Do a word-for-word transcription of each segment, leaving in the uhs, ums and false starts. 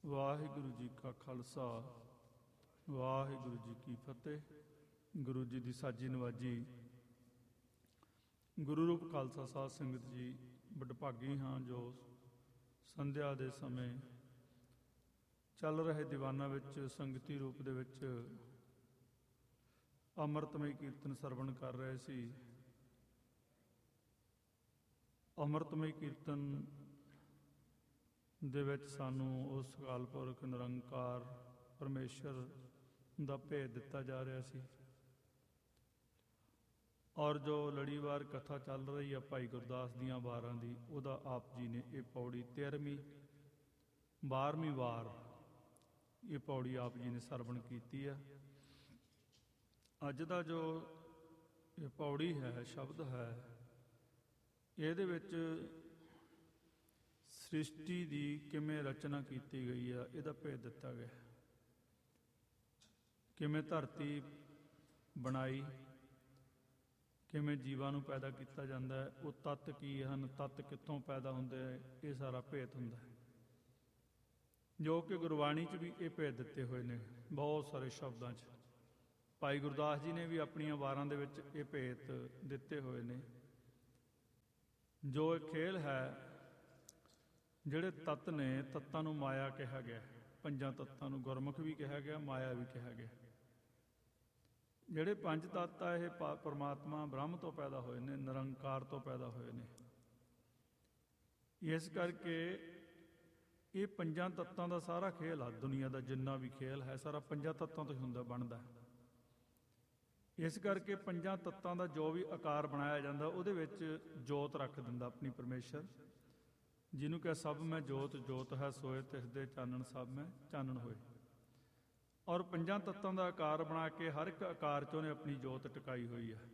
ਵਾਹਿਗੁਰੂ ਜੀ ਕਾ ਖਾਲਸਾ, ਵਾਹਿਗੁਰੂ ਜੀ ਕੀ ਫਤਿਹ। ਗੁਰੂ ਜੀ ਦੀ ਸਾਜੀ ਨਵਾਜੀ। ਗੁਰੂ ਰੂਪ ਖਾਲਸਾ ਸਾਧ ਸੰਗਤ ਜੀ, ਵਡਭਾਗੀ ਹਾਂ ਜੋ ਸੰਧਿਆ ਦੇ ਸਮੇਂ ਚੱਲ ਰਹੇ ਦੀਵਾਨਾਂ ਵਿੱਚ ਸੰਗਤੀ ਰੂਪ ਦੇ ਵਿੱਚ ਅੰਮ੍ਰਿਤਮਈ ਕੀਰਤਨ ਸਰਵਣ ਕਰ ਰਹੇ ਸੀ। ਅੰਮ੍ਰਿਤਮਈ ਕੀਰਤਨ ਦੇ ਵਿੱਚ ਸਾਨੂੰ ਉਸ ਅਕਾਲ ਪੁਰਖ ਨਿਰੰਕਾਰ ਪਰਮੇਸ਼ਰ ਦਾ ਭੇਦ ਦਿੱਤਾ ਜਾ ਰਿਹਾ ਸੀ। ਔਰ ਜੋ ਲੜੀਵਾਰ ਕਥਾ ਚੱਲ ਰਹੀ ਆ ਭਾਈ ਗੁਰਦਾਸ ਦੀਆਂ ਵਾਰਾਂ ਦੀ, ਉਹਦਾ ਆਪ ਜੀ ਨੇ ਇਹ ਪੌੜੀ ਤੇਰਵੀਂ ਬਾਰ੍ਹਵੀਂ ਵਾਰ ਇਹ ਪੌੜੀ ਆਪ ਜੀ ਨੇ ਸਰਵਣ ਕੀਤੀ ਆ। ਅੱਜ ਦਾ ਜੋ ਇਹ ਪੌੜੀ ਹੈ, ਸ਼ਬਦ ਹੈ, ਇਹਦੇ ਵਿੱਚ ਸ੍ਰਿਸ਼ਟੀ ਦੀ ਕਿਵੇਂ ਰਚਨਾ ਕੀਤੀ ਗਈ ਆ ਇਹਦਾ ਭੇਦ ਦਿੱਤਾ ਗਿਆ। ਕਿਵੇਂ ਧਰਤੀ ਬਣਾਈ, ਕਿਵੇਂ ਜੀਵਾਂ ਨੂੰ ਪੈਦਾ ਕੀਤਾ ਜਾਂਦਾ ਹੈ, ਉਹ ਤੱਤ ਕੀ ਹਨ, ਤੱਤ ਕਿੱਥੋਂ ਪੈਦਾ ਹੁੰਦੇ ਹੈ, ਇਹ ਸਾਰਾ ਭੇਦ ਹੁੰਦਾ ਹੈ, ਜੋ ਕਿ ਗੁਰਬਾਣੀ 'ਚ ਵੀ ਇਹ ਭੇਦ ਦਿੱਤੇ ਹੋਏ ਨੇ ਬਹੁਤ ਸਾਰੇ ਸ਼ਬਦਾਂ 'ਚ। ਭਾਈ ਗੁਰਦਾਸ ਜੀ ਨੇ ਵੀ ਆਪਣੀਆਂ ਵਾਰਾਂ ਦੇ ਵਿੱਚ ਇਹ ਭੇਦ ਦਿੱਤੇ ਹੋਏ ਨੇ। ਜੋ ਇਹ ਖੇਲ ਹੈ, ਜਿਹੜੇ ਤੱਤ ਨੇ, ਤੱਤਾਂ ਨੂੰ ਮਾਇਆ ਕਿਹਾ ਗਿਆ। ਪੰਜਾਂ ਤੱਤਾਂ ਨੂੰ ਗੁਰਮੁਖ ਵੀ ਕਿਹਾ ਗਿਆ, ਮਾਇਆ ਵੀ ਕਿਹਾ ਗਿਆ। ਜਿਹੜੇ ਪੰਜ ਤੱਤ ਆ, ਇਹ ਪਰਮਾਤਮਾ ਬ੍ਰਹਮ ਤੋਂ ਪੈਦਾ ਹੋਏ ਨੇ, ਨਿਰੰਕਾਰ ਤੋਂ ਪੈਦਾ ਹੋਏ ਨੇ। ਇਸ ਕਰਕੇ ਇਹ ਪੰਜਾਂ ਤੱਤਾਂ ਦਾ ਸਾਰਾ ਖੇਲ ਆ। ਦੁਨੀਆ ਦਾ ਜਿੰਨਾ ਵੀ ਖੇਲ ਹੈ, ਸਾਰਾ ਪੰਜਾਂ ਤੱਤਾਂ ਤੋਂ ਹੀ ਹੁੰਦਾ, ਬਣਦਾ। ਇਸ ਕਰਕੇ ਪੰਜਾਂ ਤੱਤਾਂ ਦਾ ਜੋ ਵੀ ਆਕਾਰ ਬਣਾਇਆ ਜਾਂਦਾ, ਉਹਦੇ ਵਿੱਚ ਜੋਤ ਰੱਖ ਦਿੰਦਾ ਆਪਣੀ ਪਰਮੇਸ਼ਰ, ਜਿਹਨੂੰ ਕਿ ਸਭ ਮੈਂ ਜੋਤ ਜੋਤ ਹੈ ਸੋਏ, ਤਿਸ ਦੇ ਚਾਨਣ ਸਭ ਮੈਂ ਚਾਨਣ ਹੋਏ। ਔਰ ਪੰਜਾਂ ਤੱਤਾਂ ਦਾ ਆਕਾਰ ਬਣਾ ਕੇ ਹਰ ਇੱਕ ਆਕਾਰ 'ਚ ਉਹਨੇ ਆਪਣੀ ਜੋਤ ਟਿਕਾਈ ਹੋਈ ਹੈ।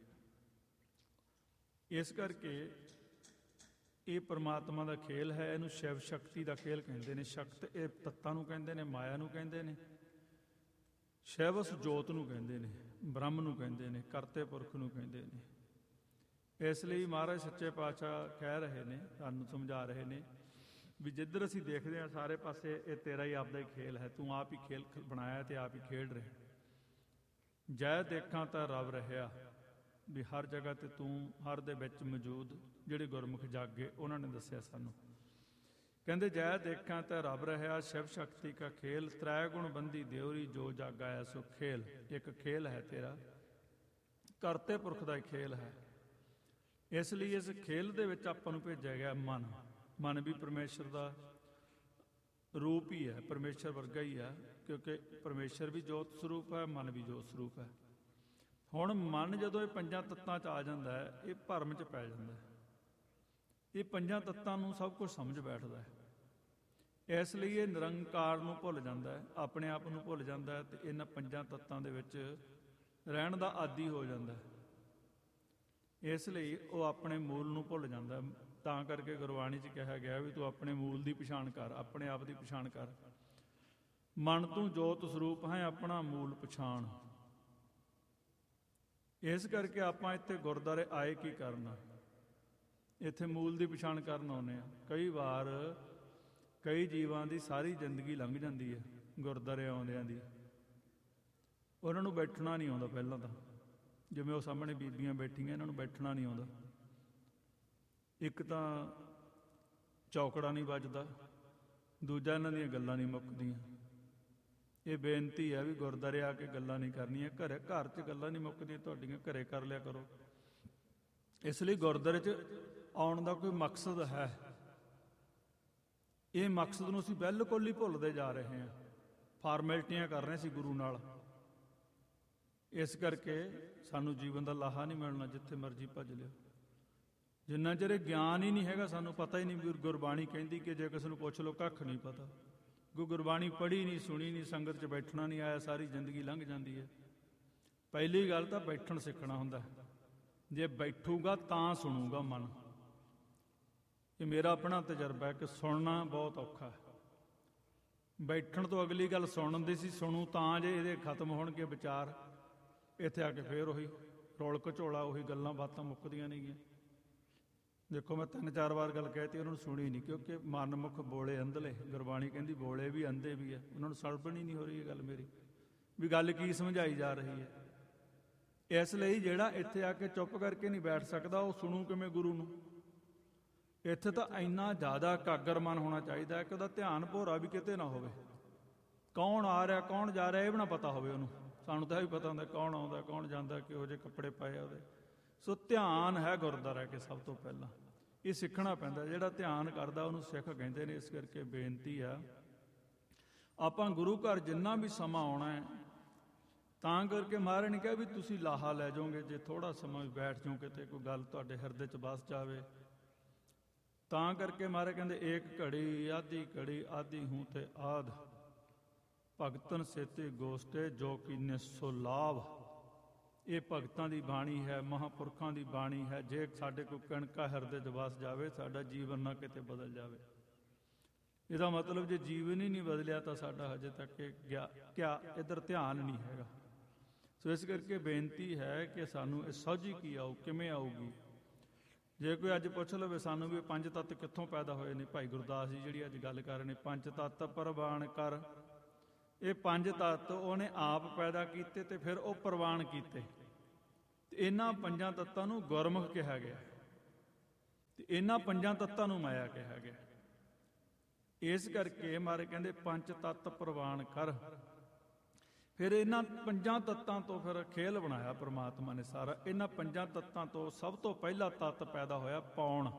ਇਸ ਕਰਕੇ ਇਹ ਪਰਮਾਤਮਾ ਦਾ ਖੇਲ ਹੈ। ਇਹਨੂੰ ਸ਼ਿਵ ਸ਼ਕਤੀ ਦਾ ਖੇਲ ਕਹਿੰਦੇ ਨੇ। ਸ਼ਕਤ ਇਹ ਤੱਤਾਂ ਨੂੰ ਕਹਿੰਦੇ ਨੇ, ਮਾਇਆ ਨੂੰ ਕਹਿੰਦੇ ਨੇ। ਸ਼ਿਵ ਉਸ ਜੋਤ ਨੂੰ ਕਹਿੰਦੇ ਨੇ, ਬ੍ਰਹਮ ਨੂੰ ਕਹਿੰਦੇ ਨੇ, ਕਰਤੇ ਪੁਰਖ ਨੂੰ ਕਹਿੰਦੇ ਨੇ। ਇਸ ਲਈ ਮਹਾਰਾਜ ਸੱਚੇ ਪਾਤਸ਼ਾਹ ਕਹਿ ਰਹੇ ਨੇ, ਸਾਨੂੰ ਸਮਝਾ ਰਹੇ ਨੇ ਵੀ ਜਿੱਧਰ ਅਸੀਂ ਦੇਖਦੇ ਹਾਂ ਸਾਰੇ ਪਾਸੇ ਇਹ ਤੇਰਾ ਹੀ ਆਪਦਾ ਹੀ ਖੇਲ ਹੈ। ਤੂੰ ਆਪ ਹੀ ਖੇਲ ਬਣਾਇਆ ਤੇ ਆਪ ਹੀ ਖੇਡ ਰਿਹਾ। ਜੈ ਦੇਖਾਂ ਤਾਂ ਰੱਬ ਰਹਿਆ, ਵੀ ਹਰ ਜਗ੍ਹਾ ਤੇ ਤੂੰ ਹਰ ਦੇ ਵਿੱਚ ਮੌਜੂਦ। ਜਿਹੜੇ ਗੁਰਮੁਖ ਜਾਗੇ ਉਹਨਾਂ ਨੇ ਦੱਸਿਆ ਸਾਨੂੰ, ਕਹਿੰਦੇ ਜੈ ਦੇਖਾਂ ਤਾਂ ਰੱਬ ਰਹਿਆ, ਸ਼ਿਵ ਸ਼ਕਤੀ ਕਾ ਖੇਲ, ਤ੍ਰੈ ਗੁਣ ਬੰਦੀ ਦਿਉਰੀ, ਜੋ ਜਾਗਾਇਆ ਸੋ ਖੇਲ। ਇੱਕ ਖੇਲ ਹੈ ਤੇਰਾ, ਕਰਤੇ ਪੁਰਖ ਦਾ ਖੇਲ ਹੈ। ਇਸ ਲਈ ਇਸ ਖੇਲ ਦੇ ਵਿੱਚ ਆਪਾਂ ਨੂੰ ਭੇਜਿਆ ਗਿਆ ਮਨ। ਮਨ ਵੀ ਪਰਮੇਸ਼ਰ ਦਾ ਰੂਪ ਹੀ ਹੈ, ਪਰਮੇਸ਼ਰ ਵਰਗਾ ਹੀ ਹੈ, ਕਿਉਂਕਿ ਪਰਮੇਸ਼ਰ ਵੀ ਜੋਤ ਸਰੂਪ ਹੈ, ਮਨ ਵੀ ਜੋਤ ਸਰੂਪ ਹੈ। ਹੁਣ ਮਨ ਜਦੋਂ ਇਹ ਪੰਜਾਂ ਤੱਤਾਂ 'ਚ ਆ ਜਾਂਦਾ ਹੈ, ਇਹ ਭਰਮ 'ਚ ਪੈ ਜਾਂਦਾ ਹੈ। ਇਹ ਪੰਜਾਂ ਤੱਤਾਂ ਨੂੰ ਸਭ ਕੁਝ ਸਮਝ ਬੈਠਦਾ ਹੈ। ਇਸ ਲਈ ਇਹ ਨਿਰੰਕਾਰ ਨੂੰ ਭੁੱਲ ਜਾਂਦਾ ਹੈ, ਆਪਣੇ ਆਪ ਨੂੰ ਭੁੱਲ ਜਾਂਦਾ ਹੈ, ਤੇ ਇਹਨਾਂ ਪੰਜਾਂ ਤੱਤਾਂ ਦੇ ਵਿੱਚ ਰਹਿਣ ਦਾ ਆਦੀ ਹੋ ਜਾਂਦਾ ਹੈ। ਇਸ ਲਈ ਉਹ ਆਪਣੇ ਮੂਲ ਨੂੰ ਭੁੱਲ ਜਾਂਦਾ। ਤਾਂ ਕਰਕੇ ਗੁਰਬਾਣੀ 'ਚ ਕਿਹਾ ਗਿਆ ਵੀ ਤੂੰ ਆਪਣੇ ਮੂਲ ਦੀ ਪਛਾਣ ਕਰ, ਆਪਣੇ ਆਪ ਦੀ ਪਛਾਣ ਕਰ। ਮਨ ਤੂੰ ਜੋਤ ਸਰੂਪ ਹੈ, ਆਪਣਾ ਮੂਲ ਪਛਾਣ। ਇਸ ਕਰਕੇ ਆਪਾਂ ਇੱਥੇ ਗੁਰਦੁਆਰੇ ਆਏ ਕੀ ਕਰਨਾ? ਇੱਥੇ ਮੂਲ ਦੀ ਪਛਾਣ ਕਰਨ ਆਉਂਦੇ ਹਾਂ। ਕਈ ਵਾਰ ਕਈ ਜੀਵਾਂ ਦੀ ਸਾਰੀ ਜ਼ਿੰਦਗੀ ਲੰਘ ਜਾਂਦੀ ਹੈ ਗੁਰਦੁਆਰੇ ਆਉਂਦਿਆਂ ਦੀ। ਉਹਨਾਂ ਨੂੰ ਬੈਠਣਾ ਨਹੀਂ ਆਉਂਦਾ। ਪਹਿਲਾਂ ਤਾਂ ਜਿਵੇਂ ਉਹ ਸਾਹਮਣੇ ਬੀਬੀਆਂ ਬੈਠੀਆਂ, ਇਹਨਾਂ ਨੂੰ ਬੈਠਣਾ ਨਹੀਂ ਆਉਂਦਾ। ਇੱਕ ਤਾਂ ਚੌਕੜਾ ਨਹੀਂ ਵੱਜਦਾ, ਦੂਜਾ ਇਹਨਾਂ ਦੀਆਂ ਗੱਲਾਂ ਨਹੀਂ ਮੁੱਕਦੀਆਂ। ਇਹ ਬੇਨਤੀ ਹੈ ਵੀ ਗੁਰਦੁਆਰੇ ਆ ਕੇ ਗੱਲਾਂ ਨਹੀਂ ਕਰਨੀਆਂ। ਘਰੇ ਘਰ 'ਚ ਗੱਲਾਂ ਨਹੀਂ ਮੁੱਕਦੀਆਂ ਤੁਹਾਡੀਆਂ, ਘਰੇ ਕਰ ਲਿਆ ਕਰੋ। ਇਸ ਲਈ ਗੁਰਦੁਆਰੇ 'ਚ ਆਉਣ ਦਾ ਕੋਈ ਮਕਸਦ ਹੈ। ਇਹ ਮਕਸਦ ਨੂੰ ਅਸੀਂ ਬਿਲਕੁਲ ਹੀ ਭੁੱਲਦੇ ਜਾ ਰਹੇ ਹਾਂ। ਫਾਰਮੈਲਿਟੀਆਂ ਕਰ ਰਹੇ ਸੀ ਗੁਰੂ ਨਾਲ। ਇਸ ਕਰਕੇ ਸਾਨੂੰ ਜੀਵਨ ਦਾ ਲਾਹਾ ਨਹੀਂ ਮਿਲਣਾ ਜਿੱਥੇ ਮਰਜ਼ੀ ਭੱਜ ਲਿਓ। ਜਿੰਨਾ ਚਿਰ ਇਹ ਗਿਆਨ ਹੀ ਨਹੀਂ ਹੈਗਾ, ਸਾਨੂੰ ਪਤਾ ਹੀ ਨਹੀਂ ਵੀ ਗੁਰਬਾਣੀ ਕਹਿੰਦੀ ਕਿ ਜੇ ਕਿਸੇ ਨੂੰ ਪੁੱਛ ਲਓ ਕੱਖ ਨਹੀਂ ਪਤਾ। ਕੋਈ ਗੁਰਬਾਣੀ ਪੜ੍ਹੀ ਨਹੀਂ, ਸੁਣੀ ਨਹੀਂ, ਸੰਗਤ 'ਚ ਬੈਠਣਾ ਨਹੀਂ ਆਇਆ, ਸਾਰੀ ਜ਼ਿੰਦਗੀ ਲੰਘ ਜਾਂਦੀ ਹੈ। ਪਹਿਲੀ ਗੱਲ ਤਾਂ ਬੈਠਣ ਸਿੱਖਣਾ ਹੁੰਦਾ। ਜੇ ਬੈਠੂਗਾ ਤਾਂ ਸੁਣੂਗਾ ਮਨ। ਇਹ ਮੇਰਾ ਆਪਣਾ ਤਜਰਬਾ ਹੈ ਕਿ ਸੁਣਨਾ ਬਹੁਤ ਔਖਾ ਹੈ। ਬੈਠਣ ਤੋਂ ਅਗਲੀ ਗੱਲ ਸੁਣਨ ਦੀ ਸੀ। ਸੁਣੂ ਤਾਂ ਜੇ ਇਹਦੇ ਖਤਮ ਹੋਣਗੇ ਵਿਚਾਰ। ਇੱਥੇ ਆ ਕੇ ਫੇਰ ਉਹੀ ਰੌਲ ਘਚੋਲਾ, ਉਹੀ ਗੱਲਾਂ ਬਾਤਾਂ ਮੁੱਕਦੀਆਂ ਨਹੀਂ ਗੀਆਂ। ਦੇਖੋ ਮੈਂ ਤਿੰਨ ਚਾਰ ਵਾਰ ਗੱਲ ਕਹਿਤੀ, ਉਹਨਾਂ ਨੂੰ ਸੁਣੀ ਨਹੀਂ, ਕਿਉਂਕਿ ਮਨਮੁਖ ਬੋਲੇ ਅੰਧਲੇ। ਗੁਰਬਾਣੀ ਕਹਿੰਦੀ ਬੋਲੇ ਵੀ ਅੰਧੇ ਵੀ ਹੈ, ਉਹਨਾਂ ਨੂੰ ਸਲਭਣ ਹੀ ਨਹੀਂ ਹੋ ਰਹੀ ਇਹ ਗੱਲ ਮੇਰੀ, ਵੀ ਗੱਲ ਕੀ ਸਮਝਾਈ ਜਾ ਰਹੀ ਹੈ। ਇਸ ਲਈ ਜਿਹੜਾ ਇੱਥੇ ਆ ਕੇ ਚੁੱਪ ਕਰਕੇ ਨਹੀਂ ਬੈਠ ਸਕਦਾ, ਉਹ ਸੁਣੂ ਕਿਵੇਂ ਗੁਰੂ ਨੂੰ? ਇੱਥੇ ਤਾਂ ਇੰਨਾ ਜ਼ਿਆਦਾ ਇਕਾਗਰ ਮਨ ਹੋਣਾ ਚਾਹੀਦਾ ਕਿ ਉਹਦਾ ਧਿਆਨ ਭੋਰਾ ਵੀ ਕਿਤੇ ਨਾ ਹੋਵੇ। ਕੌਣ ਆ ਰਿਹਾ ਕੌਣ ਜਾ ਰਿਹਾ ਇਹ ਵੀ ਨਾ ਪਤਾ ਹੋਵੇ ਉਹਨੂੰ। ਸਾਨੂੰ ਤਾਂ ਇਹ ਵੀ ਪਤਾ ਹੁੰਦਾ ਕੌਣ ਆਉਂਦਾ ਕੌਣ ਜਾਂਦਾ, ਕਿਹੋ ਜਿਹੇ ਕੱਪੜੇ ਪਾਏ ਆ ਉਹਦੇ। ਸੋ ਧਿਆਨ ਹੈ ਗੁਰਦੁਆਰਾ ਕੇ ਸਭ ਤੋਂ ਪਹਿਲਾਂ ਇਹ ਸਿੱਖਣਾ ਪੈਂਦਾ। ਜਿਹੜਾ ਧਿਆਨ ਕਰਦਾ ਉਹਨੂੰ ਸਿੱਖ ਕਹਿੰਦੇ ਨੇ। ਇਸ ਕਰਕੇ ਬੇਨਤੀ ਆ, ਆਪਾਂ ਗੁਰੂ ਘਰ ਜਿੰਨਾ ਵੀ ਸਮਾਂ ਆਉਣਾ ਹੈ, ਤਾਂ ਕਰਕੇ ਮਹਾਰਾਜ ਨੇ ਕਿਹਾ ਵੀ ਤੁਸੀਂ ਲਾਹਾ ਲੈ ਜਾਓਗੇ ਜੇ ਥੋੜ੍ਹਾ ਸਮਾਂ ਵੀ ਬੈਠ ਜਾਓ, ਕਿਤੇ ਕੋਈ ਗੱਲ ਤੁਹਾਡੇ ਹਿਰਦੇ 'ਚ ਵਸ ਜਾਵੇ। ਤਾਂ ਕਰਕੇ ਮਹਾਰਾਜ ਕਹਿੰਦੇ ਏਕ ਘੜੀ ਆਧੀ ਘੜੀ ਆਧੀ ਹੂੰ ਤੇ ਆਧ, ਭਗਤਨ ਸੇਤੇ ਗੋਸ਼ਟੇ ਜੋ ਕੀਨੇ ਸੋ ਲਾਭ। ਇਹ ਭਗਤਾਂ ਦੀ ਬਾਣੀ ਹੈ, ਮਹਾਂਪੁਰਖਾਂ ਦੀ ਬਾਣੀ ਹੈ। ਜੇ ਸਾਡੇ ਕੋਈ ਕਣਕਾ ਹਿਰਦੇ 'ਚ ਵਸ ਜਾਵੇ, ਸਾਡਾ ਜੀਵਨ ਨਾ ਕਿਤੇ ਬਦਲ ਜਾਵੇ। ਇਹਦਾ ਮਤਲਬ ਜੇ ਜੀਵਨ ਹੀ ਨਹੀਂ ਬਦਲਿਆ ਤਾਂ ਸਾਡਾ ਹਜੇ ਤੱਕ ਗਿਆ ਕਿਆ ਇੱਧਰ ਧਿਆਨ ਨਹੀਂ ਹੈਗਾ। ਸੋ ਇਸ ਕਰਕੇ ਬੇਨਤੀ ਹੈ ਕਿ ਸਾਨੂੰ ਇਹ ਸੋਝੀ ਕੀ ਆਊ, ਕਿਵੇਂ ਆਊਗੀ। ਜੇ ਕੋਈ ਅੱਜ ਪੁੱਛ ਲਵੇ ਸਾਨੂੰ ਵੀ ਪੰਜ ਤੱਤ ਕਿੱਥੋਂ ਪੈਦਾ ਹੋਏ ਨੇ, ਭਾਈ ਗੁਰਦਾਸ ਜੀ ਜਿਹੜੀ ਅੱਜ ਗੱਲ ਕਰ ਰਹੇ ਨੇ, ਪੰਜ ਤੱਤ ਪ੍ਰਵਾਨ ਕਰ। ਇਹ ਪੰਜ ਤੱਤ ਉਹਨੇ ਆਪ ਪੈਦਾ ਕੀਤੇ ਤੇ ਫਿਰ ਉਹ ਪ੍ਰਵਾਨ ਕੀਤੇ। ਤੇ ਇਹਨਾਂ ਪੰਜਾਂ ਤੱਤਾਂ ਨੂੰ ਗੁਰਮੁਖ ਕਿਹਾ ਗਿਆ ਤੇ ਇਹਨਾਂ ਪੰਜਾਂ ਤੱਤਾਂ ਨੂੰ ਮਾਇਆ ਕਿਹਾ ਗਿਆ। ਇਸ ਕਰਕੇ ਮਾਰੇ ਕਹਿੰਦੇ ਪੰਜ ਤੱਤ ਪ੍ਰਵਾਨ ਕਰ। ਫਿਰ ਇਹਨਾਂ ਪੰਜਾਂ ਤੱਤਾਂ ਤੋਂ ਫਿਰ ਖੇਲ ਬਣਾਇਆ ਪ੍ਰਮਾਤਮਾ ਨੇ ਸਾਰਾ। ਇਹਨਾਂ ਪੰਜਾਂ ਤੱਤਾਂ ਤੋਂ ਸਭ ਤੋਂ ਪਹਿਲਾ ਤੱਤ ਪੈਦਾ ਹੋਇਆ ਪੌਣ,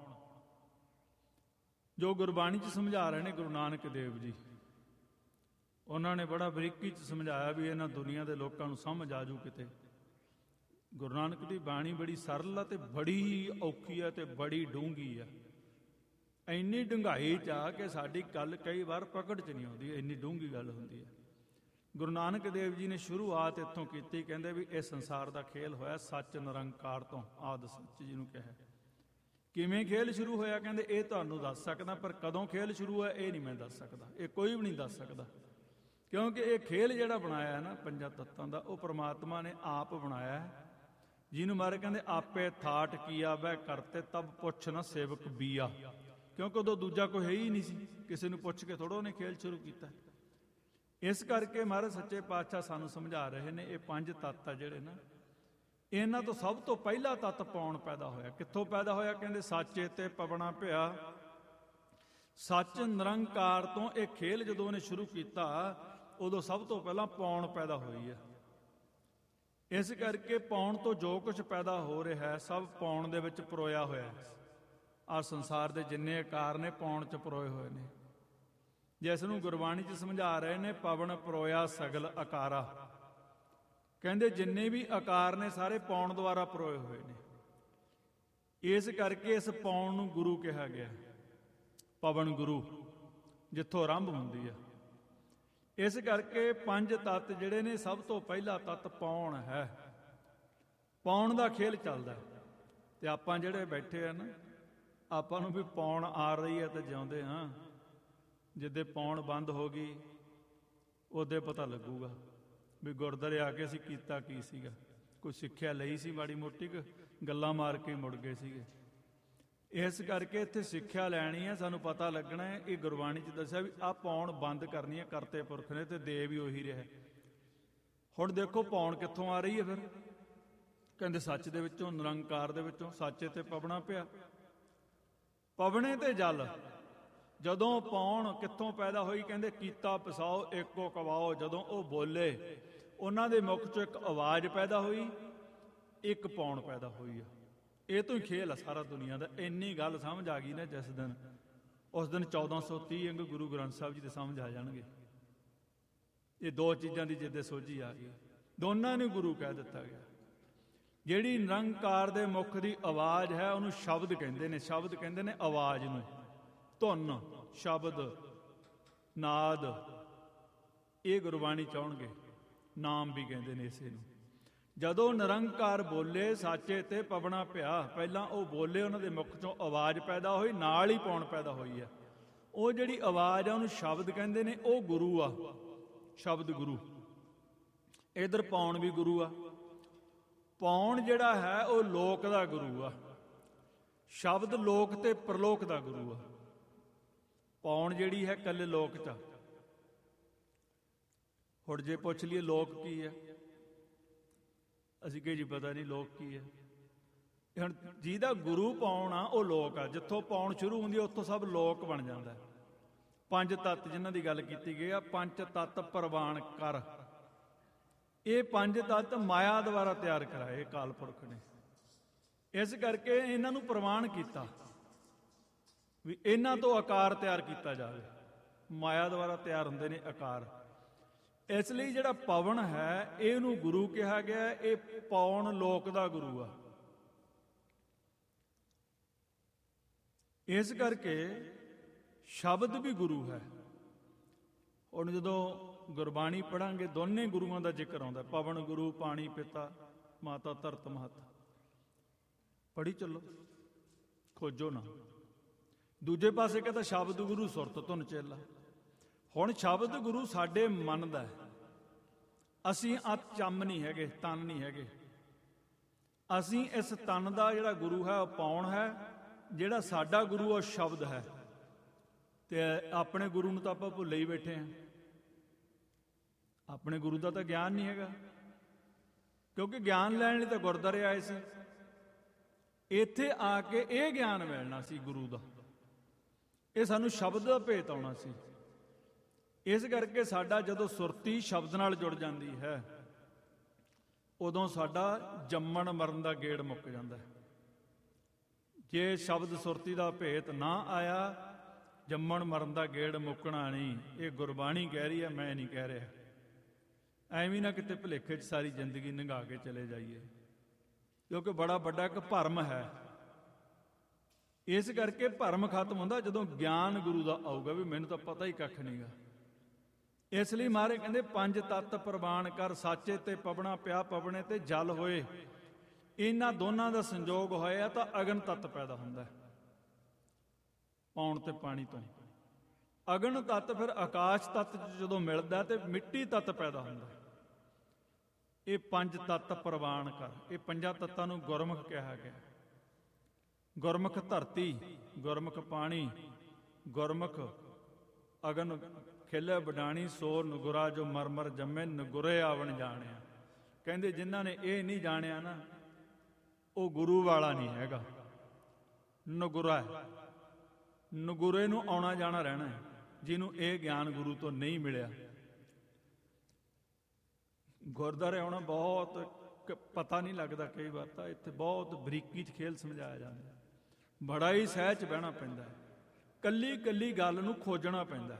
ਜੋ ਗੁਰਬਾਣੀ 'ਚ ਸਮਝਾ ਰਹੇ ਨੇ ਗੁਰੂ ਨਾਨਕ ਦੇਵ ਜੀ। ਉਹਨਾਂ ਨੇ ਬੜਾ ਬਰੀਕੀ 'ਚ ਸਮਝਾਇਆ ਵੀ ਇਹਨਾਂ ਦੁਨੀਆ ਦੇ ਲੋਕਾਂ ਨੂੰ ਸਮਝ ਆ ਜੂ ਕਿਤੇ। ਗੁਰੂ ਨਾਨਕ ਦੀ ਬਾਣੀ ਬੜੀ ਸਰਲ ਆ ਤੇ ਬੜੀ ਔਖੀ ਆ ਤੇ ਬੜੀ ਡੂੰਘੀ ਆ। ਇੰਨੀ ਡੂੰਘਾਈ 'ਚ ਆ ਕਿ ਸਾਡੀ ਗੱਲ ਕਈ ਵਾਰ ਪਕੜ 'ਚ ਨਹੀਂ ਆਉਂਦੀ, ਇੰਨੀ ਡੂੰਘੀ ਗੱਲ ਹੁੰਦੀ ਹੈ। ਗੁਰੂ ਨਾਨਕ ਦੇਵ ਜੀ ਨੇ ਸ਼ੁਰੂਆਤ ਇੱਥੋਂ ਕੀਤੀ, ਕਹਿੰਦੇ ਵੀ ਇਹ ਸੰਸਾਰ ਦਾ ਖੇਲ ਹੋਇਆ ਸੱਚ ਨਿਰੰਕਾਰ ਤੋਂ, ਆਦਿ ਸੱਚ ਜਿਹਨੂੰ ਕਿਹਾ। ਕਿਵੇਂ ਖੇਲ ਸ਼ੁਰੂ ਹੋਇਆ? ਕਹਿੰਦੇ ਇਹ ਤੁਹਾਨੂੰ ਦੱਸ ਸਕਦਾ, ਪਰ ਕਦੋਂ ਖੇਲ ਸ਼ੁਰੂ ਹੋਇਆ ਇਹ ਨਹੀਂ ਮੈਂ ਦੱਸ ਸਕਦਾ, ਇਹ ਕੋਈ ਵੀ ਨਹੀਂ ਦੱਸ ਸਕਦਾ। ਕਿਉਂਕਿ ਇਹ ਖੇਲ ਜਿਹੜਾ ਬਣਾਇਆ ਹੈ ਨਾ ਪੰਜਾਂ ਤੱਤਾਂ ਦਾ, ਉਹ ਪ੍ਰਮਾਤਮਾ ਨੇ ਆਪ ਬਣਾਇਆ ਹੈ। ਜਿਹਨੂੰ ਮਾਰੇ ਕਹਿੰਦੇ ਆਪੇ ਥਾਟ ਕੀਆ ਵੈ ਕਰਤੇ ਤਬ ਪੁੱਛ ਨਾ ਸੇਵਕ ਬੀਆ। ਕਿਉਂਕਿ ਉਦੋਂ ਦੂਜਾ ਕੋਈ ਹੈ ਹੀ ਨਹੀਂ ਸੀ, ਕਿਸੇ ਨੂੰ ਪੁੱਛ ਕੇ ਥੋੜ੍ਹਾ ਉਹਨੇ ਖੇਲ ਸ਼ੁਰੂ ਕੀਤਾ। ਇਸ ਕਰਕੇ ਮਹਾਰਾਜ ਸੱਚੇ ਪਾਤਸ਼ਾਹ ਸਾਨੂੰ ਸਮਝਾ ਰਹੇ ਨੇ ਇਹ ਪੰਜ ਤੱਤ ਆ ਜਿਹੜੇ ਨਾ, ਇਹਨਾਂ ਤੋਂ ਸਭ ਤੋਂ ਪਹਿਲਾ ਤੱਤ ਪੌਣ ਪੈਦਾ ਹੋਇਆ। ਕਿੱਥੋਂ ਪੈਦਾ ਹੋਇਆ? ਕਹਿੰਦੇ ਸੱਚੇ ਤੇ ਪਵਣਾ ਭਿਆ। ਸੱਚ ਨਿਰੰਕਾਰ ਤੋਂ ਇਹ ਖੇਲ ਜਦੋਂ ਉਹਨੇ ਸ਼ੁਰੂ ਕੀਤਾ, ਉਦੋਂ ਸਭ ਤੋਂ ਪਹਿਲਾਂ ਪੌਣ ਪੈਦਾ ਹੋਈ ਹੈ। ਇਸ ਕਰਕੇ ਪੌਣ ਤੋਂ ਜੋ ਕੁਝ ਪੈਦਾ ਹੋ ਰਿਹਾ ਹੈ ਸਭ ਪੌਣ ਦੇ ਵਿੱਚ ਪਰੋਇਆ ਹੋਇਆ ਹੈ। ਆਹ ਸੰਸਾਰ ਦੇ ਜਿੰਨੇ ਆਕਾਰ ਨੇ ਪੌਣ 'ਚ ਪਰੋਏ ਹੋਏ ਨੇ। ਜਿਸ ਨੂੰ ਗੁਰਬਾਣੀ 'ਚ ਸਮਝਾ ਰਹੇ ਨੇ ਪਵਨ ਪਰੋਇਆ ਸਗਲ ਆਕਾਰਾ। ਕਹਿੰਦੇ ਜਿੰਨੇ ਵੀ ਆਕਾਰ ਨੇ ਸਾਰੇ ਪੌਣ ਦੁਆਰਾ ਪਰੋਏ ਹੋਏ ਨੇ। ਇਸ ਕਰਕੇ ਇਸ ਪੌਣ ਨੂੰ ਗੁਰੂ ਕਿਹਾ ਗਿਆ, ਪਵਨ ਗੁਰੂ, ਜਿੱਥੋਂ ਆਰੰਭ ਹੁੰਦੀ ਆ। ਇਸ ਕਰਕੇ ਪੰਜ ਤੱਤ ਜਿਹੜੇ ਨੇ, ਸਭ ਤੋਂ ਪਹਿਲਾ ਤੱਤ ਪੌਣ ਹੈ। ਪੌਣ ਦਾ ਖੇਲ ਚੱਲਦਾ ਤੇ ਆਪਾਂ ਜਿਹੜੇ ਬੈਠੇ ਆ ਨਾ, ਆਪਾਂ ਨੂੰ ਵੀ ਪੌਣ ਆ ਰਹੀ ਹੈ ਤੇ ਜਿਉਂਦੇ ਹਾਂ। ਜਿੱਦੇ ਪੌਣ ਬੰਦ ਹੋ ਗਈ ਉਹਦੇ ਪਤਾ ਲੱਗੂਗਾ ਵੀ ਗੁਰਦੁਆਰੇ ਆ ਕੇ ਅਸੀਂ ਕੀਤਾ ਕੀ ਸੀਗਾ। ਕੋਈ ਸਿੱਖਿਆ ਲਈ ਸੀ ਮਾੜੀ ਮੋਟੀ, ਗੱਲਾਂ ਮਾਰ ਕੇ ਮੁੜ ਗਏ ਸੀਗੇ। ਇਸ ਕਰਕੇ ਇੱਥੇ ਸਿੱਖਿਆ ਲੈਣੀ ਹੈ, ਸਾਨੂੰ ਪਤਾ ਲੱਗਣਾ ਹੈ। ਇਹ ਗੁਰਬਾਣੀ 'ਚ ਦੱਸਿਆ ਵੀ ਆਹ ਪੌਣ ਬੰਦ ਕਰਨੀ ਹੈ ਕਰਤੇ ਪੁਰਖ ਨੇ, ਤੇ ਦੇ ਵੀ ਉਹੀ ਰਿਹਾ। ਹੁਣ ਦੇਖੋ ਪੌਣ ਕਿੱਥੋਂ ਆ ਰਹੀ ਹੈ? ਫਿਰ ਕਹਿੰਦੇ ਸੱਚ ਦੇ ਵਿੱਚੋਂ, ਨਿਰੰਕਾਰ ਦੇ ਵਿੱਚੋਂ। ਸੱਚੇ ਤੇ ਪਵਣਾ ਪਿਆ, ਪਵਣੇ ਤੇ ਜਲ। ਜਦੋਂ ਪੌਣ ਕਿੱਥੋਂ ਪੈਦਾ ਹੋਈ? ਕਹਿੰਦੇ ਕੀਤਾ ਪਸਾਓ ਏਕੋ ਕਵਾਓ। ਜਦੋਂ ਉਹ ਬੋਲੇ, ਉਹਨਾਂ ਦੇ ਮੁਖ 'ਚੋਂ ਇੱਕ ਆਵਾਜ਼ ਪੈਦਾ ਹੋਈ, ਇੱਕ ਪੌਣ ਪੈਦਾ ਹੋਈ ਆ। ਇਹ ਤੋਂ ਹੀ ਖੇਲ ਆ ਸਾਰਾ ਦੁਨੀਆ ਦਾ। ਇੰਨੀ ਗੱਲ ਸਮਝ ਆ ਗਈ ਨਾ ਜਿਸ ਦਿਨ, ਉਸ ਦਿਨ ਚੌਦਾਂ ਸੌ ਤੀਹ ਅੰਗ ਗੁਰੂ ਗ੍ਰੰਥ ਸਾਹਿਬ ਜੀ ਦੇ ਸਮਝ ਆ ਜਾਣਗੇ। ਇਹ ਦੋ ਚੀਜ਼ਾਂ ਦੀ ਜਿੱਦੇ ਸੋਝੀ ਆ ਗਈ, ਦੋਨਾਂ ਨੂੰ ਗੁਰੂ ਕਹਿ ਦਿੱਤਾ ਗਿਆ। ਜਿਹੜੀ ਨਿਰੰਕਾਰ ਦੇ ਮੁਖ ਦੀ ਆਵਾਜ਼ ਹੈ ਉਹਨੂੰ ਸ਼ਬਦ ਕਹਿੰਦੇ ਨੇ। ਸ਼ਬਦ ਕਹਿੰਦੇ ਨੇ ਆਵਾਜ਼ ਨੂੰ, ਧੁਨ, ਸ਼ਬਦ, ਨਾਦ। ਇਹ ਗੁਰਬਾਣੀ ਚਾਹੁਣਗੇ, ਨਾਮ ਵੀ ਕਹਿੰਦੇ ਨੇ ਇਸੇ ਨੂੰ। ਜਦੋਂ ਨਿਰੰਕਾਰ ਬੋਲੇ ਸਾਚੇ ਤੇ ਪਵਣਾ ਪਿਆ, ਪਹਿਲਾਂ ਉਹ ਬੋਲੇ, ਉਹਨਾਂ ਦੇ ਮੁਖ ਚੋਂ ਆਵਾਜ਼ ਪੈਦਾ ਹੋਈ, ਨਾਲ ਹੀ ਪੌਣ ਪੈਦਾ ਹੋਈ ਹੈ। ਉਹ ਜਿਹੜੀ ਆਵਾਜ਼ ਆ ਉਹਨੂੰ ਸ਼ਬਦ ਕਹਿੰਦੇ ਨੇ, ਉਹ ਗੁਰੂ ਆ, ਸ਼ਬਦ ਗੁਰੂ। ਇਧਰ ਪੌਣ ਵੀ ਗੁਰੂ ਆ। ਪੌਣ ਜਿਹੜਾ ਹੈ ਉਹ ਲੋਕ ਦਾ ਗੁਰੂ ਆ। ਸ਼ਬਦ ਲੋਕ ਤੇ ਪ੍ਰਲੋਕ ਦਾ ਗੁਰੂ ਆ। ਪੌਣ ਜਿਹੜੀ ਹੈ ਇਕੱਲੇ ਲੋਕ 'ਚ ਆ। ਹੁਣ ਜੇ ਪੁੱਛ ਲਈਏ ਲੋਕ ਕੀ ਹੈ, ਅਸੀਂ ਕਹੇ ਜੀ ਪਤਾ ਨਹੀਂ ਲੋਕ ਕੀ ਹੈ। ਹੁਣ ਜਿਹਦਾ ਗੁਰੂ ਪੌਣ ਆ ਉਹ ਲੋਕ ਆ। ਜਿੱਥੋਂ ਪੌਣ ਸ਼ੁਰੂ ਹੁੰਦੀ ਆ ਉੱਥੋਂ ਸਭ ਲੋਕ ਬਣ ਜਾਂਦਾ। ਪੰਜ ਤੱਤ ਜਿਨ੍ਹਾਂ ਦੀ ਗੱਲ ਕੀਤੀ ਗਈ ਆ, ਪੰਜ ਤੱਤ ਪ੍ਰਵਾਨ ਕਰ। ਇਹ ਪੰਜ ਤੱਤ ਮਾਇਆ ਦੁਆਰਾ ਤਿਆਰ ਕਰਾਏ ਅਕਾਲ ਪੁਰਖ ਨੇ। ਇਸ ਕਰਕੇ ਇਹਨਾਂ ਨੂੰ ਪ੍ਰਵਾਨ ਕੀਤਾ ਵੀ ਇਹਨਾਂ ਤੋਂ ਆਕਾਰ ਤਿਆਰ ਕੀਤਾ ਜਾਵੇ। ਮਾਇਆ ਦੁਆਰਾ ਤਿਆਰ ਹੁੰਦੇ ਨੇ ਆਕਾਰ। ਇਸ ਲਈ ਜਿਹੜਾ ਪਵਨ ਹੈ ਇਹਨੂੰ ਗੁਰੂ ਕਿਹਾ ਗਿਆ। ਇਹ ਪੌਣ ਲੋਕ ਦਾ ਗੁਰੂ ਆ। ਇਸ ਕਰਕੇ ਸ਼ਬਦ ਵੀ ਗੁਰੂ ਹੈ। ਹੁਣ ਜਦੋਂ ਗੁਰਬਾਣੀ ਪੜਾਂਗੇ ਦੋਨੇ ਗੁਰੂਆਂ ਦਾ ਜ਼ਿਕਰ ਆਉਂਦਾ। ਪਵਨ ਗੁਰੂ, ਪਾਣੀ ਪਿਤਾ, ਮਾਤਾ ਧਰਤ ਮਹਤ। ਪੜ੍ਹੀ ਚੱਲੋ, ਖੋਜੋ ਨਾ। ਦੂਜੇ ਪਾਸੇ ਕਹਿੰਦਾ ਸ਼ਬਦ ਗੁਰੂ ਸੁਰਤ ਧੁਨ ਚੇਲਾ। ਹੁਣ ਸ਼ਬਦ ਗੁਰੂ ਸਾਡੇ ਮਨ ਦਾ ਹੈ। ਅਸੀਂ ਅੱਤ ਚੰਮ ਨਹੀਂ ਹੈਗੇ, ਤਨ ਨਹੀਂ ਹੈਗੇ। ਅਸੀਂ ਇਸ ਤਨ ਦਾ ਜਿਹੜਾ ਗੁਰੂ ਹੈ ਉਹ ਪੌਣ ਹੈ। ਜਿਹੜਾ ਸਾਡਾ ਗੁਰੂ ਉਹ ਸ਼ਬਦ ਹੈ। ਤੇ ਆਪਣੇ ਗੁਰੂ ਨੂੰ ਤਾਂ ਆਪਾਂ ਭੁੱਲੇ ਹੀ ਬੈਠੇ ਹਾਂ। ਆਪਣੇ ਗੁਰੂ ਦਾ ਤਾਂ ਗਿਆਨ ਨਹੀਂ ਹੈਗਾ, ਕਿਉਂਕਿ ਗਿਆਨ ਲੈਣ ਲਈ ਤਾਂ ਗੁਰਦੁਆਰੇ ਆਏ ਸੀ। ਇੱਥੇ ਆ ਕੇ ਇਹ ਗਿਆਨ ਮਿਲਣਾ ਸੀ ਗੁਰੂ ਦਾ। ਇਹ ਸਾਨੂੰ ਸ਼ਬਦ ਦਾ ਭੇਤ ਆਉਣਾ ਸੀ। ਇਸ ਕਰਕੇ ਸਾਡਾ ਜਦੋਂ ਸੁਰਤੀ ਸ਼ਬਦ ਨਾਲ ਜੁੜ ਜਾਂਦੀ ਹੈ ਉਦੋਂ ਸਾਡਾ ਜੰਮਣ ਮਰਨ ਦਾ ਗੇੜ ਮੁੱਕ ਜਾਂਦਾ ਹੈ। ਜੇ ਸ਼ਬਦ ਸੁਰਤੀ ਦਾ ਭੇਤ ਨਾ ਆਇਆ, ਜੰਮਣ ਮਰਨ ਦਾ ਗੇੜ ਮੁੱਕਣਾ ਨਹੀਂ। ਇਹ ਗੁਰਬਾਣੀ ਕਹਿ ਰਹੀ ਹੈ, ਮੈਂ ਨਹੀਂ ਕਹਿ ਰਿਹਾ। ਐਵੇਂ ਨਾ ਕਿਤੇ ਭੁਲੇਖੇ 'ਚ ਸਾਰੀ ਜ਼ਿੰਦਗੀ ਲੰਘਾ ਕੇ ਚਲੇ ਜਾਈਏ, ਕਿਉਂਕਿ ਬੜਾ ਵੱਡਾ ਇੱਕ ਭਰਮ ਹੈ। ਇਸ ਕਰਕੇ ਭਰਮ ਖਤਮ ਹੁੰਦਾ ਜਦੋਂ ਗਿਆਨ ਗੁਰੂ ਦਾ ਆਊਗਾ ਵੀ ਮੈਨੂੰ ਤਾਂ ਪਤਾ ਹੀ ਕੱਖ ਨਹੀਂਗਾ। ਇਸ ਲਈ ਮਹਾਰਾਜ ਕਹਿੰਦੇ ਪੰਜ ਤੱਤ ਪ੍ਰਵਾਨ ਕਰ। ਸਾਚੇ ਤੇ ਪਵਣਾ ਪਿਆ ਪਵਣੇ ਤੇ ਜਲ ਹੋਏ। ਇਹਨਾਂ ਦੋਨਾਂ ਦਾ ਸੰਜੋਗ ਹੋਇਆ ਤਾਂ ਅਗਨ ਤੱਤ ਪੈਦਾ ਹੁੰਦਾ। ਪੌਣ ਤੇ ਪਾਣੀ ਤੋਂ ਅਗਨ ਤੱਤ ਫਿਰ ਆਕਾਸ਼ ਤੱਤ ਜਦੋਂ ਮਿਲਦਾ ਤੇ ਮਿੱਟੀ ਤੱਤ ਪੈਦਾ ਹੁੰਦਾ। ਇਹ ਪੰਜ ਤੱਤ ਪ੍ਰਵਾਨ ਕਰ। ਇਹ ਪੰਜਾਂ ਤੱਤਾਂ ਨੂੰ ਗੁਰਮੁਖ ਕਿਹਾ ਗਿਆ। ਗੁਰਮੁਖ ਧਰਤੀ, ਗੁਰਮੁਖ ਪਾਣੀ, ਗੁਰਮੁਖ ਅਗਨ ਖਿਲੇ ਬਡਾਣੀ, ਸੋਰ ਨਗੁਰਾ ਜੋ ਮਰਮਰ ਜੰਮੇ, ਨਗੁਰੇ ਆਵਣ ਜਾਣਿਆ। ਕਹਿੰਦੇ ਜਿਨ੍ਹਾਂ ਨੇ ਇਹ ਨਹੀਂ ਜਾਣਿਆ ਨਾ ਉਹ ਗੁਰੂ ਵਾਲਾ ਨਹੀਂ ਹੈਗਾ, ਨਗੁਰਾ ਹੈ। ਨਗੁਰੇ ਨੂੰ ਆਉਣਾ ਜਾਣਾ ਰਹਿਣਾ, ਜਿਹਨੂੰ ਇਹ ਗਿਆਨ ਗੁਰੂ ਤੋਂ ਨਹੀਂ ਮਿਲਿਆ। ਗੁਰਦੁਆਰੇ ਆਉਣਾ ਬਹੁਤ ਪਤਾ ਨਹੀਂ ਲੱਗਦਾ। ਕਈ ਵਾਰ ਤਾਂ ਇੱਥੇ ਬਹੁਤ ਬਰੀਕੀ 'ਚ ਖੇਲ ਸਮਝਾਇਆ ਜਾਂਦਾ। ਬੜਾ ਹੀ ਸਹਿਜ ਬਹਿਣਾ ਪੈਂਦਾ। ਕੱਲੀ ਕੱਲੀ ਗੱਲ ਨੂੰ ਖੋਜਣਾ ਪੈਂਦਾ।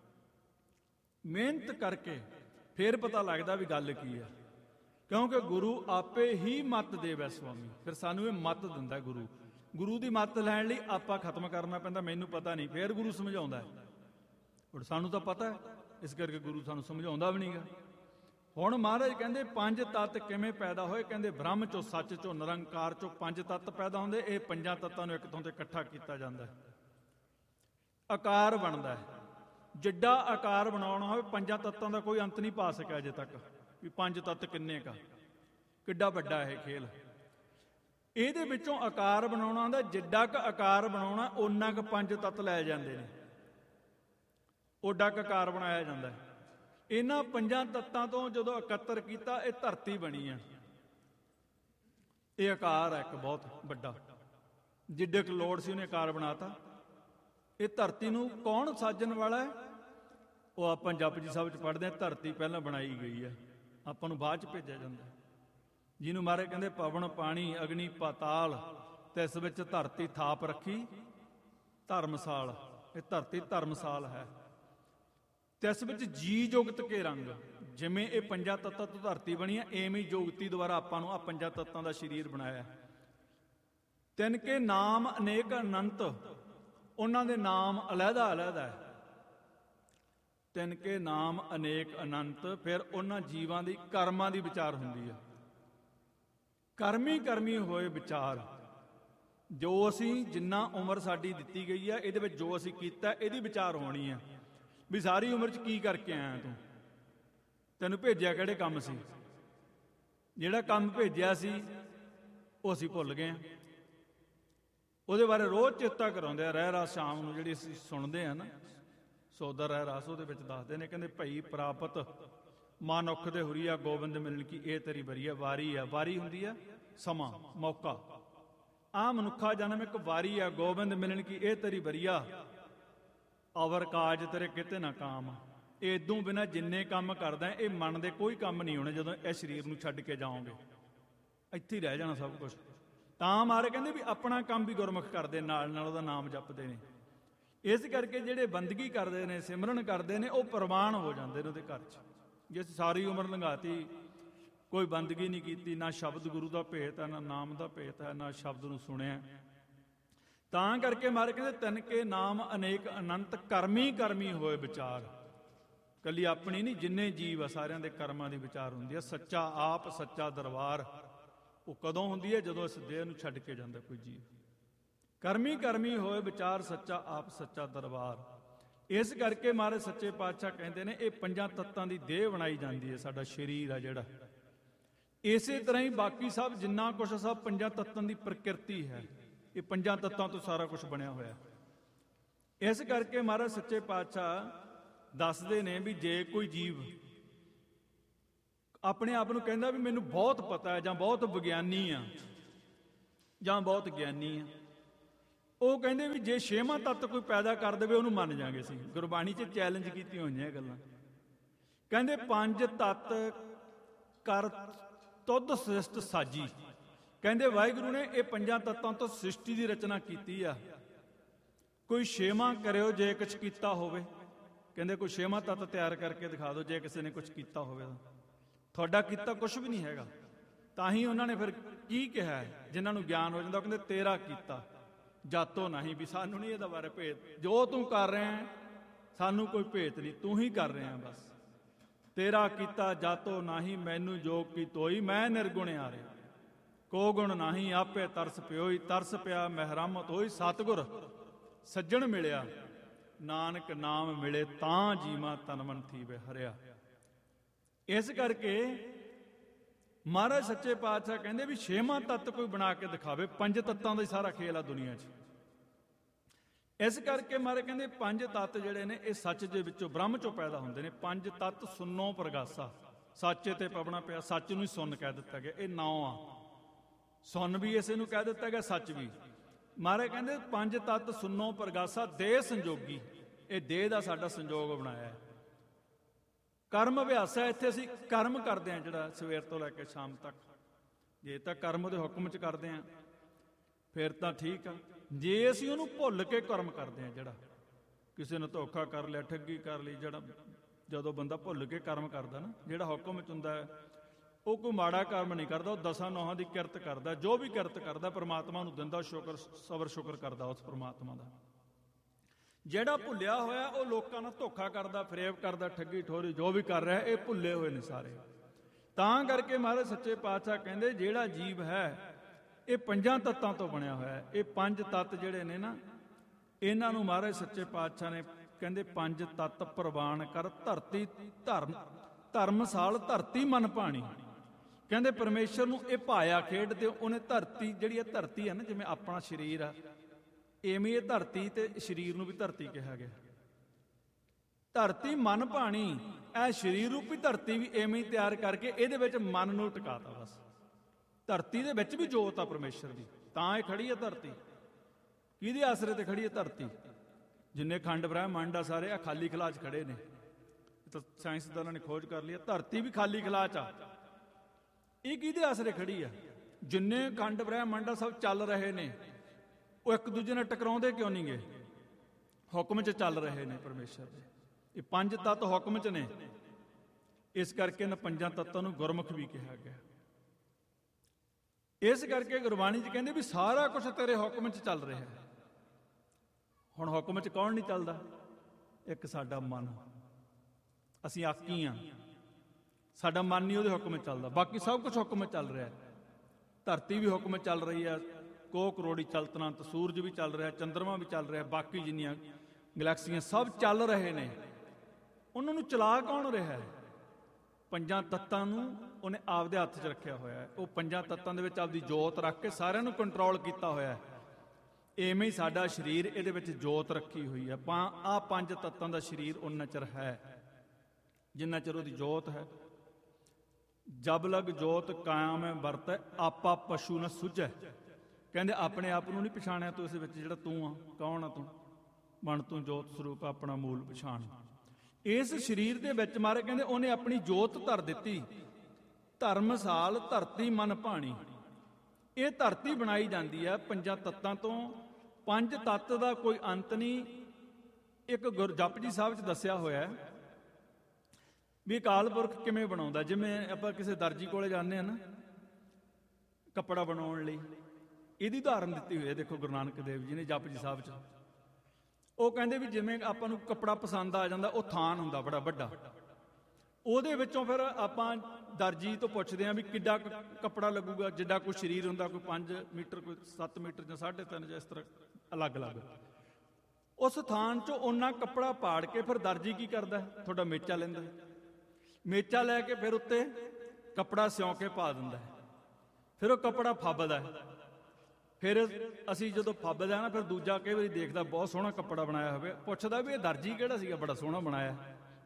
ਮਿਹਨਤ ਕਰਕੇ ਫਿਰ ਪਤਾ ਲੱਗਦਾ ਵੀ ਗੱਲ ਕੀ ਆ, ਕਿਉਂਕਿ ਗੁਰੂ ਆਪੇ ਹੀ ਮੱਤ ਦੇਵੈ ਸੁਆਮੀ। ਫਿਰ ਸਾਨੂੰ ਇਹ ਮੱਤ ਦਿੰਦਾ ਗੁਰੂ। ਗੁਰੂ ਦੀ ਮੱਤ ਲੈਣ ਲਈ ਆਪਾਂ ਖਤਮ ਕਰਨਾ ਪੈਂਦਾ, ਮੈਨੂੰ ਪਤਾ ਨਹੀਂ, ਫਿਰ ਗੁਰੂ ਸਮਝਾਉਂਦਾ। ਹੁਣ ਸਾਨੂੰ ਤਾਂ ਪਤਾ ਹੈ, ਇਸ ਕਰਕੇ ਗੁਰੂ ਸਾਨੂੰ ਸਮਝਾਉਂਦਾ ਵੀ ਨਹੀਂਗਾ। ਹੁਣ ਮਹਾਰਾਜ ਕਹਿੰਦੇ ਪੰਜ ਤੱਤ ਕਿਵੇਂ ਪੈਦਾ ਹੋਏ। ਕਹਿੰਦੇ ਬ੍ਰਹਮ ਚੋਂ, ਸੱਚ ਚੋਂ, ਨਿਰੰਕਾਰ ਚੋਂ ਪੰਜ ਤੱਤ ਪੈਦਾ ਹੁੰਦੇ। ਇਹ ਪੰਜਾਂ ਤੱਤਾਂ ਨੂੰ ਇੱਕ ਥਾਂ ਤੇ ਇਕੱਠਾ ਕੀਤਾ ਜਾਂਦਾ। ਆਕਾਰ ਬਣਦਾ ਹੈ। ਜਿੱਡਾ ਆਕਾਰ ਬਣਾਉਣਾ ਹੋਵੇ, ਪੰਜਾਂ ਤੱਤਾਂ ਦਾ ਕੋਈ ਅੰਤ ਨਹੀਂ ਪਾ ਸਕਿਆ ਅਜੇ ਤੱਕ ਵੀ ਪੰਜ ਤੱਤ ਕਿੰਨੇ ਕਾ, ਕਿੱਡਾ ਵੱਡਾ ਇਹ ਖੇਲ। ਇਹਦੇ ਵਿੱਚੋਂ ਆਕਾਰ ਬਣਾਉਣਾ ਹੁੰਦਾ। ਜਿੱਡਾ ਕੁ ਆਕਾਰ ਬਣਾਉਣਾ ਓਨਾ ਕੁ ਪੰਜ ਤੱਤ ਲੈ ਜਾਂਦੇ ਨੇ, ਓਡਾ ਕੁ ਆਕਾਰ ਬਣਾਇਆ ਜਾਂਦਾ ਹੈ। ਇਹਨਾਂ ਪੰਜਾਂ ਤੱਤਾਂ ਤੋਂ ਜਦੋਂ ਇਕੱਤਰ ਕੀਤਾ ਇਹ ਧਰਤੀ ਬਣੀ ਆ। ਇਹ ਆਕਾਰ ਹੈ ਇੱਕ ਬਹੁਤ ਵੱਡਾ। ਜਿੱਡੇ ਕੁ ਲੋੜ ਸੀ ਉਹਨੇ ਆਕਾਰ ਬਣਾਤਾ। ਇਹ ਧਰਤੀ ਨੂੰ ਕੌਣ ਸਾਜਣ ਵਾਲਾ ਹੈ? ਉਹ ਆਪਾਂ ਜਪਜੀ ਸਾਹਿਬ 'ਚ ਪੜ੍ਹਦੇ ਹਾਂ, ਧਰਤੀ ਪਹਿਲਾਂ ਬਣਾਈ ਗਈ ਹੈ, ਆਪਾਂ ਨੂੰ ਬਾਅਦ 'ਚ ਭੇਜਿਆ ਜਾਂਦਾ। ਜਿਹਨੂੰ ਮਹਾਰਾਜ ਕਹਿੰਦੇ ਪਵਨ ਪਾਣੀ ਅਗਨੀ ਪਾਤਾਲ, ਤੇ ਇਸ ਵਿੱਚ ਧਰਤੀ ਥਾਪ ਰੱਖੀ ਧਰਮਸਾਲ। ਇਹ ਧਰਤੀ ਧਰਮਸਾਲ ਹੈ। ਤੇ ਇਸ ਵਿੱਚ ਜੀ ਜੁਗਤ ਕੇ ਰੰਗ। ਜਿਵੇਂ ਇਹ ਪੰਜਾਂ ਤੱਤਾਂ ਤੋਂ ਧਰਤੀ ਬਣੀ ਹੈ, ਐਵੇਂ ਹੀ ਜੁਗਤੀ ਦੁਆਰਾ ਆਪਾਂ ਨੂੰ ਆ ਪੰਜਾਂ ਤੱਤਾਂ ਦਾ ਸਰੀਰ ਬਣਾਇਆ। ਤਿੰਨ ਕੇ ਨਾਮ ਅਨੇਕ ਅਨੰਤ। ਉਹਨਾਂ ਦੇ ਨਾਮ ਅਲੱਗਾ ਅਲੱਗਾ ਹੈ। ਤਿੰਨ ਕੇ ਨਾਮ ਅਨੇਕ ਅਨੰਤ। ਫਿਰ ਉਹਨਾਂ ਜੀਵਾਂ ਦੀ ਕਰਮਾਂ ਦੀ ਵਿਚਾਰ ਹੁੰਦੀ ਹੈ। ਕਰਮੀ ਕਰਮੀ ਹੋਏ ਵਿਚਾਰ। ਜੋ ਅਸੀਂ ਜਿੰਨਾ ਉਮਰ ਸਾਡੀ ਦਿੱਤੀ ਗਈ ਹੈ ਇਹਦੇ ਵਿੱਚ ਜੋ ਅਸੀਂ ਕੀਤਾ ਇਹਦੀ ਵਿਚਾਰ ਹੋਣੀ ਹੈ ਵੀ ਸਾਰੀ ਉਮਰ 'ਚ ਕੀ ਕਰਕੇ ਆਇਆ ਤੂੰ, ਤੈਨੂੰ ਭੇਜਿਆ ਕਿਹੜੇ ਕੰਮ ਸੀ। ਜਿਹੜਾ ਕੰਮ ਭੇਜਿਆ ਸੀ ਉਹ ਅਸੀਂ ਭੁੱਲ ਗਏ ਹਾਂ। ਉਹਦੇ ਬਾਰੇ ਰੋਜ਼ ਚੇਤਾ ਕਰਾਉਂਦੇ ਆ। ਰਹਿ ਰਾਸ ਸ਼ਾਮ ਨੂੰ ਜਿਹੜੀ ਅਸੀਂ ਸੁਣਦੇ ਆ ਨਾ, ਸੋਦਰ ਰਹਿ ਰਾਸ, ਉਹਦੇ ਵਿੱਚ ਦੱਸਦੇ ਨੇ, ਕਹਿੰਦੇ ਭਈ ਪ੍ਰਾਪਤ ਮਨੁੱਖ ਦੇ ਹੁਰੀਆ ਗੋਬਿੰਦ ਮਿਲਣ ਕੀ ਇਹ ਤੇਰੀ ਵਰੀ ਆ। ਵਾਰੀ ਆ, ਵਾਰੀ ਹੁੰਦੀ ਆ ਸਮਾਂ, ਮੌਕਾ। ਆ ਮਨੁੱਖਾ ਜਨਮ ਇੱਕ ਵਾਰੀ ਆ, ਗੋਬਿੰਦ ਮਿਲਣ ਕੀ ਇਹ ਤੇਰੀ ਵਰੀਆ। ਅਵਰ ਕਾਜ ਤੇਰੇ ਕਿਤੇ ਨਾ ਕਾਮ। ਇਹ ਇਦੋਂ ਬਿਨਾਂ ਜਿੰਨੇ ਕੰਮ ਕਰਦਾ ਇਹ ਮਨ ਦੇ ਕੋਈ ਕੰਮ ਨਹੀਂ ਹੋਣੇ ਜਦੋਂ ਇਹ ਸਰੀਰ ਨੂੰ ਛੱਡ ਕੇ ਜਾਓਗੇ। ਇੱਥੇ ਹੀ ਰਹਿ ਜਾਣਾ ਸਭ ਕੁਝ। ਤਾਂ ਮਾਰੇ ਕਹਿੰਦੇ ਵੀ ਆਪਣਾ ਕੰਮ ਵੀ ਗੁਰਮੁਖ ਕਰਦੇ, ਨਾਲ ਨਾਲ ਉਹਦਾ ਨਾਮ ਜਪਦੇ ਨੇ। ਇਸ ਕਰਕੇ ਜਿਹੜੇ ਬੰਦਗੀ ਕਰਦੇ ਨੇ, ਸਿਮਰਨ ਕਰਦੇ ਨੇ, ਉਹ ਪ੍ਰਵਾਨ ਹੋ ਜਾਂਦੇ ਨੇ ਉਹਦੇ ਘਰ 'ਚ। ਜੇ ਸਾਰੀ ਉਮਰ ਲੰਘਾਤੀ, ਕੋਈ ਬੰਦਗੀ ਨਹੀਂ ਕੀਤੀ, ਨਾ ਸ਼ਬਦ ਗੁਰੂ ਦਾ ਭੇਤ ਹੈ, ਨਾ ਨਾਮ ਦਾ ਭੇਤ ਹੈ, ਨਾ ਸ਼ਬਦ ਨੂੰ ਸੁਣਿਆ, ਤਾਂ ਕਰਕੇ ਮਾਰੇ ਕਹਿੰਦੇ ਤਿੰਨ ਕੇ ਨਾਮ ਅਨੇਕ ਅਨੰਤ ਕਰਮੀ ਕਰਮੀ ਹੋਏ ਵਿਚਾਰ। ਕੱਲੀ ਆਪਣੀ ਨਹੀਂ, ਜਿੰਨੇ ਜੀਵ ਆ ਸਾਰਿਆਂ ਦੇ ਕਰਮਾਂ ਦੀ ਵਿਚਾਰ ਹੁੰਦੀ ਹੈ। ਸੱਚਾ ਆਪ ਸੱਚਾ ਦਰਬਾਰ ਉਹ ਕਦੋਂ ਹੁੰਦੀ ਹੈ? ਜਦੋਂ ਇਸ ਦੇਹ ਨੂੰ ਛੱਡ ਕੇ ਜਾਂਦਾ ਕੋਈ ਜੀਵ। ਕਰਮੀ ਕਰਮੀ ਹੋਏ ਵਿਚਾਰ, ਸੱਚਾ ਆਪ ਸੱਚਾ ਦਰਬਾਰ। ਇਸ ਕਰਕੇ ਮਹਾਰਾਜ ਸੱਚੇ ਪਾਤਸ਼ਾਹ ਕਹਿੰਦੇ ਨੇ ਇਹ ਪੰਜਾਂ ਤੱਤਾਂ ਦੀ ਦੇਹ ਬਣਾਈ ਜਾਂਦੀ ਹੈ, ਸਾਡਾ ਸਰੀਰ ਆ ਜਿਹੜਾ। ਇਸੇ ਤਰ੍ਹਾਂ ਹੀ ਬਾਕੀ ਸਭ ਜਿੰਨਾ ਕੁਛ ਸਭ ਪੰਜਾਂ ਤੱਤਾਂ ਦੀ ਪ੍ਰਕਿਰਤੀ ਹੈ। ਇਹ ਪੰਜਾਂ ਤੱਤਾਂ ਤੋਂ ਸਾਰਾ ਕੁਝ ਬਣਿਆ ਹੋਇਆ। ਇਸ ਕਰਕੇ ਮਹਾਰਾਜ ਸੱਚੇ ਪਾਤਸ਼ਾਹ ਦੱਸਦੇ ਨੇ ਵੀ ਜੇ ਕੋਈ ਜੀਵ ਆਪਣੇ ਆਪ ਨੂੰ ਕਹਿੰਦਾ ਵੀ ਮੈਨੂੰ ਬਹੁਤ ਪਤਾ ਹੈ, ਜਾਂ ਬਹੁਤ ਵਿਗਿਆਨੀ ਆ, ਜਾਂ ਬਹੁਤ ਗਿਆਨੀ ਆ, ਉਹ ਕਹਿੰਦੇ ਵੀ ਜੇ ਛੇਵਾਂ ਤੱਤ ਕੋਈ ਪੈਦਾ ਕਰ ਦੇਵੇ ਉਹਨੂੰ ਮੰਨ ਜਾਗੇ। ਅਸੀਂ ਗੁਰਬਾਣੀ 'ਚ ਚੈਲੰਜ ਕੀਤੀਆਂ ਹੋਈਆਂ ਗੱਲਾਂ। ਕਹਿੰਦੇ ਪੰਜ ਤੱਤ ਕਰ ਤੁਧ ਸ੍ਰਿਸ਼ਟ ਸਾਜੀ। ਕਹਿੰਦੇ ਵਾਹਿਗੁਰੂ ਨੇ ਇਹ ਪੰਜਾਂ ਤੱਤਾਂ ਤੋਂ ਸ੍ਰਿਸ਼ਟੀ ਦੀ ਰਚਨਾ ਕੀਤੀ ਆ। ਕੋਈ ਛੇਵਾਂ ਕਰਿਓ ਜੇ ਕੁਛ ਕੀਤਾ ਹੋਵੇ। ਕਹਿੰਦੇ ਕੋਈ ਛੇਵਾਂ ਤੱਤ ਤਿਆਰ ਕਰਕੇ ਦਿਖਾ ਦਿਓ ਜੇ ਕਿਸੇ ਨੇ ਕੁਛ ਕੀਤਾ ਹੋਵੇ। ਤੁਹਾਡਾ ਕੀਤਾ ਕੁਛ ਵੀ ਨਹੀਂ ਹੈਗਾ। ਤਾਂ ਹੀ ਉਹਨਾਂ ਨੇ ਫਿਰ ਕੀ ਕਿਹਾ, ਜਿਨ੍ਹਾਂ ਨੂੰ ਗਿਆਨ ਹੋ ਜਾਂਦਾ, ਉਹ ਕਹਿੰਦੇ ਤੇਰਾ ਕੀਤਾ ਜਾਤੋ ਨਹੀਂ, ਵੀ ਸਾਨੂੰ ਨਹੀਂ ਇਹਦਾ ਬਾਰੇ ਭੇਤ। ਜੋ ਤੂੰ ਕਰ ਰਿਹਾ ਸਾਨੂੰ ਕੋਈ ਭੇਤ ਨਹੀਂ, ਤੂੰ ਹੀ ਕਰ ਰਿਹਾ ਬਸ। ਤੇਰਾ ਕੀਤਾ ਜਾਤੋ ਨਹੀਂ, ਮੈਨੂੰ ਜੋਗ ਕੀ ਤੋਈ, ਮੈਂ ਨਿਰਗੁਣ ਆ ਰਿਹਾ। ਕੋ ਗੁਣ ਨਹੀਂ ਆਪੇ ਤਰਸ ਪਿਓਈ, ਤਰਸ ਪਿਆ ਮਹਿਰਮਤ ਹੋਈ। ਸਤਿਗੁਰ ਸੱਜਣ ਮਿਲਿਆ, ਨਾਨਕ ਨਾਮ ਮਿਲੇ, ਤਾਂ ਜੀਵਾਂ ਤਨ ਮਨ ਥੀਵੇ ਹਰਿਆ। ਇਸ ਕਰਕੇ ਮਹਾਰਾਜ ਸੱਚੇ ਪਾਤਸ਼ਾਹ ਕਹਿੰਦੇ ਵੀ ਛੇਵਾਂ ਤੱਤ ਕੋਈ ਬਣਾ ਕੇ ਦਿਖਾਵੇ। ਪੰਜ ਤੱਤਾਂ ਦਾ ਹੀ ਸਾਰਾ ਖੇਲ ਆ ਦੁਨੀਆ 'ਚ। ਇਸ ਕਰਕੇ ਮਹਾਰਾਜ ਕਹਿੰਦੇ ਪੰਜ ਤੱਤ ਜਿਹੜੇ ਨੇ ਇਹ ਸੱਚ ਦੇ ਵਿੱਚੋਂ, ਬ੍ਰਹਮ 'ਚੋਂ ਪੈਦਾ ਹੁੰਦੇ ਨੇ। ਪੰਜ ਤੱਤ ਸੁਨੋ ਪ੍ਰਗਾਸਾ, ਸੱਚੇ ਤੇ ਪਵਣਾ ਪਿਆ। ਸੱਚ ਨੂੰ ਹੀ ਸੁੰਨ ਕਹਿ ਦਿੱਤਾ ਗਿਆ। ਇਹ ਨੌ ਆ। ਸੁੰਨ ਵੀ ਇਸੇ ਨੂੰ ਕਹਿ ਦਿੱਤਾ ਗਿਆ, ਸੱਚ ਵੀ। ਮਹਾਰਾਜ ਕਹਿੰਦੇ ਪੰਜ ਤੱਤ ਸੁਨੋ ਪ੍ਰਗਾਸਾ, ਦੇਹ ਸੰਜੋਗੀ। ਇਹ ਦੇਹ ਦਾ ਸਾਡਾ ਸੰਜੋਗ ਬਣਾਇਆ ਹੈ। ਕਰਮ ਅਭਿਆਸ ਹੈ। ਇੱਥੇ ਅਸੀਂ ਕਰਮ ਕਰਦੇ ਹਾਂ ਜਿਹੜਾ ਸਵੇਰ ਤੋਂ ਲੈ ਕੇ ਸ਼ਾਮ ਤੱਕ। ਜੇ ਤਾਂ ਕਰਮ ਦੇ ਹੁਕਮ 'ਚ ਕਰਦੇ ਹਾਂ ਫਿਰ ਤਾਂ ਠੀਕ ਆ। ਜੇ ਅਸੀਂ ਉਹਨੂੰ ਭੁੱਲ ਕੇ ਕਰਮ ਕਰਦੇ ਹਾਂ, ਜਿਹੜਾ ਕਿਸੇ ਨੂੰ ਧੋਖਾ ਕਰ ਲਿਆ, ਠੱਗੀ ਕਰ ਲਈ, ਜਿਹੜਾ ਜਦੋਂ ਬੰਦਾ ਭੁੱਲ ਕੇ ਕਰਮ ਕਰਦਾ ਨਾ, ਜਿਹੜਾ ਹੁਕਮ 'ਚ ਹੁੰਦਾ ਹੈ, ਉਹ ਕੋਈ ਮਾੜਾ ਕਰਮ ਨਹੀਂ ਕਰਦਾ। ਉਹ ਦਸਾਂ ਨੌਹਾਂ ਦੀ ਕਿਰਤ ਕਰਦਾ। ਜੋ ਵੀ ਕਿਰਤ ਕਰਦਾ ਪਰਮਾਤਮਾ ਨੂੰ ਦਿੰਦਾ, ਸ਼ੁਕਰ ਸਬਰ ਸ਼ੁਕਰ ਕਰਦਾ ਉਸ ਪਰਮਾਤਮਾ ਦਾ। ਜਿਹੜਾ ਭੁੱਲਿਆ ਹੋਇਆ ਉਹ ਲੋਕਾਂ ਨਾਲ ਧੋਖਾ ਕਰਦਾ, ਫਰੇਬ ਕਰਦਾ, ਠੱਗੀ ਠੋਰੀ ਜੋ ਵੀ ਕਰ ਰਿਹਾ, ਇਹ ਭੁੱਲੇ ਹੋਏ ਨੇ ਸਾਰੇ। ਤਾਂ ਕਰਕੇ ਮਹਾਰਾਜ ਸੱਚੇ ਪਾਤਸ਼ਾਹ ਕਹਿੰਦੇ ਜਿਹੜਾ ਜੀਵ ਹੈ ਇਹ ਪੰਜਾਂ ਤੱਤਾਂ ਤੋਂ ਬਣਿਆ ਹੋਇਆ ਹੈ। ਇਹ ਪੰਜ ਤੱਤ ਜਿਹੜੇ ਨੇ ਨਾ, ਇਹਨਾਂ ਨੂੰ ਮਹਾਰਾਜ ਸੱਚੇ ਪਾਤਸ਼ਾਹ ਨੇ ਕਹਿੰਦੇ ਪੰਜ ਤੱਤ ਪ੍ਰਵਾਨ ਕਰ ਧਰਤੀ ਧਰਮ ਧਰਮਸਾਲ ਧਰਤੀ ਮਨ ਭਾਣੀ। ਕਹਿੰਦੇ ਪਰਮੇਸ਼ਰ ਨੂੰ ਇਹ ਭਾਇਆ ਖੇਡ ਤੇ ਉਹਨੇ ਧਰਤੀ, ਜਿਹੜੀ ਇਹ ਧਰਤੀ ਹੈ ਨਾ, ਜਿਵੇਂ ਆਪਣਾ ਸਰੀਰ ਆ, ਐਵੇਂ ਇਹ ਧਰਤੀ ਤੇ ਸਰੀਰ ਨੂੰ ਵੀ ਧਰਤੀ ਕਿਹਾ ਗਿਆ। ਧਰਤੀ ਮਨ ਭਾਣੀ, ਇਹ ਸਰੀਰ ਰੂਪੀ ਧਰਤੀ ਵੀ ਐਵੇਂ ਹੀ ਤਿਆਰ ਕਰਕੇ ਇਹਦੇ ਵਿੱਚ ਮਨ ਨੂੰ ਟਿਕਾਤਾ। ਬਸ ਧਰਤੀ ਦੇ ਵਿੱਚ ਵੀ ਜੋਤ ਆ ਪਰਮੇਸ਼ਰ ਦੀ, ਤਾਂ ਇਹ ਖੜੀ ਹੈ ਧਰਤੀ। ਕਿਹਦੇ ਆਸਰੇ ਤੇ ਖੜੀ ਹੈ ਧਰਤੀ? ਜਿੰਨੇ ਖੰਡ ਬ੍ਰਹਿਮੰਡ ਆ ਸਾਰੇ ਆ ਖਾਲੀ ਖਲਾ 'ਚ ਖੜੇ ਨੇ। ਤਾਂ ਸਾਇੰਸਦਾਨਾਂ ਨੇ ਖੋਜ ਕਰ ਲਈ, ਧਰਤੀ ਵੀ ਖਾਲੀ ਖਲਾ 'ਚ ਆ। ਇਹ ਕਿਹਦੇ ਆਸਰੇ ਖੜੀ ਆ? ਜਿੰਨੇ ਖੰਡ ਬ੍ਰਹਿਮੰਡ ਆ ਸਭ ਚੱਲ ਰਹੇ ਨੇ, ਉਹ ਇੱਕ ਦੂਜੇ ਨਾਲ ਟਕਰਾਉਂਦੇ ਕਿਉਂ ਨਹੀਂ ਗਏ? ਹੁਕਮ 'ਚ ਚੱਲ ਰਹੇ ਨੇ ਪਰਮੇਸ਼ਰ ਦੇ। ਇਹ ਪੰਜ ਤੱਤ ਹੁਕਮ 'ਚ ਨੇ। ਇਸ ਕਰਕੇ ਇਹਨਾਂ ਪੰਜਾਂ ਤੱਤਾਂ ਨੂੰ ਗੁਰਮੁਖ ਵੀ ਕਿਹਾ ਗਿਆ। ਇਸ ਕਰਕੇ ਗੁਰਬਾਣੀ 'ਚ ਕਹਿੰਦੇ ਵੀ ਸਾਰਾ ਕੁਝ ਤੇਰੇ ਹੁਕਮ 'ਚ ਚੱਲ ਰਿਹਾ ਹੈ। ਹੁਣ ਹੁਕਮ 'ਚ ਕੌਣ ਨਹੀਂ ਚੱਲਦਾ? ਇੱਕ ਸਾਡਾ ਮਨ। ਅਸੀਂ ਆਕੀ ਆ, ਸਾਡਾ ਮਨ ਨਹੀਂ ਉਹਦੇ ਹੁਕਮ 'ਚ ਚੱਲਦਾ। ਬਾਕੀ ਸਭ ਕੁਝ ਹੁਕਮ 'ਚ ਚੱਲ ਰਿਹਾ। ਧਰਤੀ ਵੀ ਹੁਕਮ 'ਚ ਚੱਲ ਰਹੀ ਹੈ, ਕੋ ਕਰੋੜੀ ਚਲਤਨੰਤ, ਸੂਰਜ ਵੀ ਚੱਲ ਰਿਹਾ, ਚੰਦਰਮਾ ਵੀ ਚੱਲ ਰਿਹਾ, ਬਾਕੀ ਜਿੰਨੀਆਂ ਗਲੈਕਸੀਆਂ ਸਭ ਚੱਲ ਰਹੇ ਨੇ। ਉਹਨਾਂ ਨੂੰ ਚਲਾ ਕੌਣ ਰਿਹਾ ਹੈ? ਪੰਜਾਂ ਤੱਤਾਂ ਨੂੰ ਉਹਨੇ ਆਪਦੇ ਹੱਥ 'ਚ ਰੱਖਿਆ ਹੋਇਆ ਹੈ। ਉਹ ਪੰਜਾਂ ਤੱਤਾਂ ਦੇ ਵਿੱਚ ਆਪਦੀ ਜੋਤ ਰੱਖ ਕੇ ਸਾਰਿਆਂ ਨੂੰ ਕੰਟਰੋਲ ਕੀਤਾ ਹੋਇਆ ਹੈ। ਇਵੇਂ ਹੀ ਸਾਡਾ ਸਰੀਰ, ਇਹਦੇ ਵਿੱਚ ਜੋਤ ਰੱਖੀ ਹੋਈ ਹੈ। ਪਾ ਆਹ ਪੰਜ ਤੱਤਾਂ ਦਾ ਸਰੀਰ ਉਨਾ ਚਿਰ ਹੈ ਜਿੰਨਾ ਚਿਰ ਉਹਦੀ ਜੋਤ ਹੈ। ਜਬ ਲਗ ਜੋਤ ਕਾਇਮ ਹੈ ਵਰਤੈ, ਆਪਾ ਪਸ਼ੂ ਨਾ ਸੁਝੈ। ਕਹਿੰਦੇ ਆਪਣੇ ਆਪ ਨੂੰ ਨਹੀਂ ਪਛਾਣਿਆ ਤੂੰ ਇਸ ਵਿੱਚ, ਜਿਹੜਾ ਤੂੰ ਆ, ਕੌਣ ਆ ਤੂੰ? ਮਨ ਤੂੰ ਜੋਤ ਸਰੂਪ ਆਪਣਾ ਮੂਲ ਪਛਾਣ। ਇਸ ਸਰੀਰ ਦੇ ਵਿੱਚ ਮਾਰੇ ਕਹਿੰਦੇ ਉਹਨੇ ਆਪਣੀ ਜੋਤ ਧਰ ਦਿੱਤੀ। ਧਰਮਸਾਲ ਧਰਤੀ ਮਨ ਭਾਣੀ। ਇਹ ਧਰਤੀ ਬਣਾਈ ਜਾਂਦੀ ਹੈ ਪੰਜਾਂ ਤੱਤਾਂ ਤੋਂ। ਪੰਜ ਤੱਤ ਦਾ ਕੋਈ ਅੰਤ ਨਹੀਂ। ਇੱਕ ਗੁਰ ਜਪਜੀ ਸਾਹਿਬ 'ਚ ਦੱਸਿਆ ਹੋਇਆ ਵੀ ਅਕਾਲ ਪੁਰਖ ਕਿਵੇਂ ਬਣਾਉਂਦਾ। ਜਿਵੇਂ ਆਪਾਂ ਕਿਸੇ ਦਰਜੀ ਕੋਲੇ ਜਾਂਦੇ ਹਾਂ ਨਾ ਕੱਪੜਾ ਬਣਾਉਣ ਲਈ, ਇਹਦੀ ਉਦਾਹਰਨ ਦਿੱਤੀ ਹੋਈ ਹੈ। ਦੇਖੋ ਗੁਰੂ ਨਾਨਕ ਦੇਵ ਜੀ ਨੇ ਜਪਜੀ ਸਾਹਿਬ 'ਚ ਉਹ ਕਹਿੰਦੇ ਵੀ ਜਿਵੇਂ ਆਪਾਂ ਨੂੰ ਕੱਪੜਾ ਪਸੰਦ ਆ ਜਾਂਦਾ, ਉਹ ਥਾਨ ਹੁੰਦਾ ਬੜਾ ਵੱਡਾ, ਉਹਦੇ ਵਿੱਚੋਂ ਫਿਰ ਆਪਾਂ ਦਰਜੀ ਤੋਂ ਪੁੱਛਦੇ ਹਾਂ ਵੀ ਕਿੱਡਾ ਕੱਪੜਾ ਲੱਗੂਗਾ। ਜਿੱਡਾ ਕੋਈ ਸਰੀਰ ਹੁੰਦਾ, ਕੋਈ ਪੰਜ ਮੀਟਰ, ਕੋਈ ਸੱਤ ਮੀਟਰ ਜਾਂ ਸਾਢੇ ਤਿੰਨ, ਜਾਂ ਇਸ ਤਰ੍ਹਾਂ ਅਲੱਗ ਅਲੱਗ। ਉਸ ਥਾਨ 'ਚੋਂ ਓਨਾ ਕੱਪੜਾ ਪਾੜ ਕੇ ਫਿਰ ਦਰਜੀ ਕੀ ਕਰਦਾ? ਤੁਹਾਡਾ ਮੇਚਾ ਲੈਂਦਾ। ਮੇਚਾ ਲੈ ਕੇ ਫਿਰ ਉੱਤੇ ਕੱਪੜਾ ਸਿਉਂ ਕੇ ਪਾ ਦਿੰਦਾ। ਫਿਰ ਉਹ ਕੱਪੜਾ ਫੱਬਦਾ। ਫਿਰ ਅਸੀਂ ਜਦੋਂ ਫੱਬਦਾ ਨਾ, ਫਿਰ ਦੂਜਾ ਕਈ ਵਾਰੀ ਦੇਖਦਾ ਬਹੁਤ ਸੋਹਣਾ ਕੱਪੜਾ ਬਣਾਇਆ ਹੋਵੇ, ਪੁੱਛਦਾ ਵੀ ਇਹ ਦਰਜੀ ਕਿਹੜਾ ਸੀਗਾ, ਬੜਾ ਸੋਹਣਾ ਬਣਾਇਆ।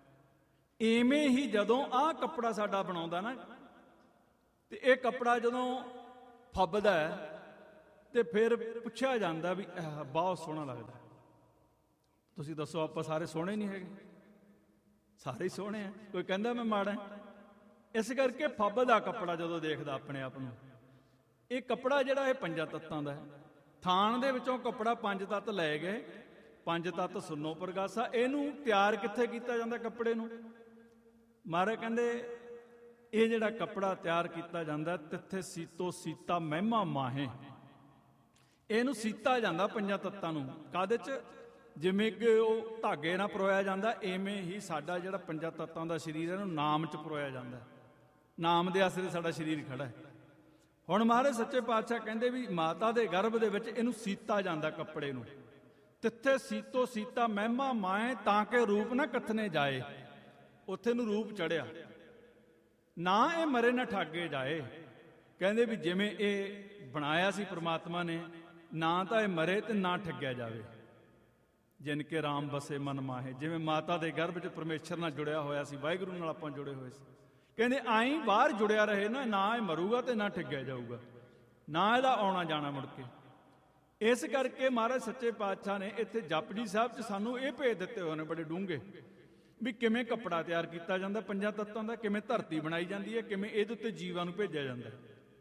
ਇਵੇਂ ਹੀ ਜਦੋਂ ਆਹ ਕੱਪੜਾ ਸਾਡਾ ਬਣਾਉਂਦਾ ਨਾ, ਤੇ ਇਹ ਕੱਪੜਾ ਜਦੋਂ ਫੱਬਦਾ ਤੇ ਫਿਰ ਪੁੱਛਿਆ ਜਾਂਦਾ ਵੀ ਇਹ ਬਹੁਤ ਸੋਹਣਾ ਲੱਗਦਾ। ਤੁਸੀਂ ਦੱਸੋ, ਆਪਾਂ ਸਾਰੇ ਸੋਹਣੇ ਨਹੀਂ ਹੈਗੇ? ਸਾਰੇ ਹੀ ਸੋਹਣੇ ਆ, ਕੋਈ ਕਹਿੰਦਾ ਮੈਂ ਮਾੜਾ। ਇਸ ਕਰਕੇ ਫੱਬਦਾ ਕੱਪੜਾ ਜਦੋਂ ਦੇਖਦਾ ਆਪਣੇ ਆਪ ਨੂੰ, ਇਹ ਕੱਪੜਾ ਜਿਹੜਾ ਇਹ ਪੰਜਾਂ ਤੱਤਾਂ ਦਾ ਹੈ। ਥਾਨ ਦੇ ਵਿੱਚੋਂ ਕੱਪੜਾ ਪੰਜ ਤੱਤ ਲੈ ਗਏ। ਪੰਜ ਤੱਤ ਸੁਨੋ ਪ੍ਰਗਾਸਾ। ਇਹਨੂੰ ਤਿਆਰ ਕਿੱਥੇ ਕੀਤਾ ਜਾਂਦਾ ਕੱਪੜੇ ਨੂੰ? ਮਹਾਰਾਜ ਕਹਿੰਦੇ ਇਹ ਜਿਹੜਾ ਕੱਪੜਾ ਤਿਆਰ ਕੀਤਾ ਜਾਂਦਾ, ਤਿੱਥੇ ਸੀਤੋ ਸੀਤਾ ਮਹਿਮਾ ਮਾਹੇ। ਇਹਨੂੰ ਸੀਤਾ ਜਾਂਦਾ ਪੰਜਾਂ ਤੱਤਾਂ ਨੂੰ। ਕਾਹਦੇ 'ਚ? ਜਿਵੇਂ ਕਿ ਉਹ ਧਾਗੇ ਨਾਲ ਪਰੋਇਆ ਜਾਂਦਾ, ਇਵੇਂ ਹੀ ਸਾਡਾ ਜਿਹੜਾ ਪੰਜਾਂ ਤੱਤਾਂ ਦਾ ਸਰੀਰ ਹੈ, ਇਹਨੂੰ ਨਾਮ 'ਚ ਪਰੋਇਆ ਜਾਂਦਾ। ਨਾਮ ਦੇ ਆਸਰੇ ਸਾਡਾ ਸਰੀਰ ਖੜਾ ਹੈ। ਹੁਣ ਮਹਾਰਾਜ ਸੱਚੇ ਪਾਤਸ਼ਾਹ ਕਹਿੰਦੇ ਵੀ ਮਾਤਾ ਦੇ ਗਰਭ ਦੇ ਵਿੱਚ ਇਹਨੂੰ ਸੀਤਾ ਜਾਂਦਾ ਕੱਪੜੇ ਨੂੰ। ਤਿੱਥੇ ਸੀਤੋ ਸੀਤਾ ਮਹਿਮਾ ਮਾਏ, ਤਾਂ ਕਿ ਰੂਪ ਨਾ ਕਥਨੇ ਜਾਏ। ਉੱਥੇ ਨੂੰ ਰੂਪ ਚੜਿਆ ਨਾ, ਇਹ ਮਰੇ ਨਾ ਠਾਗੇ ਜਾਏ। ਕਹਿੰਦੇ ਵੀ ਜਿਵੇਂ ਇਹ ਬਣਾਇਆ ਸੀ ਪ੍ਰਮਾਤਮਾ ਨੇ, ਨਾ ਤਾਂ ਇਹ ਮਰੇ ਤੇ ਨਾ ਠੱਗਿਆ ਜਾਵੇ। ਜਿਨ ਕੇ ਰਾਮ ਬਸੇ ਮਨ ਮਾਹੇ। ਜਿਵੇਂ ਮਾਤਾ ਦੇ ਗਰਭ 'ਚ ਪਰਮੇਸ਼ਰ ਨਾਲ ਜੁੜਿਆ ਹੋਇਆ ਸੀ, ਵਾਹਿਗੁਰੂ ਨਾਲ ਆਪਾਂ ਜੁੜੇ ਹੋਏ ਸੀ, ਕਹਿੰਦੇ ਆਈ ਬਾਹਰ ਜੁੜਿਆ ਰਹੇ ਨਾ, ਨਾ ਇਹ ਮਰੂਗਾ ਤੇ ਨਾ ਠੱਗਿਆ ਜਾਊਗਾ, ਨਾ ਇਹਦਾ ਆਉਣਾ ਜਾਣਾ ਮੁੜ ਕੇ। ਇਸ ਕਰਕੇ ਮਹਾਰਾਜ ਸੱਚੇ ਪਾਤਸ਼ਾਹ ਨੇ ਇੱਥੇ ਜਪਜੀ ਸਾਹਿਬ 'ਚ ਸਾਨੂੰ ਇਹ ਭੇਜ ਦਿੱਤੇ ਹੋਏ ਨੇ ਬੜੇ ਡੂੰਘੇ, ਵੀ ਕਿਵੇਂ ਕੱਪੜਾ ਤਿਆਰ ਕੀਤਾ ਜਾਂਦਾ ਪੰਜਾਂ ਤੱਤਾਂ ਦਾ, ਕਿਵੇਂ ਧਰਤੀ ਬਣਾਈ ਜਾਂਦੀ ਹੈ, ਕਿਵੇਂ ਇਹਦੇ ਉੱਤੇ ਜੀਵਾਂ ਨੂੰ ਭੇਜਿਆ ਜਾਂਦਾ।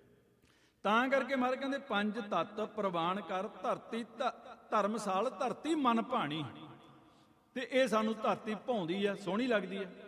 ਤਾਂ ਕਰਕੇ ਮਹਾਰਾਜ ਕਹਿੰਦੇ ਪੰਜ ਤੱਤ ਪ੍ਰਵਾਨ ਕਰ ਧਰਤੀ, ਧਰਮਸਾਲ ਧਰਤੀ ਮਨ ਭਾਣੀ। ਤੇ ਇਹ ਸਾਨੂੰ ਧਰਤੀ ਭਾਉਂਦੀ ਆ, ਸੋਹਣੀ ਲੱਗਦੀ ਹੈ।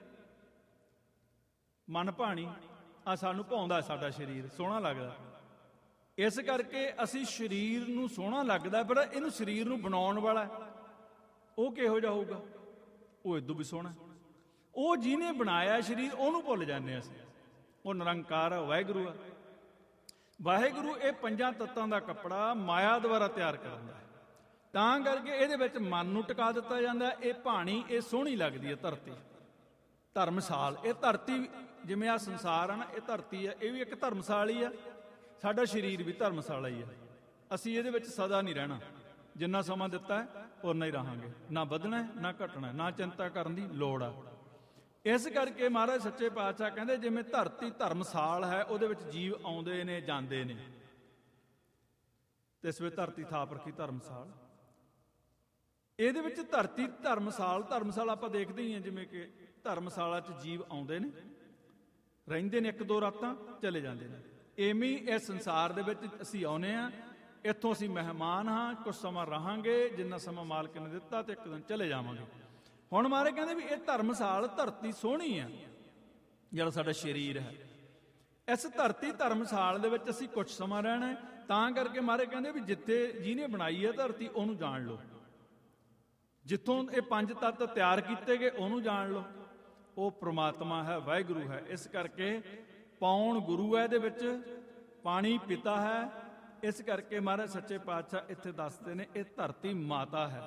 ਮਨ ਭਾਣੀ ਆ, ਸਾਨੂੰ ਭਾਉਂਦਾ ਸਾਡਾ ਸਰੀਰ, ਸੋਹਣਾ ਲੱਗਦਾ। ਇਸ ਕਰਕੇ ਅਸੀਂ ਸਰੀਰ ਨੂੰ ਸੋਹਣਾ ਲੱਗਦਾ, ਪਰ ਇਹਨੂੰ ਸਰੀਰ ਨੂੰ ਬਣਾਉਣ ਵਾਲਾ ਉਹ ਕਿਹੋ ਜਿਹਾ ਹੋਊਗਾ? ਉਹ ਇਦੋਂ ਵੀ ਸੋਹਣਾ। ਉਹ ਜਿਹਨੇ ਬਣਾਇਆ ਸਰੀਰ, ਉਹਨੂੰ ਭੁੱਲ ਜਾਂਦੇ ਅਸੀਂ। ਉਹ ਨਿਰੰਕਾਰ ਆ, ਵਾਹਿਗੁਰੂ ਆ। ਵਾਹਿਗੁਰੂ ਇਹ ਪੰਜਾਂ ਤੱਤਾਂ ਦਾ ਕੱਪੜਾ ਮਾਇਆ ਦੁਆਰਾ ਤਿਆਰ ਕਰਦਾ ਹੈ। ਤਾਂ ਕਰਕੇ ਇਹਦੇ ਵਿੱਚ ਮਨ ਨੂੰ ਟਿਕਾ ਦਿੱਤਾ ਜਾਂਦਾ। ਇਹ ਭਾਣੀ, ਇਹ ਸੋਹਣੀ ਲੱਗਦੀ ਹੈ ਧਰਤੀ। ਧਰਮਸਾਲ, ਇਹ ਧਰਤੀ ਜਿਵੇਂ ਆ ਸੰਸਾਰ ਆ ਨਾ, ਇਹ ਧਰਤੀ ਆ, ਇਹ ਵੀ ਇੱਕ ਧਰਮਸਾਲ ਹੀ ਆ। ਸਾਡਾ ਸਰੀਰ ਵੀ ਧਰਮਸਾਲਾ ਹੀ ਆ। ਅਸੀਂ ਇਹਦੇ ਵਿੱਚ ਸਦਾ ਨਹੀਂ ਰਹਿਣਾ। ਜਿੰਨਾ ਸਮਾਂ ਦਿੱਤਾ ਹੈ ਉਨਾ ਹੀ ਰਹਾਂਗੇ। ਨਾ ਵਧਣਾ ਨਾ ਘਟਣਾ, ਨਾ ਚਿੰਤਾ ਕਰਨ ਦੀ ਲੋੜ ਆ। ਇਸ ਕਰਕੇ ਮਹਾਰਾਜ ਸੱਚੇ ਪਾਤਸ਼ਾਹ ਕਹਿੰਦੇ ਜਿਵੇਂ ਧਰਤੀ ਧਰਮਸਾਲ ਹੈ, ਉਹਦੇ ਵਿੱਚ ਜੀਵ ਆਉਂਦੇ ਨੇ ਜਾਂਦੇ ਨੇ। ਤੇ ਇਸ ਵੇ ਧਰਤੀ ਥਾਪ ਰੱਖੀ ਧਰਮਸਾਲ। ਇਹਦੇ ਵਿੱਚ ਧਰਤੀ ਧਰਮਸਾਲ, ਧਰਮਸਾਲ ਆਪਾਂ ਦੇਖਦੇ ਹੀ ਹਾਂ, ਜਿਵੇਂ ਕਿ ਧਰਮਸਾਲਾ 'ਚ ਜੀਵ ਆਉਂਦੇ ਨੇ, ਰਹਿੰਦੇ ਨੇ ਇੱਕ ਦੋ ਰਾਤਾਂ, ਚਲੇ ਜਾਂਦੇ ਨੇ। ਐਵੇਂ ਇਸ ਸੰਸਾਰ ਦੇ ਵਿੱਚ ਅਸੀਂ ਆਉਂਦੇ ਹਾਂ, ਇੱਥੋਂ ਅਸੀਂ ਮਹਿਮਾਨ ਹਾਂ, ਕੁਝ ਸਮਾਂ ਰਹਾਂਗੇ, ਜਿੰਨਾ ਸਮਾਂ ਮਾਲਕ ਨੇ ਦਿੱਤਾ, ਤੇ ਇੱਕ ਦਿਨ ਚਲੇ ਜਾਵਾਂਗੇ। ਹੁਣ ਮਹਾਰਾਜ ਕਹਿੰਦੇ ਵੀ ਇਹ ਧਰਮਸਾਲ ਧਰਤੀ ਸੋਹਣੀ ਆ, ਜਿਹੜਾ ਸਾਡਾ ਸਰੀਰ ਹੈ। ਇਸ ਧਰਤੀ ਧਰਮਸਾਲ ਦੇ ਵਿੱਚ ਅਸੀਂ ਕੁਝ ਸਮਾਂ ਰਹਿਣਾ। ਤਾਂ ਕਰਕੇ ਮਹਾਰਾਜ ਕਹਿੰਦੇ ਵੀ ਜਿੱਥੇ ਜਿਹਨੇ ਬਣਾਈ ਹੈ ਧਰਤੀ, ਉਹਨੂੰ ਜਾਣ ਲਓ। ਜਿੱਥੋਂ ਇਹ ਪੰਜ ਤੱਤ ਤਿਆਰ ਕੀਤੇ ਗਏ, ਉਹਨੂੰ ਜਾਣ ਲਓ। ਉਹ ਪ੍ਰਮਾਤਮਾ ਹੈ, ਵਾਹਿਗੁਰੂ ਹੈ। ਇਸ ਕਰਕੇ ਪੌਣ ਗੁਰੂ ਹੈ, ਇਹਦੇ ਵਿੱਚ ਪਾਣੀ ਪਿਤਾ ਹੈ। ਇਸ ਕਰਕੇ ਮਹਾਰਾਜ ਸੱਚੇ ਪਾਤਸ਼ਾਹ ਇੱਥੇ ਦੱਸਦੇ ਨੇ ਇਹ ਧਰਤੀ ਮਾਤਾ ਹੈ,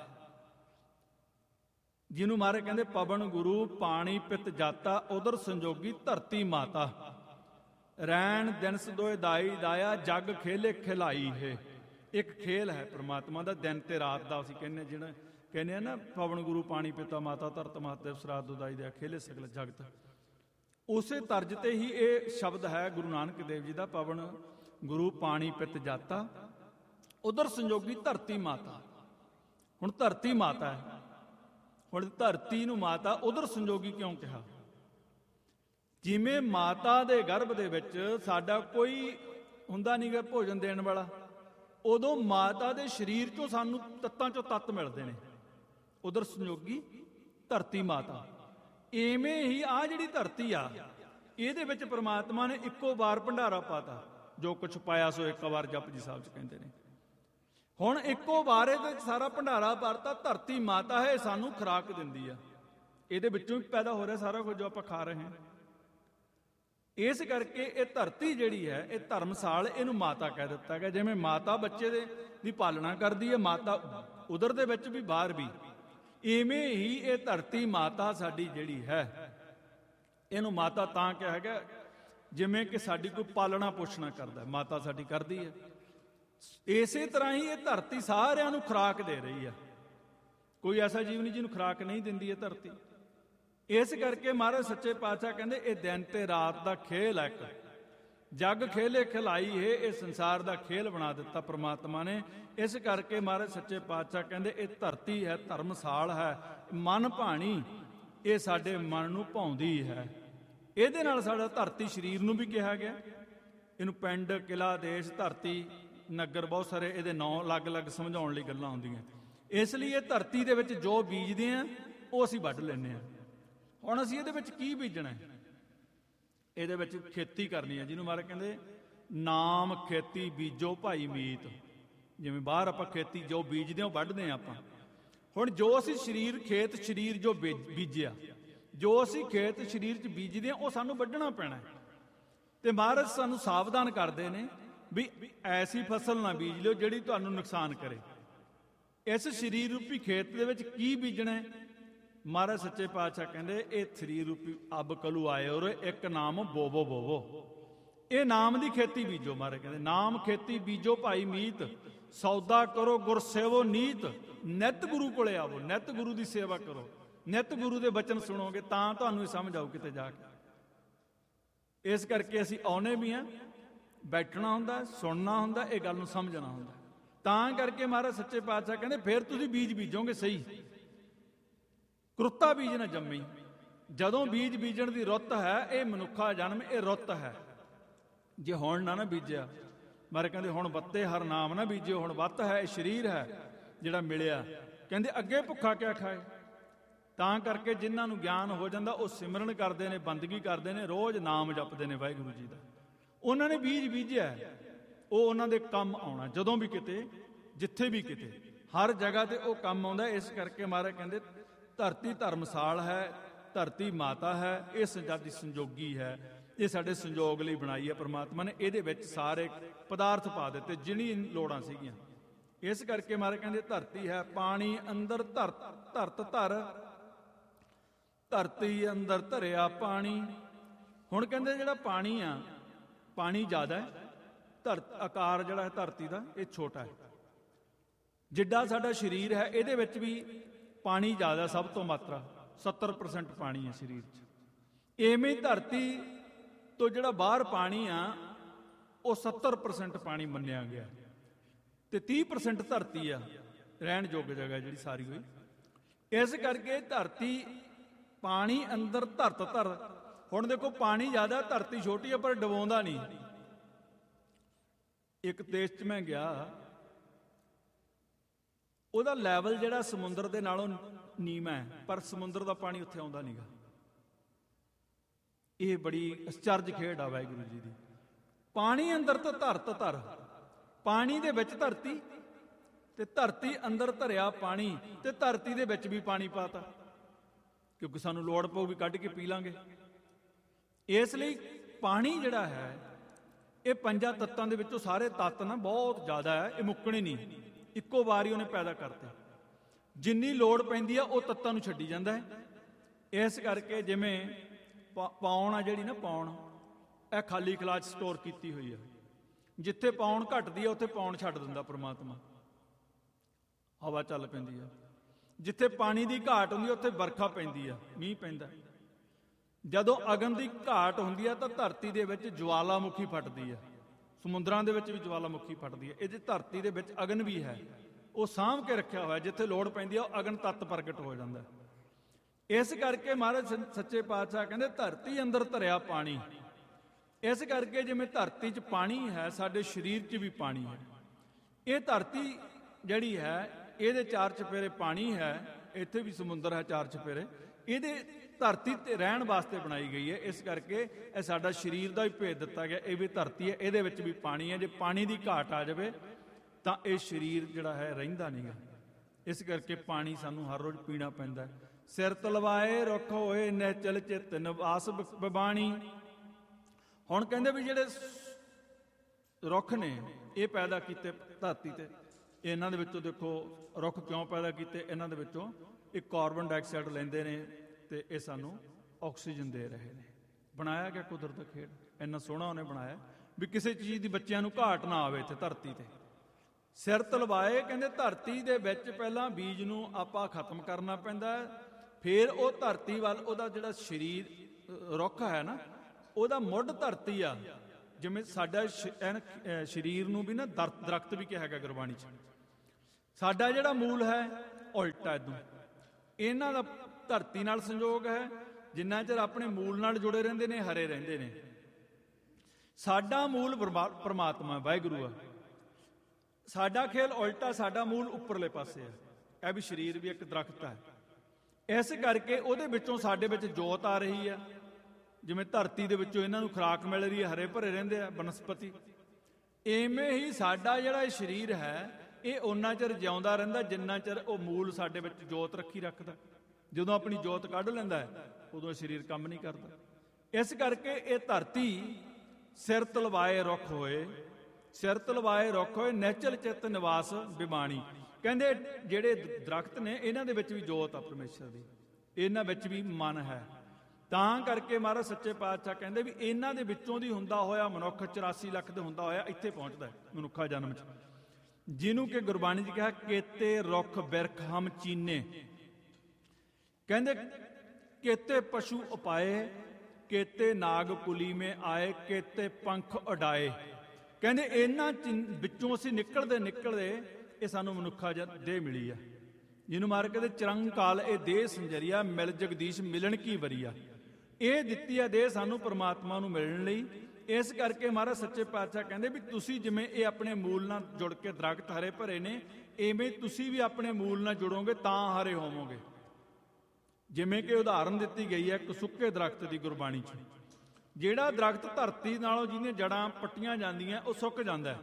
ਜਿਹਨੂੰ ਮਹਾਰਾਜ ਕਹਿੰਦੇ ਪਵਨ ਗੁਰੂ ਪਾਣੀ ਪਿਤ ਜਾਤਾ, ਉਧਰ ਸੰਜੋਗੀ ਧਰਤੀ ਮਾਤਾ। ਰੈਣ ਦਿਨਸ ਦੋਇ ਦਾਈ ਦਾਇਆ, ਜਗ ਖੇਲੇ ਖਿਲਾਈ ਹੈ। ਇੱਕ ਖੇਲ ਹੈ ਪ੍ਰਮਾਤਮਾ ਦਾ, ਦਿਨ ਤੇ ਰਾਤ ਦਾ ਅਸੀਂ ਕਹਿੰਦੇ ਜਿਹੜਾ ਕਹਿੰਦੇ ਆ ਨਾ, ਪਵਨ ਗੁਰੂ ਪਾਣੀ ਪਿਤਾ ਮਾਤਾ ਧਰਤ ਮਾਤੇ ਸਰਾਧ ਦੁਦਾਈ ਦੇ ਖੇਲੇ ਸਗਲ ਜਗਤ। ਉਸੇ ਤਰਜ਼ ਤੇ ਹੀ ਇਹ ਸ਼ਬਦ ਹੈ ਗੁਰੂ ਨਾਨਕ ਦੇਵ ਜੀ ਦਾ, ਪਵਨ ਗੁਰੂ ਪਾਣੀ ਪਿਤ ਜਾਤਾ ਉਧਰ ਸੰਜੋਗੀ ਧਰਤੀ ਮਾਤਾ। ਹੁਣ ਧਰਤੀ ਮਾਤਾ ਹੈ, ਹੁਣ ਧਰਤੀ ਨੂੰ ਮਾਤਾ ਉਧਰ ਸੰਜੋਗੀ ਕਿਉਂ ਕਿਹਾ? ਜਿਵੇਂ ਮਾਤਾ ਦੇ ਗਰਭ ਦੇ ਵਿੱਚ ਸਾਡਾ ਕੋਈ ਹੁੰਦਾ ਨਹੀਂ ਗਾ ਭੋਜਨ ਦੇਣ ਵਾਲਾ, ਉਦੋਂ ਮਾਤਾ ਦੇ ਸਰੀਰ ਚੋਂ ਸਾਨੂੰ ਤੱਤਾਂ ਚੋਂ ਤੱਤ ਮਿਲਦੇ ਨੇ, ਉਧਰ ਸੰਜੋਗੀ ਧਰਤੀ ਮਾਤਾ। ਇਵੇਂ ਹੀ ਆ ਜਿਹੜੀ ਧਰਤੀ ਆ, ਇਹਦੇ ਵਿੱਚ ਪ੍ਰਮਾਤਮਾ ਨੇ ਇੱਕੋ ਵਾਰ ਭੰਡਾਰਾ ਪਾਤਾ, ਜੋ ਕੁਛ ਪਾਇਆ ਸੋ ਇੱਕ ਵਾਰ ਜਪਜੀ ਸਾਹਿਬ ਚ ਕਹਿੰਦੇ ਨੇ। ਹੁਣ ਇੱਕੋ ਵਾਰ ਇਹਦੇ ਸਾਰਾ ਭੰਡਾਰਾ ਭਰਤਾ, ਧਰਤੀ ਮਾਤਾ ਹੈ, ਸਾਨੂੰ ਖੁਰਾਕ ਦਿੰਦੀ ਆ, ਇਹਦੇ ਵਿੱਚੋਂ ਵੀ ਪੈਦਾ ਹੋ ਰਿਹਾ ਸਾਰਾ ਕੁਝ ਜੋ ਆਪਾਂ ਖਾ ਰਹੇ ਹਾਂ। ਇਸ ਕਰਕੇ ਇਹ ਧਰਤੀ ਜਿਹੜੀ ਹੈ ਇਹ ਧਰਮਸਾਲ, ਇਹਨੂੰ ਮਾਤਾ ਕਹਿ ਦਿੱਤਾ ਗਿਆ। ਜਿਵੇਂ ਮਾਤਾ ਬੱਚੇ ਦੇ ਦੀ ਪਾਲਣਾ ਕਰਦੀ ਹੈ, ਮਾਤਾ ਉਦਰ ਦੇ ਵਿੱਚ ਵੀ ਬਾਹਰ ਵੀ, ਇਵੇਂ ਹੀ ਇਹ ਧਰਤੀ ਮਾਤਾ ਸਾਡੀ ਜਿਹੜੀ ਹੈ, ਇਹਨੂੰ ਮਾਤਾ ਤਾਂ ਕਿਹਾ ਗਿਆ ਜਿਵੇਂ ਕਿ ਸਾਡੀ ਕੋਈ ਪਾਲਣਾ ਪੋਸ਼ਣਾ ਕਰਦਾ, ਮਾਤਾ ਸਾਡੀ ਕਰਦੀ ਹੈ। ਇਸੇ ਤਰ੍ਹਾਂ ਹੀ ਇਹ ਧਰਤੀ ਸਾਰਿਆਂ ਨੂੰ ਖੁਰਾਕ ਦੇ ਰਹੀ ਹੈ, ਕੋਈ ਐਸਾ ਜੀਵ ਨਹੀਂ ਜਿਹਨੂੰ ਖੁਰਾਕ ਨਹੀਂ ਦਿੰਦੀ ਇਹ ਧਰਤੀ। ਇਸ ਕਰਕੇ ਮਹਾਰਾਜ ਸੱਚੇ ਪਾਤਸ਼ਾਹ ਕਹਿੰਦੇ ਇਹ ਦਿਨ ਤੇ ਰਾਤ ਦਾ ਖੇਲ ਹੈ, ਇੱਕ ਜਗ ਖੇਲੇ ਖਿਲਾਈ ਹੈ, ਇਹ ਸੰਸਾਰ ਦਾ ਖੇਲ ਬਣਾ ਦਿੱਤਾ ਪ੍ਰਮਾਤਮਾ ਨੇ। ਇਸ ਕਰਕੇ ਮਹਾਰਾਜ ਸੱਚੇ ਪਾਤਸ਼ਾਹ ਕਹਿੰਦੇ ਇਹ ਧਰਤੀ ਹੈ, ਧਰਮਸਾਲ ਹੈ, ਮਨ ਭਾਣੀ, ਇਹ ਸਾਡੇ ਮਨ ਨੂੰ ਭਾਉਂਦੀ ਹੈ। ਇਹਦੇ ਨਾਲ ਸਾਡਾ ਧਰਤੀ ਸਰੀਰ ਨੂੰ ਵੀ ਕਿਹਾ ਗਿਆ, ਇਹਨੂੰ ਪਿੰਡ ਕਿਲਾ ਦੇਸ਼ ਧਰਤੀ ਨਗਰ ਬਹੁਤ ਸਾਰੇ ਇਹਦੇ ਨਾਂ ਅਲੱਗ-ਅਲੱਗ ਸਮਝਾਉਣ ਲਈ ਗੱਲਾਂ ਆਉਂਦੀਆਂ। ਇਸ ਲਈ ਇਹ ਧਰਤੀ ਦੇ ਵਿੱਚ ਜੋ ਬੀਜਦੇ ਆ ਉਹ ਅਸੀਂ ਵੱਢ ਲੈਂਦੇ ਹਾਂ। ਹੁਣ ਅਸੀਂ ਇਹਦੇ ਵਿੱਚ ਕੀ ਬੀਜਣਾ? ਇਹਦੇ ਵਿੱਚ ਖੇਤੀ ਕਰਨੀ ਹੈ, ਜਿਹਨੂੰ ਮਹਾਰਾਜ ਕਹਿੰਦੇ ਨਾਮ ਖੇਤੀ ਬੀਜੋ ਭਾਈ ਮੀਤ। ਜਿਵੇਂ ਬਾਹਰ ਆਪਾਂ ਖੇਤੀ ਜੋ ਬੀਜਦੇ ਹਾਂ ਉਹ ਵੱਢਦੇ ਹਾਂ ਆਪਾਂ। ਹੁਣ ਜੋ ਅਸੀਂ ਸਰੀਰ ਖੇਤ ਸਰੀਰ ਜੋ ਬੀਜਿਆ, ਜੋ ਅਸੀਂ ਖੇਤ ਸਰੀਰ 'ਚ ਬੀਜਦੇ ਹਾਂ ਉਹ ਸਾਨੂੰ ਵੱਢਣਾ ਪੈਣਾ। ਤੇ ਮਹਾਰਾਜ ਸਾਨੂੰ ਸਾਵਧਾਨ ਕਰਦੇ ਨੇ ਵੀ ਐਸੀ ਫਸਲ ਨਾ ਬੀਜ ਲਿਓ ਜਿਹੜੀ ਤੁਹਾਨੂੰ ਨੁਕਸਾਨ ਕਰੇ। ਇਸ ਸਰੀਰ ਰੂਪੀ ਖੇਤ ਦੇ ਵਿੱਚ ਕੀ ਬੀਜਣਾ? ਮਹਾਰਾਜ ਸੱਚੇ ਪਾਤਸ਼ਾਹ ਕਹਿੰਦੇ ਇਹ ਸਰੀਰ ਰੂਪੀ ਅਬ ਕਲੂ ਆਏ ਔਰ ਇੱਕ ਨਾਮ ਬੋਵੋ ਬੋਵੋ, ਇਹ ਨਾਮ ਦੀ ਖੇਤੀ ਬੀਜੋ। ਮਹਾਰਾਜ ਕਹਿੰਦੇ ਨਾਮ ਖੇਤੀ ਬੀਜੋ ਭਾਈ ਮੀਤ, ਸੌਦਾ ਕਰੋ ਗੁਰ ਸੇਵੋ ਨੀਤ, ਨਿਤ ਗੁਰੂ ਕੋਲੇ ਆਵੋ, ਨਿਤ ਗੁਰੂ ਦੀ ਸੇਵਾ ਕਰੋ, ਨਿਤ ਗੁਰੂ ਦੇ ਬਚਨ ਸੁਣੋਗੇ ਤਾਂ ਤੁਹਾਨੂੰ ਸਮਝ ਆਊ ਕਿਤੇ ਜਾ ਕੇ। ਇਸ ਕਰਕੇ ਅਸੀਂ ਆਉਨੇ ਵੀ ਹਾਂ, ਬੈਠਣਾ ਹੁੰਦਾ, ਸੁਣਨਾ ਹੁੰਦਾ, ਇਹ ਗੱਲ ਨੂੰ ਸਮਝਣਾ ਹੁੰਦਾ। ਤਾਂ ਕਰਕੇ ਮਹਾਰਾਜ ਸੱਚੇ ਪਾਤਸ਼ਾਹ ਕਹਿੰਦੇ ਫਿਰ ਤੁਸੀਂ ਬੀਜ ਬੀਜੋਗੇ ਸਹੀ, ਕਰੁੱਤਾ ਬੀਜ ਨਾ ਜੰਮੀ। ਜਦੋਂ ਬੀਜ ਬੀਜਣ ਦੀ ਰੁੱਤ ਹੈ, ਇਹ ਮਨੁੱਖਾ ਜਨਮ ਇਹ ਰੁੱਤ ਹੈ। ਜੇ ਹੁਣ ਨਾ ਨਾ ਬੀਜਿਆ, ਮਹਾਰਾਜ ਕਹਿੰਦੇ ਹੁਣ ਬੱਤੇ ਹਰ ਨਾਮ ਨਾ ਬੀਜਿਓ, ਹੁਣ ਵੱਤ ਹੈ, ਇਹ ਸਰੀਰ ਹੈ ਜਿਹੜਾ ਮਿਲਿਆ। ਕਹਿੰਦੇ ਅੱਗੇ ਭੁੱਖਾ ਕਿਆ ਖਾਏ। ਤਾਂ ਕਰਕੇ ਜਿਨ੍ਹਾਂ ਨੂੰ ਗਿਆਨ ਹੋ ਜਾਂਦਾ ਉਹ ਸਿਮਰਨ ਕਰਦੇ ਨੇ, ਬੰਦਗੀ ਕਰਦੇ ਨੇ, ਰੋਜ਼ ਨਾਮ ਜਪਦੇ ਨੇ ਵਾਹਿਗੁਰੂ ਜੀ ਦਾ। ਉਹਨਾਂ ਨੇ ਬੀਜ ਬੀਜਿਆ, ਉਹ ਉਹਨਾਂ ਦੇ ਕੰਮ ਆਉਣਾ। ਜਦੋਂ ਵੀ ਕਿਤੇ, ਜਿੱਥੇ ਵੀ ਕਿਤੇ, ਹਰ ਜਗ੍ਹਾ ਤੇ ਉਹ ਕੰਮ ਆਉਂਦਾ। ਇਸ ਕਰਕੇ ਮਹਾਰਾਜ ਕਹਿੰਦੇ ਧਰਤੀ ਧਰਮਸਾਲ ਹੈ, ਧਰਤੀ ਮਾਤਾ ਹੈ, ਇਹ ਸਜਾਦੀ ਸੰਜੋਗੀ ਹੈ, ਇਹ ਸਾਡੇ ਸੰਜੋਗ ਲਈ ਬਣਾਈ ਹੈ ਪ੍ਰਮਾਤਮਾ ਨੇ। ਇਹਦੇ ਵਿੱਚ ਸਾਰੇ ਪਦਾਰਥ ਪਾ ਦਿੱਤੇ ਜਿੰਨੀ ਲੋੜਾਂ ਸੀਗੀਆਂ। ਇਸ ਕਰਕੇ ਮਹਾਰਾਜ ਕਹਿੰਦੇ ਧਰਤੀ ਹੈ ਪਾਣੀ ਅੰਦਰ ਧਰਤ ਧਰਤ ਧਰ, ਧਰਤੀ ਅੰਦਰ ਧਰਿਆ ਪਾਣੀ। ਹੁਣ ਕਹਿੰਦੇ ਜਿਹੜਾ ਪਾਣੀ ਆ, ਪਾਣੀ ਜ਼ਿਆਦਾ ਹੈ, ਧਰਤ ਆਕਾਰ ਜਿਹੜਾ ਹੈ ਧਰਤੀ ਦਾ ਇਹ ਛੋਟਾ ਹੈ। ਜਿੱਡਾ ਸਾਡਾ ਸਰੀਰ ਹੈ ਇਹਦੇ ਵਿੱਚ ਵੀ ਪਾਣੀ ਜ਼ਿਆਦਾ, ਸਭ ਤੋਂ ਮਾਤਰਾ ਸੱਤਰ ਪਰਸੈਂਟ ਪਾਣੀ ਹੈ ਸਰੀਰ 'ਚ। ਐਵੇਂ ਧਰਤੀ ਤੋਂ ਜਿਹੜਾ ਬਾਹਰ ਪਾਣੀ ਆ ਉਹ ਸੱਤਰ ਪਰਸੈਂਟ ਪਾਣੀ ਮੰਨਿਆ ਗਿਆ, ਤੇ ਤੀਹ ਪਰਸੈਂਟ ਧਰਤੀ ਆ ਰਹਿਣ ਯੋਗ ਜਗ੍ਹਾ ਜਿਹੜੀ ਸਾਰੀ ਹੋਈ। ਇਸ ਕਰਕੇ ਧਰਤੀ ਪਾਣੀ ਅੰਦਰ ਧਰਤ ਧਰ। ਹੁਣ ਦੇਖੋ ਪਾਣੀ ਜ਼ਿਆਦਾ, ਧਰਤੀ ਛੋਟੀ ਆ, ਪਰ ਡੁਬੋਂਦਾ ਨਹੀਂ। ਇੱਕ ਦੇਸ਼ 'ਚ ਮੈਂ ਗਿਆ, ਉਹਦਾ ਲੈਵਲ ਜਿਹੜਾ ਸਮੁੰਦਰ ਦੇ ਨਾਲੋਂ ਨੀਵਾਂ ਹੈ, ਪਰ ਸਮੁੰਦਰ ਦਾ ਪਾਣੀ ਉੱਥੇ ਆਉਂਦਾ ਨਹੀਂਗਾ। ਇਹ ਬੜੀ ਅਚਰਜ ਖੇਡ ਆ ਵਾਹਿਗੁਰੂ ਜੀ ਦੀ। ਪਾਣੀ ਅੰਦਰ ਤਾਂ ਧਰਤ ਧਰ, ਪਾਣੀ ਦੇ ਵਿੱਚ ਧਰਤੀ, ਤੇ ਧਰਤੀ ਅੰਦਰ ਧਰਿਆ ਪਾਣੀ, ਤੇ ਧਰਤੀ ਦੇ ਵਿੱਚ ਵੀ ਪਾਣੀ ਪਾਤਾ, ਕਿਉਂਕਿ ਸਾਨੂੰ ਲੋੜ ਪਊਗੀ ਕੱਢ ਕੇ ਪੀ ਲਾਂਗੇ। ਇਸ ਲਈ ਪਾਣੀ ਜਿਹੜਾ ਹੈ ਇਹ ਪੰਜਾਂ ਤੱਤਾਂ ਦੇ ਵਿੱਚੋਂ ਸਾਰੇ ਤੱਤ ਨਾ ਬਹੁਤ ਜ਼ਿਆਦਾ ਹੈ, ਇਹ ਮੁੱਕਣੇ ਨਹੀਂ, ਇੱਕੋ ਵਾਰੀ ਉਹਨੇ ਪੈਦਾ ਕਰਤੇ। ਜਿੰਨੀ ਲੋੜ ਪੈਂਦੀ ਆ ਉਹ ਤੱਤਾਂ ਨੂੰ ਛੱਡੀ ਜਾਂਦਾ ਹੈ। ਇਸ ਕਰਕੇ ਜਿਵੇਂ ਪੌਣ ਆ ਜਿਹੜੀ ਨਾ, ਪੌਣ ਇਹ ਖਾਲੀ ਖਲਾਚ ਸਟੋਰ ਕੀਤੀ ਹੋਈ ਆ, ਜਿੱਥੇ ਪੌਣ ਘਟਦੀ ਆ ਉੱਥੇ ਪੌਣ ਛੱਡ ਦਿੰਦਾ ਪ੍ਰਮਾਤਮਾ, ਹਵਾ ਚੱਲ ਪੈਂਦੀ ਆ। ਜਿੱਥੇ ਪਾਣੀ ਦੀ ਘਾਟ ਹੁੰਦੀ ਆ ਉੱਥੇ ਵਰਖਾ ਪੈਂਦੀ ਆ, ਮੀਂਹ ਪੈਂਦਾ। ਜਦੋਂ ਅਗਨ ਦੀ ਘਾਟ ਹੁੰਦੀ ਆ ਤਾਂ ਧਰਤੀ ਦੇ ਵਿੱਚ ਜਵਾਲਾਮੁਖੀ ਫਟਦੀ ਆ, ਸਮੁੰਦਰਾਂ ਦੇ ਵਿੱਚ ਵੀ ਜਵਾਲਾਮੁਖੀ ਫਟਦੀ ਹੈ। ਇਹ ਜੇ ਧਰਤੀ ਦੇ ਵਿੱਚ ਅਗਨ ਵੀ ਹੈ, ਉਹ ਸਾਂਭ ਕੇ ਰੱਖਿਆ ਹੋਇਆ, ਜਿੱਥੇ ਲੋੜ ਪੈਂਦੀ ਆ ਉਹ ਅਗਨ ਤੱਤ ਪ੍ਰਗਟ ਹੋ ਜਾਂਦਾ। ਇਸ ਕਰਕੇ ਮਹਾਰਾਜ ਸੱਚੇ ਪਾਤਸ਼ਾਹ ਕਹਿੰਦੇ ਧਰਤੀ ਅੰਦਰ ਧਰਿਆ ਪਾਣੀ। ਇਸ ਕਰਕੇ ਜਿਵੇਂ ਧਰਤੀ 'ਚ ਪਾਣੀ ਹੈ, ਸਾਡੇ ਸਰੀਰ 'ਚ ਵੀ ਪਾਣੀ ਹੈ। ਇਹ ਧਰਤੀ ਜਿਹੜੀ ਹੈ ਇਹਦੇ ਚਾਰ ਚੁਫੇਰੇ ਪਾਣੀ ਹੈ, ਇੱਥੇ ਵੀ ਸਮੁੰਦਰ ਹੈ ਚਾਰ ਚੁਫੇਰੇ। ਇਹਦੇ ਧਰਤੀ ਤੇ ਰਹਿਣ ਵਾਸਤੇ ਬਣਾਈ ਗਈ ਹੈ। ਇਸ ਕਰਕੇ ਇਹ ਸਾਡਾ ਸਰੀਰ ਦਾ ਵੀ ਭੇਦ ਦਿੱਤਾ ਗਿਆ, ਇਹ ਵੀ ਧਰਤੀ ਹੈ, ਇਹਦੇ ਵਿੱਚ ਵੀ ਪਾਣੀ ਹੈ। ਜੇ ਪਾਣੀ ਦੀ ਘਾਟ ਆ ਜਾਵੇ ਤਾਂ ਇਹ ਸਰੀਰ ਜਿਹੜਾ ਹੈ ਰਹਿੰਦਾ ਨਹੀਂ ਗਾ। ਇਸ ਕਰਕੇ ਪਾਣੀ ਸਾਨੂੰ ਹਰ ਰੋਜ਼ ਪੀਣਾ ਪੈਂਦਾ। ਸਿਰ ਤਲਵਾਏ ਰੁੱਖ ਹੋਏ ਨਿਹਚਲ ਚਿਤ ਨਿਵਾਸ ਬਿਬਾਣੀ। ਹੁਣ ਕਹਿੰਦੇ ਵੀ ਜਿਹੜੇ ਰੁੱਖ ਨੇ ਇਹ ਪੈਦਾ ਕੀਤੇ ਧਰਤੀ ਤੇ, ਇਹਨਾਂ ਦੇ ਵਿੱਚੋਂ ਦੇਖੋ ਰੁੱਖ ਕਿਉਂ ਪੈਦਾ ਕੀਤੇ, ਇਹਨਾਂ ਦੇ ਵਿੱਚੋਂ ਇਹ ਕਾਰਬਨ ਡਾਈਆਕਸਾਈਡ ਲੈਂਦੇ ਨੇ ਤੇ ਇਹ ਸਾਨੂੰ ਆਕਸੀਜਨ ਦੇ ਰਹੇ ਨੇ। ਬਣਾਇਆ ਗਿਆ ਕੁਦਰਤ ਦਾ ਖੇਡ, ਇੰਨਾ ਸੋਹਣਾ ਉਹਨੇ ਬਣਾਇਆ ਵੀ ਕਿਸੇ ਚੀਜ਼ ਦੀ ਬੱਚਿਆਂ ਨੂੰ ਘਾਟ ਨਾ ਆਵੇ ਇੱਥੇ ਧਰਤੀ ਤੇ। ਸਿਰ ਤਲਵਾਏ ਕਹਿੰਦੇ ਧਰਤੀ ਦੇ ਵਿੱਚ ਪਹਿਲਾਂ ਬੀਜ ਨੂੰ ਆਪਾਂ ਖਤਮ ਕਰਨਾ ਪੈਂਦਾ, ਫਿਰ ਉਹ ਧਰਤੀ ਵੱਲ ਉਹਦਾ ਜਿਹੜਾ ਸਰੀਰ ਰੁੱਖ ਹੈ ਨਾ ਉਹਦਾ ਮੁੱਢ ਧਰਤੀ ਆ। ਜਿਵੇਂ ਸਾਡਾ ਸਰੀਰ ਨੂੰ ਵੀ ਨਾ ਦਰਖਤ ਵੀ ਕਿਹਾ ਗਿਆ ਗੁਰਬਾਣੀ 'ਚ। ਸਾਡਾ ਜਿਹੜਾ ਮੂਲ ਹੈ ਉਲਟਾ ਇਦੋਂ, ਇਹਨਾਂ ਦਾ ਧਰਤੀ ਨਾਲ ਸੰਯੋਗ ਹੈ। ਜਿੰਨਾ ਚਿਰ ਆਪਣੇ ਮੂਲ ਨਾਲ ਜੁੜੇ ਰਹਿੰਦੇ ਨੇ ਹਰੇ ਰਹਿੰਦੇ ਨੇ। ਸਾਡਾ ਮੂਲ ਪਰਮਾਤਮਾ ਵਾਹਿਗੁਰੂ ਆ, ਸਾਡਾ ਖੇਲ ਉਲਟਾ, ਸਾਡਾ ਮੂਲ ਉੱਪਰਲੇ ਪਾਸੇ ਹੈ। ਇਹ ਵੀ ਸਰੀਰ ਵੀ ਇੱਕ ਦਰਖਤ ਹੈ। ਇਸ ਕਰਕੇ ਉਹਦੇ ਵਿੱਚੋਂ ਸਾਡੇ ਵਿੱਚ ਜੋਤ ਆ ਰਹੀ ਆ। ਜਿਵੇਂ ਧਰਤੀ ਦੇ ਵਿੱਚੋਂ ਇਹਨਾਂ ਨੂੰ ਖੁਰਾਕ ਮਿਲ ਰਹੀ ਹੈ, ਹਰੇ ਭਰੇ ਰਹਿੰਦੇ ਆ ਬਨਸਪਤੀ। ਇਵੇਂ ਹੀ ਸਾਡਾ ਜਿਹੜਾ ਇਹ ਸਰੀਰ ਹੈ ਇਹ ਓਨਾ ਚਿਰ ਜਿਉਂਦਾ ਰਹਿੰਦਾ ਜਿੰਨਾ ਚਿਰ ਉਹ ਮੂਲ ਸਾਡੇ ਵਿੱਚ ਜੋਤ ਰੱਖੀ ਰੱਖਦਾ। ਜਦੋਂ ਆਪਣੀ ਜੋਤ ਕੱਢ ਲੈਂਦਾ ਹੈ ਉਦੋਂ ਸਰੀਰ ਕੰਮ ਨਹੀਂ ਕਰਦਾ। ਇਸ ਕਰਕੇ ਇਹ ਧਰਤੀ ਸਿਰ ਤਲਵਾਏ ਰੁੱਖ ਹੋਏ, ਸਿਰ ਤਲਵਾਏ ਰੁੱਖ ਹੋਏ ਨਿਹਚਲ ਚਿਤ ਨਿਵਾਸ ਬਿਬਾਣੀ। ਕਹਿੰਦੇ ਜਿਹੜੇ ਦਰਖਤ ਨੇ ਇਹਨਾਂ ਦੇ ਵਿੱਚ ਵੀ ਜੋਤ ਆ ਪਰਮੇਸ਼ਰ ਦੀ, ਇਹਨਾਂ ਵਿੱਚ ਵੀ ਮਨ ਹੈ। ਤਾਂ ਕਰਕੇ ਮਹਾਰਾਜ ਸੱਚੇ ਪਾਤਸ਼ਾਹ ਕਹਿੰਦੇ ਵੀ ਇਹਨਾਂ ਦੇ ਵਿੱਚੋਂ ਦੀ ਹੁੰਦਾ ਹੋਇਆ ਮਨੁੱਖ ਚੁਰਾਸੀ ਲੱਖ ਦੇ ਹੁੰਦਾ ਹੋਇਆ ਇੱਥੇ ਪਹੁੰਚਦਾ ਹੈ ਮਨੁੱਖਾ ਜਨਮ 'ਚ, ਜਿਹਨੂੰ ਕਿ ਗੁਰਬਾਣੀ 'ਚ ਕਿਹਾ ਕੇਤੇ ਰੁੱਖ ਬਿਰਖ ਹਮ ਚੀਨੇ। ਕਹਿੰਦੇ ਕੇਤੇ ਪਸ਼ੂ ਉਪਾਏ, ਕੇਤੇ ਨਾਗ ਕੁਲੀ ਮੇ ਆਏ, ਕੇਤੇ ਪੰਖ ਉਡਾਏ। ਕਹਿੰਦੇ ਇਹਨਾਂ ਵਿੱਚੋਂ ਅਸੀਂ ਨਿਕਲਦੇ ਨਿਕਲਦੇ ਇਹ ਸਾਨੂੰ ਮਨੁੱਖਾ ਦੇਹ ਮਿਲੀ ਆ, ਜਿਹਨੂੰ ਮਾਰ ਕਹਿੰਦੇ ਚਰੰਗ ਕਾਲ ਇਹ ਦੇਹ ਸੰਜਰੀਆ, ਮਿਲ ਜਗਦੀਸ਼ ਮਿਲਣ ਕੀ ਵਰੀਆ। ਇਹ ਦਿੱਤੀ ਆ ਦੇਹ ਸਾਨੂੰ ਪਰਮਾਤਮਾ ਨੂੰ ਮਿਲਣ ਲਈ। ਇਸ ਕਰਕੇ ਮਹਾਰਾਜ ਸੱਚੇ ਪਾਤਸ਼ਾਹ ਕਹਿੰਦੇ ਵੀ ਤੁਸੀਂ ਜਿਵੇਂ ਇਹ ਆਪਣੇ ਮੂਲ ਨਾਲ ਜੁੜ ਕੇ ਦਰਖਤ ਹਰੇ ਭਰੇ ਨੇ, ਇਵੇਂ ਤੁਸੀਂ ਵੀ ਆਪਣੇ ਮੂਲ ਨਾਲ ਜੁੜੋਗੇ ਤਾਂ ਹਰੇ ਹੋਵੋਗੇ। ਜਿਵੇਂ ਕਿ ਉਦਾਹਰਨ ਦਿੱਤੀ ਗਈ ਹੈ ਇੱਕ ਸੁੱਕੇ ਦਰਖਤ ਦੀ ਗੁਰਬਾਣੀ 'ਚ। ਜਿਹੜਾ ਦਰਖਤ ਧਰਤੀ ਨਾਲੋਂ ਜਿਹਦੀਆਂ ਜੜਾਂ ਪੱਟੀਆਂ ਜਾਂਦੀਆਂ ਉਹ ਸੁੱਕ ਜਾਂਦਾ,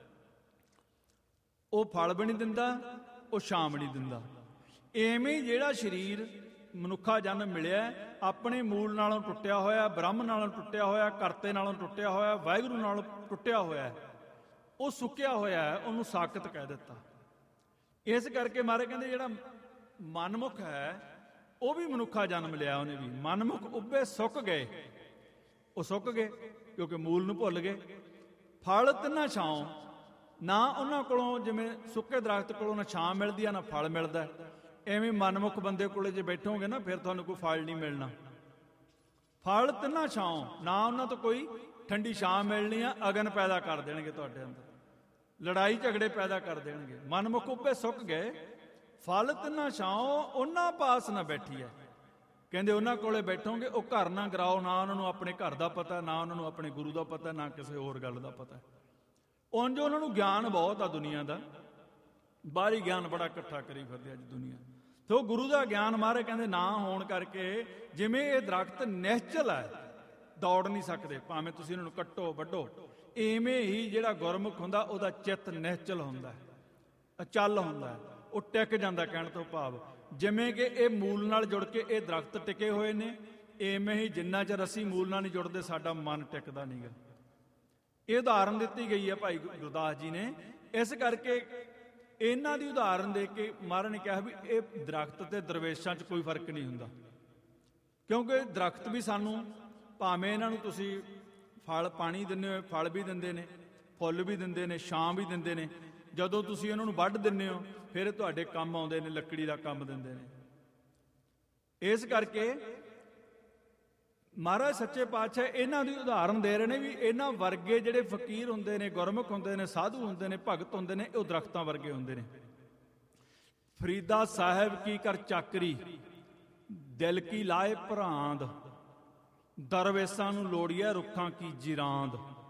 ਉਹ ਫਲ ਵੀ ਨਹੀਂ ਦਿੰਦਾ, ਉਹ ਛਾਂ ਵੀ ਨਹੀਂ ਦਿੰਦਾ। ਐਵੇਂ ਜਿਹੜਾ ਸਰੀਰ ਮਨੁੱਖਾ ਜਨਮ ਮਿਲਿਆ ਆਪਣੇ ਮੂਲ ਨਾਲੋਂ ਟੁੱਟਿਆ ਹੋਇਆ, ਬ੍ਰਹਮ ਨਾਲੋਂ ਟੁੱਟਿਆ ਹੋਇਆ, ਕਰਤੇ ਨਾਲੋਂ ਟੁੱਟਿਆ ਹੋਇਆ, ਵਾਹਿਗੁਰੂ ਨਾਲੋਂ ਟੁੱਟਿਆ ਹੋਇਆ, ਉਹ ਸੁੱਕਿਆ ਹੋਇਆ, ਉਹਨੂੰ ਸਾਕਤ ਕਹਿ ਦਿੱਤਾ। ਇਸ ਕਰਕੇ ਮਾਰੇ ਕਹਿੰਦੇ ਜਿਹੜਾ ਮਨਮੁਖ ਹੈ ਉਹ ਵੀ ਮਨੁੱਖਾ ਜਨਮ ਲਿਆ, ਉਹਨੇ ਵੀ ਮਨਮੁਖ ਉੱਭੇ ਸੁੱਕ ਗਏ। ਉਹ ਸੁੱਕ ਗਏ ਕਿਉਂਕਿ ਮੂਲ ਨੂੰ ਭੁੱਲ ਗਏ। ਫਲ ਤਿੰਨਾਂ ਛਾਂ, ਨਾ ਉਹਨਾਂ ਕੋਲੋਂ ਜਿਵੇਂ ਸੁੱਕੇ ਦਰਖਤ ਕੋਲੋਂ ਨਾ ਛਾਂ ਮਿਲਦੀ ਆ ਨਾ ਫਲ ਮਿਲਦਾ, ਐਵੇਂ ਮਨਮੁਖ ਬੰਦੇ ਕੋਲੇ ਜੇ ਬੈਠੋਗੇ ਨਾ ਫਿਰ ਤੁਹਾਨੂੰ ਕੋਈ ਫਲ ਨਹੀਂ ਮਿਲਣਾ। ਫਲ ਤਿੰਨਾਂ ਛਾਂ, ਨਾ ਉਹਨਾਂ ਤੋਂ ਕੋਈ ਠੰਡੀ ਛਾਂ ਮਿਲਣੀ ਆ, ਅਗਨ ਪੈਦਾ ਕਰ ਦੇਣਗੇ ਤੁਹਾਡੇ ਅੰਦਰ, ਲੜਾਈ ਝਗੜੇ ਪੈਦਾ ਕਰ ਦੇਣਗੇ। ਮਨਮੁਖ ਉੱਭੇ ਸੁੱਕ ਗਏ, ਫਲ ਤਿੰਨਾਂ ਛਾਂ ਉਹਨਾਂ ਪਾਸ ਨਾ ਬੈਠੀ ਹੈ। ਕਹਿੰਦੇ ਉਹਨਾਂ ਕੋਲੇ ਬੈਠੋਗੇ ਉਹ ਘਰ ਨਾ ਗਰਾਓ, ਨਾ ਉਹਨਾਂ ਨੂੰ ਆਪਣੇ ਘਰ ਦਾ ਪਤਾ, ਨਾ ਉਹਨਾਂ ਨੂੰ ਆਪਣੇ ਗੁਰੂ ਦਾ ਪਤਾ, ਨਾ ਕਿਸੇ ਹੋਰ ਗੱਲ ਦਾ ਪਤਾ। ਉਂਝ ਉਹਨਾਂ ਨੂੰ ਗਿਆਨ ਬਹੁਤ ਆ ਦੁਨੀਆ ਦਾ, ਬਾਹਰੀ ਗਿਆਨ ਬੜਾ ਇਕੱਠਾ ਕਰੀ ਫਿਰਦੇ ਅੱਜ ਦੁਨੀਆ। ਤੇ ਉਹ ਗੁਰੂ ਦਾ ਗਿਆਨ ਮਾਰੇ ਕਹਿੰਦੇ ਨਾ ਹੋਣ ਕਰਕੇ ਜਿਵੇਂ ਇਹ ਦਰਖਤ ਨਿਹਚਲ ਹੈ, ਦੌੜ ਨਹੀਂ ਸਕਦੇ ਭਾਵੇਂ ਤੁਸੀਂ ਇਹਨਾਂ ਨੂੰ ਕੱਟੋ ਵੱਢੋ, ਇਵੇਂ ਹੀ ਜਿਹੜਾ ਗੁਰਮੁਖ ਹੁੰਦਾ ਉਹਦਾ ਚਿੱਤ ਨਿਹਚਲ ਹੁੰਦਾ, ਅਚਲ ਹੁੰਦਾ, ਉਹ ਟਿਕ ਜਾਂਦਾ। ਕਹਿਣ ਤੋਂ ਭਾਵ ਜਿਵੇਂ ਕਿ ਇਹ ਮੂਲ ਨਾਲ ਜੁੜ ਕੇ ਇਹ ਦਰਖਤ ਟਿਕੇ ਹੋਏ ਨੇ, ਇਵੇਂ ਹੀ ਜਿੰਨਾ ਚਿਰ ਅਸੀਂ ਮੂਲ ਨਾਲ ਨਹੀਂ ਜੁੜਦੇ ਸਾਡਾ ਮਨ ਟਿਕਦਾ ਨਹੀਂਗਾ। ਇਹ ਉਦਾਹਰਨ ਦਿੱਤੀ ਗਈ ਹੈ ਭਾਈ ਗੁਰਦਾਸ ਜੀ ਨੇ। ਇਸ ਕਰਕੇ ਇਹਨਾਂ ਦੀ ਉਦਾਹਰਨ ਦੇ ਕੇ ਮਹਾਰਾਜ ਨੇ ਕਿਹਾ ਵੀ ਇਹ ਦਰਖਤ ਤੇ ਦਰਵੇਸ਼ਾਂ 'ਚ ਕੋਈ ਫਰਕ ਨਹੀਂ ਹੁੰਦਾ, ਕਿਉਂਕਿ ਦਰਖਤ ਵੀ ਸਾਨੂੰ ਭਾਵੇਂ ਇਹਨਾਂ ਨੂੰ ਤੁਸੀਂ ਫਲ ਪਾਣੀ ਦਿੰਦੇ ਹੋ, ਫਲ ਵੀ ਦਿੰਦੇ ਨੇ, ਫੁੱਲ ਵੀ ਦਿੰਦੇ ਨੇ, ਛਾਂ ਵੀ ਦਿੰਦੇ ਨੇ। ਜਦੋਂ ਤੁਸੀਂ ਇਹਨਾਂ ਨੂੰ ਵੱਢ ਦਿੰਦੇ ਹੋ ਫਿਰ ਤੁਹਾਡੇ ਕੰਮ ਆਉਂਦੇ ਨੇ, ਲੱਕੜੀ ਦਾ ਕੰਮ ਦਿੰਦੇ ਨੇ। ਇਸ ਕਰਕੇ ਮਹਾਰਾਜ ਸੱਚੇ ਪਾਤਸ਼ਾਹ ਇਹਨਾਂ ਦੀ ਉਦਾਹਰਨ ਦੇ ਰਹੇ ਨੇ ਵੀ ਇਹਨਾਂ ਵਰਗੇ ਜਿਹੜੇ ਫਕੀਰ ਹੁੰਦੇ ਨੇ, ਗੁਰਮੁਖ ਹੁੰਦੇ ਨੇ, ਸਾਧੂ ਹੁੰਦੇ ਨੇ, ਭਗਤ ਹੁੰਦੇ ਨੇ, ਉਹ ਦਰਖਤਾਂ ਵਰਗੇ ਹੁੰਦੇ ਨੇ। ਫਰੀਦਾ ਸਾਹਿਬ ਕੀ ਕਰ ਚਾਕਰੀ, ਦਿਲ ਕੀ ਲਾਏ ਭਰਾਂਦ, ਦਰਵੇਸਾਂ ਨੂੰ ਲੋੜੀਐ ਰੁੱਖਾਂ ਕੀ ਜਿਰਾਂਦ।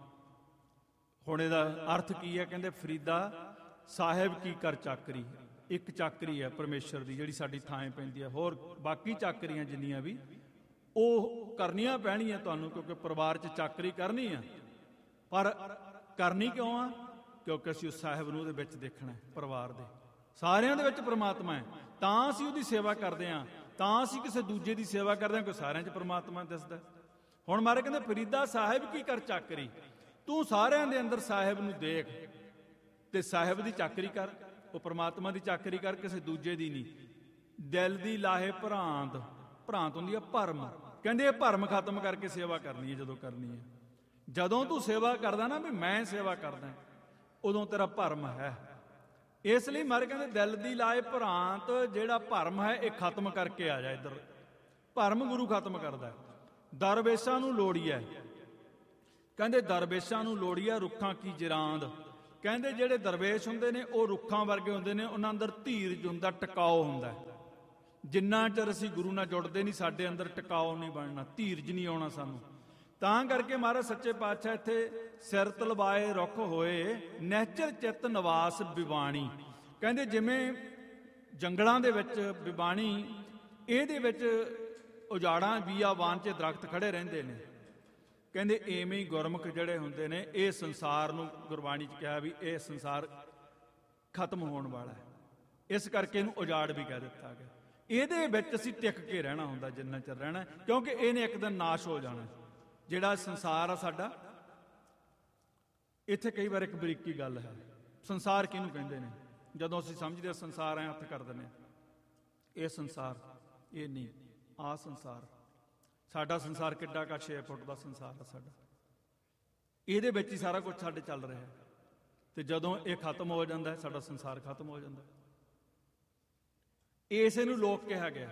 ਹੁਣ ਇਹਦਾ ਅਰਥ ਕੀ ਹੈ? ਕਹਿੰਦੇ ਫਰੀਦਾ ਸਾਹਿਬ ਕੀ ਕਰ ਚਾਕਰੀ, ਇੱਕ ਚਾਕਰੀ ਹੈ ਪਰਮੇਸ਼ਰ ਦੀ ਜਿਹੜੀ ਸਾਡੀ ਥਾਂ ਪੈਂਦੀ ਹੈ। ਹੋਰ ਬਾਕੀ ਚਾਕਰੀਆਂ ਜਿੰਨੀਆਂ ਵੀ ਉਹ ਕਰਨੀਆਂ ਪੈਣੀਆਂ ਤੁਹਾਨੂੰ, ਕਿਉਂਕਿ ਪਰਿਵਾਰ 'ਚ ਚਾਕਰੀ ਕਰਨੀ ਆ। ਪਰ ਕਰਨੀ ਕਿਉਂ ਆ? ਕਿਉਂਕਿ ਅਸੀਂ ਉਸ ਸਾਹਿਬ ਨੂੰ ਉਹਦੇ ਵਿੱਚ ਦੇਖਣਾ, ਪਰਿਵਾਰ ਦੇ ਸਾਰਿਆਂ ਦੇ ਵਿੱਚ ਪ੍ਰਮਾਤਮਾ ਹੈ, ਤਾਂ ਅਸੀਂ ਉਹਦੀ ਸੇਵਾ ਕਰਦੇ ਹਾਂ, ਤਾਂ ਅਸੀਂ ਕਿਸੇ ਦੂਜੇ ਦੀ ਸੇਵਾ ਕਰਦੇ ਹਾਂ, ਕੋਈ ਸਾਰਿਆਂ 'ਚ ਪ੍ਰਮਾਤਮਾ ਦਿਸਦਾ। ਹੁਣ ਮਾਰੇ ਕਹਿੰਦੇ ਫਰੀਦਾ ਸਾਹਿਬ ਕੀ ਕਰ ਚਾਕਰੀ, ਤੂੰ ਸਾਰਿਆਂ ਦੇ ਅੰਦਰ ਸਾਹਿਬ ਨੂੰ ਦੇਖ ਤੇ ਸਾਹਿਬ ਦੀ ਚਾਕਰੀ ਕਰ, ਉਹ ਪ੍ਰਮਾਤਮਾ ਦੀ ਚਾਕਰੀ ਕਰ, ਕਿਸੇ ਦੂਜੇ ਦੀ ਨਹੀਂ। ਦਿਲ ਦੀ ਲਾਹੇ ਭਰਾਂਤ, ਭਰਾਂਤ ਹੁੰਦੀ ਆ ਭਰਮ। ਕਹਿੰਦੇ ਇਹ ਭਰਮ ਖਤਮ ਕਰਕੇ ਸੇਵਾ ਕਰਨੀ ਹੈ। ਜਦੋਂ ਕਰਨੀ ਹੈ, ਜਦੋਂ ਤੂੰ ਸੇਵਾ ਕਰਦਾ ਨਾ ਵੀ ਮੈਂ ਸੇਵਾ ਕਰਦਾ, ਉਦੋਂ ਤੇਰਾ ਭਰਮ ਹੈ। ਇਸ ਲਈ ਮਾਰੇ ਕਹਿੰਦੇ ਦਿਲ ਦੀ ਲਾਏ ਭਰਾਂਤ, ਜਿਹੜਾ ਭਰਮ ਹੈ ਇਹ ਖਤਮ ਕਰਕੇ ਆ ਜਾ ਇੱਧਰ। ਭਰਮ ਗੁਰੂ ਖਤਮ ਕਰਦਾ। ਦਰਵੇਸ਼ਾਂ ਨੂੰ ਲੋੜੀਐ, ਕਹਿੰਦੇ ਦਰਵੇਸ਼ਾਂ ਨੂੰ ਲੋੜੀਐ ਰੁੱਖਾਂ ਕੀ ਜਿਰਾਂਦ। ਕਹਿੰਦੇ ਜਿਹੜੇ ਦਰਵੇਸ਼ ਹੁੰਦੇ ਨੇ ਉਹ ਰੁੱਖਾਂ ਵਰਗੇ ਹੁੰਦੇ ਨੇ, ਉਹਨਾਂ ਅੰਦਰ ਧੀਰਜ ਹੁੰਦਾ, ਟਿਕਾਓ ਹੁੰਦਾ। ਜਿੰਨਾ ਚਿਰ ਅਸੀਂ ਗੁਰੂ ਨਾਲ ਜੁੜਦੇ ਨਹੀਂ ਸਾਡੇ ਅੰਦਰ ਟਿਕਾਓ ਨਹੀਂ ਬਣਨਾ, ਧੀਰਜ ਨਹੀਂ ਆਉਣਾ ਸਾਨੂੰ। ਤਾਂ ਕਰਕੇ ਮਹਾਰਾਜ ਸੱਚੇ ਪਾਤਸ਼ਾਹ ਇੱਥੇ ਸਿਰ ਤਲਵਾਏ ਰੁੱਖ ਹੋਏ ਨਿਹਚਲ ਚਿੱਤ ਨਿਵਾਸ ਬਿਵਾਣੀ। ਕਹਿੰਦੇ ਜਿਵੇਂ ਜੰਗਲਾਂ ਦੇ ਵਿੱਚ ਬਿਵਾਣੀ, ਇਹਦੇ ਵਿੱਚ ਉਜਾੜਾਂ ਬੀਆਬਾਨ 'ਚ ਦਰਖਤ ਖੜੇ ਰਹਿੰਦੇ ਨੇ। ਕਹਿੰਦੇ ਐਵੇਂ ਹੀ ਗੁਰਮੁਖ ਜਿਹੜੇ ਹੁੰਦੇ ਨੇ, ਇਹ ਸੰਸਾਰ ਨੂੰ ਗੁਰਬਾਣੀ 'ਚ ਕਿਹਾ ਵੀ ਇਹ ਸੰਸਾਰ ਖਤਮ ਹੋਣ ਵਾਲਾ ਹੈ, ਇਸ ਕਰਕੇ ਇਹਨੂੰ ਉਜਾੜ ਵੀ ਕਹਿ ਦਿੱਤਾ ਗਿਆ। ਇਹਦੇ ਵਿੱਚ ਅਸੀਂ ਟਿਕ ਕੇ ਰਹਿਣਾ ਹੁੰਦਾ ਜਿੰਨਾ ਚਿਰ ਰਹਿਣਾ, ਕਿਉਂਕਿ ਇਹਨੇ ਇੱਕ ਦਿਨ ਨਾਸ਼ ਹੋ ਜਾਣਾ। ਜਿਹੜਾ ਸੰਸਾਰ ਆ ਸਾਡਾ, ਇੱਥੇ ਕਈ ਵਾਰ ਇੱਕ ਬਰੀਕੀ ਗੱਲ ਹੈ, ਸੰਸਾਰ ਕਿਹਨੂੰ ਕਹਿੰਦੇ ਨੇ? ਜਦੋਂ ਅਸੀਂ ਸਮਝਦੇ ਸੰਸਾਰ ਐ ਹੱਥ ਕਰ ਦਿੰਦੇ ਹਾਂ, ਇਹ ਸੰਸਾਰ, ਇਹ ਨਹੀਂ, ਆਹ ਸੰਸਾਰ। ਸਾਡਾ ਸੰਸਾਰ ਕਿੱਡਾ ਕਾ ਛੇ ਫੁੱਟ ਦਾ ਸੰਸਾਰ ਆ ਸਾਡਾ, ਇਹਦੇ ਵਿੱਚ ਹੀ ਸਾਰਾ ਕੁਝ ਸਾਡੇ ਚੱਲ ਰਿਹਾ। ਤੇ ਜਦੋਂ ਇਹ ਖਤਮ ਹੋ ਜਾਂਦਾ ਹੈ, ਸਾਡਾ ਸੰਸਾਰ ਖਤਮ ਹੋ ਜਾਂਦਾ। ਇਸੇ ਨੂੰ ਲੋਕ ਕਿਹਾ ਗਿਆ,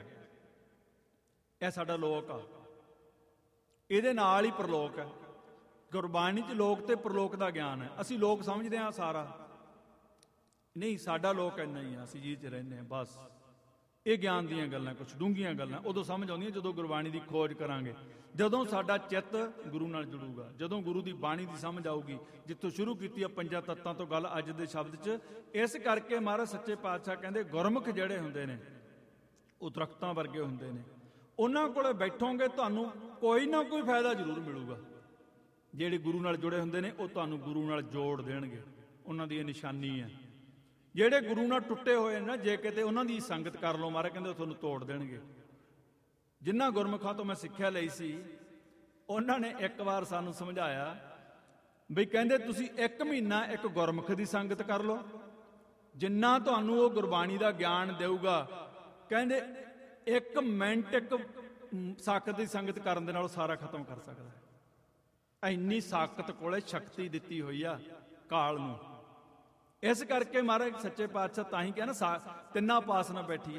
ਇਹ ਸਾਡਾ ਲੋਕ ਆ, ਇਹਦੇ ਨਾਲ ਹੀ ਪ੍ਰਲੋਕ ਹੈ। ਗੁਰਬਾਣੀ 'ਚ ਲੋਕ ਤੇ ਪ੍ਰਲੋਕ ਦਾ ਗਿਆਨ ਹੈ। ਅਸੀਂ ਲੋਕ ਸਮਝਦੇ ਹਾਂ ਸਾਰਾ, ਨਹੀਂ, ਸਾਡਾ ਲੋਕ ਇੰਨਾ ਹੀ ਆ, ਅਸੀਂ ਜੀ 'ਚ ਰਹਿੰਦੇ ਹਾਂ ਬਸ। ਇਹ ਗਿਆਨ ਦੀਆਂ ਗੱਲਾਂ, ਕੁਛ ਡੂੰਘੀਆਂ ਗੱਲਾਂ ਉਦੋਂ ਸਮਝ ਆਉਂਦੀਆਂ ਜਦੋਂ ਗੁਰਬਾਣੀ ਦੀ ਖੋਜ ਕਰਾਂਗੇ, ਜਦੋਂ ਸਾਡਾ ਚਿੱਤ ਗੁਰੂ ਨਾਲ ਜੁੜੂਗਾ, ਜਦੋਂ ਗੁਰੂ ਦੀ ਬਾਣੀ ਦੀ ਸਮਝ ਆਊਗੀ। ਜਿੱਥੋਂ ਸ਼ੁਰੂ ਕੀਤੀ ਆ ਪੰਜਾਂ ਤੱਤਾਂ ਤੋਂ ਗੱਲ ਅੱਜ ਦੇ ਸ਼ਬਦ 'ਚ। ਇਸ ਕਰਕੇ ਮਹਾਰਾਜ ਸੱਚੇ ਪਾਤਸ਼ਾਹ ਕਹਿੰਦੇ ਗੁਰਮੁਖ ਜਿਹੜੇ ਹੁੰਦੇ ਨੇ ਉਹ ਦਰਖਤਾਂ ਵਰਗੇ ਹੁੰਦੇ ਨੇ। ਉਹਨਾਂ ਕੋਲੇ ਬੈਠੋਗੇ ਤੁਹਾਨੂੰ ਕੋਈ ਨਾ ਕੋਈ ਫਾਇਦਾ ਜ਼ਰੂਰ ਮਿਲੂਗਾ। ਜਿਹੜੇ ਗੁਰੂ ਨਾਲ ਜੁੜੇ ਹੁੰਦੇ ਨੇ ਉਹ ਤੁਹਾਨੂੰ ਗੁਰੂ ਨਾਲ ਜੋੜ ਦੇਣਗੇ, ਉਹਨਾਂ ਦੀ ਇਹ ਨਿਸ਼ਾਨੀ ਹੈ। ਜਿਹੜੇ ਗੁਰੂ ਨਾਲ ਟੁੱਟੇ ਹੋਏ ਨੇ ਨਾ, ਜੇ ਕਿਤੇ ਉਹਨਾਂ ਦੀ ਸੰਗਤ ਕਰ ਲਓ, ਮਹਾਰਾਜ ਕਹਿੰਦੇ ਉਹ ਤੁਹਾਨੂੰ ਤੋੜ ਦੇਣਗੇ। ਜਿਨ੍ਹਾਂ ਗੁਰਮੁਖਾਂ ਤੋਂ ਮੈਂ ਸਿੱਖਿਆ ਲਈ ਸੀ, ਉਹਨਾਂ ਨੇ ਇੱਕ ਵਾਰ ਸਾਨੂੰ ਸਮਝਾਇਆ ਵੀ ਕਹਿੰਦੇ ਤੁਸੀਂ ਇੱਕ ਮਹੀਨਾ ਇੱਕ ਗੁਰਮੁਖ ਦੀ ਸੰਗਤ ਕਰ ਲਓ, ਜਿੰਨਾ ਤੁਹਾਨੂੰ ਉਹ ਗੁਰਬਾਣੀ ਦਾ ਗਿਆਨ ਦੇਊਗਾ, ਕਹਿੰਦੇ ਇੱਕ ਮਿੰਟ ਇੱਕ ਸਾਕਤ ਦੀ ਸੰਗਤ ਕਰਨ ਦੇ ਨਾਲ ਸਾਰਾ ਖਤਮ ਕਰ ਸਕਦਾ ਹੈ। ਇੰਨੀ ਸਾਕਤ ਕੋਲੇ ਸ਼ਕਤੀ ਦਿੱਤੀ ਹੋਈ ਆ ਕਾਲ ਨੂੰ। ਇਸ ਕਰਕੇ ਮਹਾਰਾਜ ਸੱਚੇ ਪਾਤਸ਼ਾਹ ਤਾਂ ਹੀ ਕਿਹਾ ਨਾ, ਤਿੰਨਾਂ ਪਾਸ ਨਾ ਬੈਠੀਏ।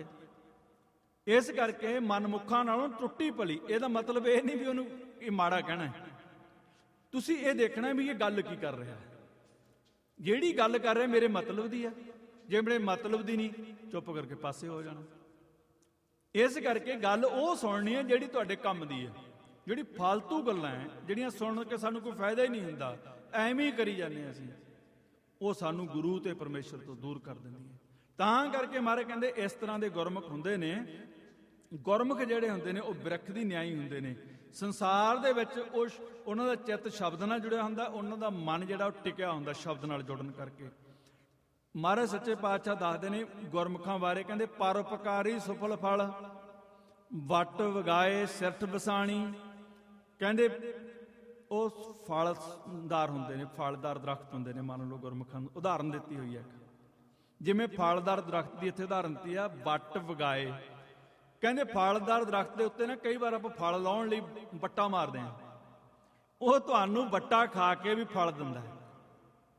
ਇਸ ਕਰਕੇ ਮਨਮੁਖਾਂ ਨਾਲੋਂ ਟੁੱਟੀ ਭਲੀ, ਇਹਦਾ ਮਤਲਬ ਇਹ ਨਹੀਂ ਵੀ ਉਹਨੂੰ ਇਹ ਮਾੜਾ ਕਹਿਣਾ। ਤੁਸੀਂ ਇਹ ਦੇਖਣਾ ਵੀ ਇਹ ਗੱਲ ਕੀ ਕਰ ਰਿਹਾ, ਜਿਹੜੀ ਗੱਲ ਕਰ ਰਿਹਾ ਮੇਰੇ ਮਤਲਬ ਦੀ ਆ। ਜੇ ਮੇਰੇ ਮਤਲਬ ਦੀ ਨਹੀਂ, ਚੁੱਪ ਕਰਕੇ ਪਾਸੇ ਹੋ ਜਾਣਾ। ਇਸ ਕਰਕੇ ਗੱਲ ਉਹ ਸੁਣਨੀ ਹੈ ਜਿਹੜੀ ਤੁਹਾਡੇ ਕੰਮ ਦੀ ਹੈ। ਜਿਹੜੀ ਫਾਲਤੂ ਗੱਲਾਂ ਹੈ, ਜਿਹੜੀਆਂ ਸੁਣ ਕੇ ਸਾਨੂੰ ਕੋਈ ਫਾਇਦਾ ਹੀ ਨਹੀਂ ਹੁੰਦਾ, ਐਵੇਂ ਹੀ ਕਰੀ ਜਾਂਦੇ ਹਾਂ ਅਸੀਂ, ਉਹ ਸਾਨੂੰ ਗੁਰੂ ਤੇ ਪਰਮੇਸ਼ਰ ਤੋਂ ਦੂਰ ਕਰ ਦਿੰਦੀ ਹੈ। ਤਾਂ ਕਰਕੇ ਮਹਾਰਾਜ ਕਹਿੰਦੇ ਇਸ ਤਰ੍ਹਾਂ ਦੇ ਗੁਰਮੁਖ ਹੁੰਦੇ ਨੇ। ਗੁਰਮੁਖ ਜਿਹੜੇ ਹੁੰਦੇ ਨੇ ਉਹ ਬਿਰਖ ਦੀ ਨਿਆਈ ਹੁੰਦੇ ਨੇ। ਸੰਸਾਰ ਦੇ ਵਿੱਚ ਉਹ ਉਹਨਾਂ ਦਾ ਚਿੱਤ ਸ਼ਬਦ ਨਾਲ ਜੁੜਿਆ ਹੁੰਦਾ, ਉਹਨਾਂ ਦਾ ਮਨ ਜਿਹੜਾ ਉਹ ਟਿਕਿਆ ਹੁੰਦਾ ਸ਼ਬਦ ਨਾਲ ਜੁੜਨ ਕਰਕੇ। ਮਹਾਰਾਜ ਸੱਚੇ ਪਾਤਸ਼ਾਹ ਦੱਸਦੇ ਨੇ ਗੁਰਮੁਖਾਂ ਬਾਰੇ, ਕਹਿੰਦੇ ਪਰਉਪਕਾਰੀ ਸੁਫਲ ਫਲ, ਵੱਟ ਵਗਾਏ ਸਿਰਠ ਵਸਾਣੀ। ਕਹਿੰਦੇ ਉਹ ਫਲਦਾਰ ਹੁੰਦੇ ਨੇ, ਫਲਦਾਰ ਦਰਖਤ ਹੁੰਦੇ ਨੇ। ਮੰਨ ਲਓ ਗੁਰਮੁਖਾਂ ਨੂੰ ਉਦਾਹਰਨ ਦਿੱਤੀ ਹੋਈ ਹੈ, ਜਿਵੇਂ ਫਲਦਾਰ ਦਰਖਤ ਦੀ ਇੱਥੇ ਉਦਾਹਰਨ ਦਿੱਤੀ ਆ, ਵੱਟ ਵਗਾਏ। ਕਹਿੰਦੇ ਫਲਦਾਰ ਦਰਖਤ ਦੇ ਉੱਤੇ ਨਾ ਕਈ ਵਾਰ ਆਪਾਂ ਫਲ ਲਾਉਣ ਲਈ ਵੱਟਾ ਮਾਰਦੇ ਹਾਂ, ਉਹ ਤੁਹਾਨੂੰ ਵੱਟਾ ਖਾ ਕੇ ਵੀ ਫਲ ਦਿੰਦਾ ਹੈ।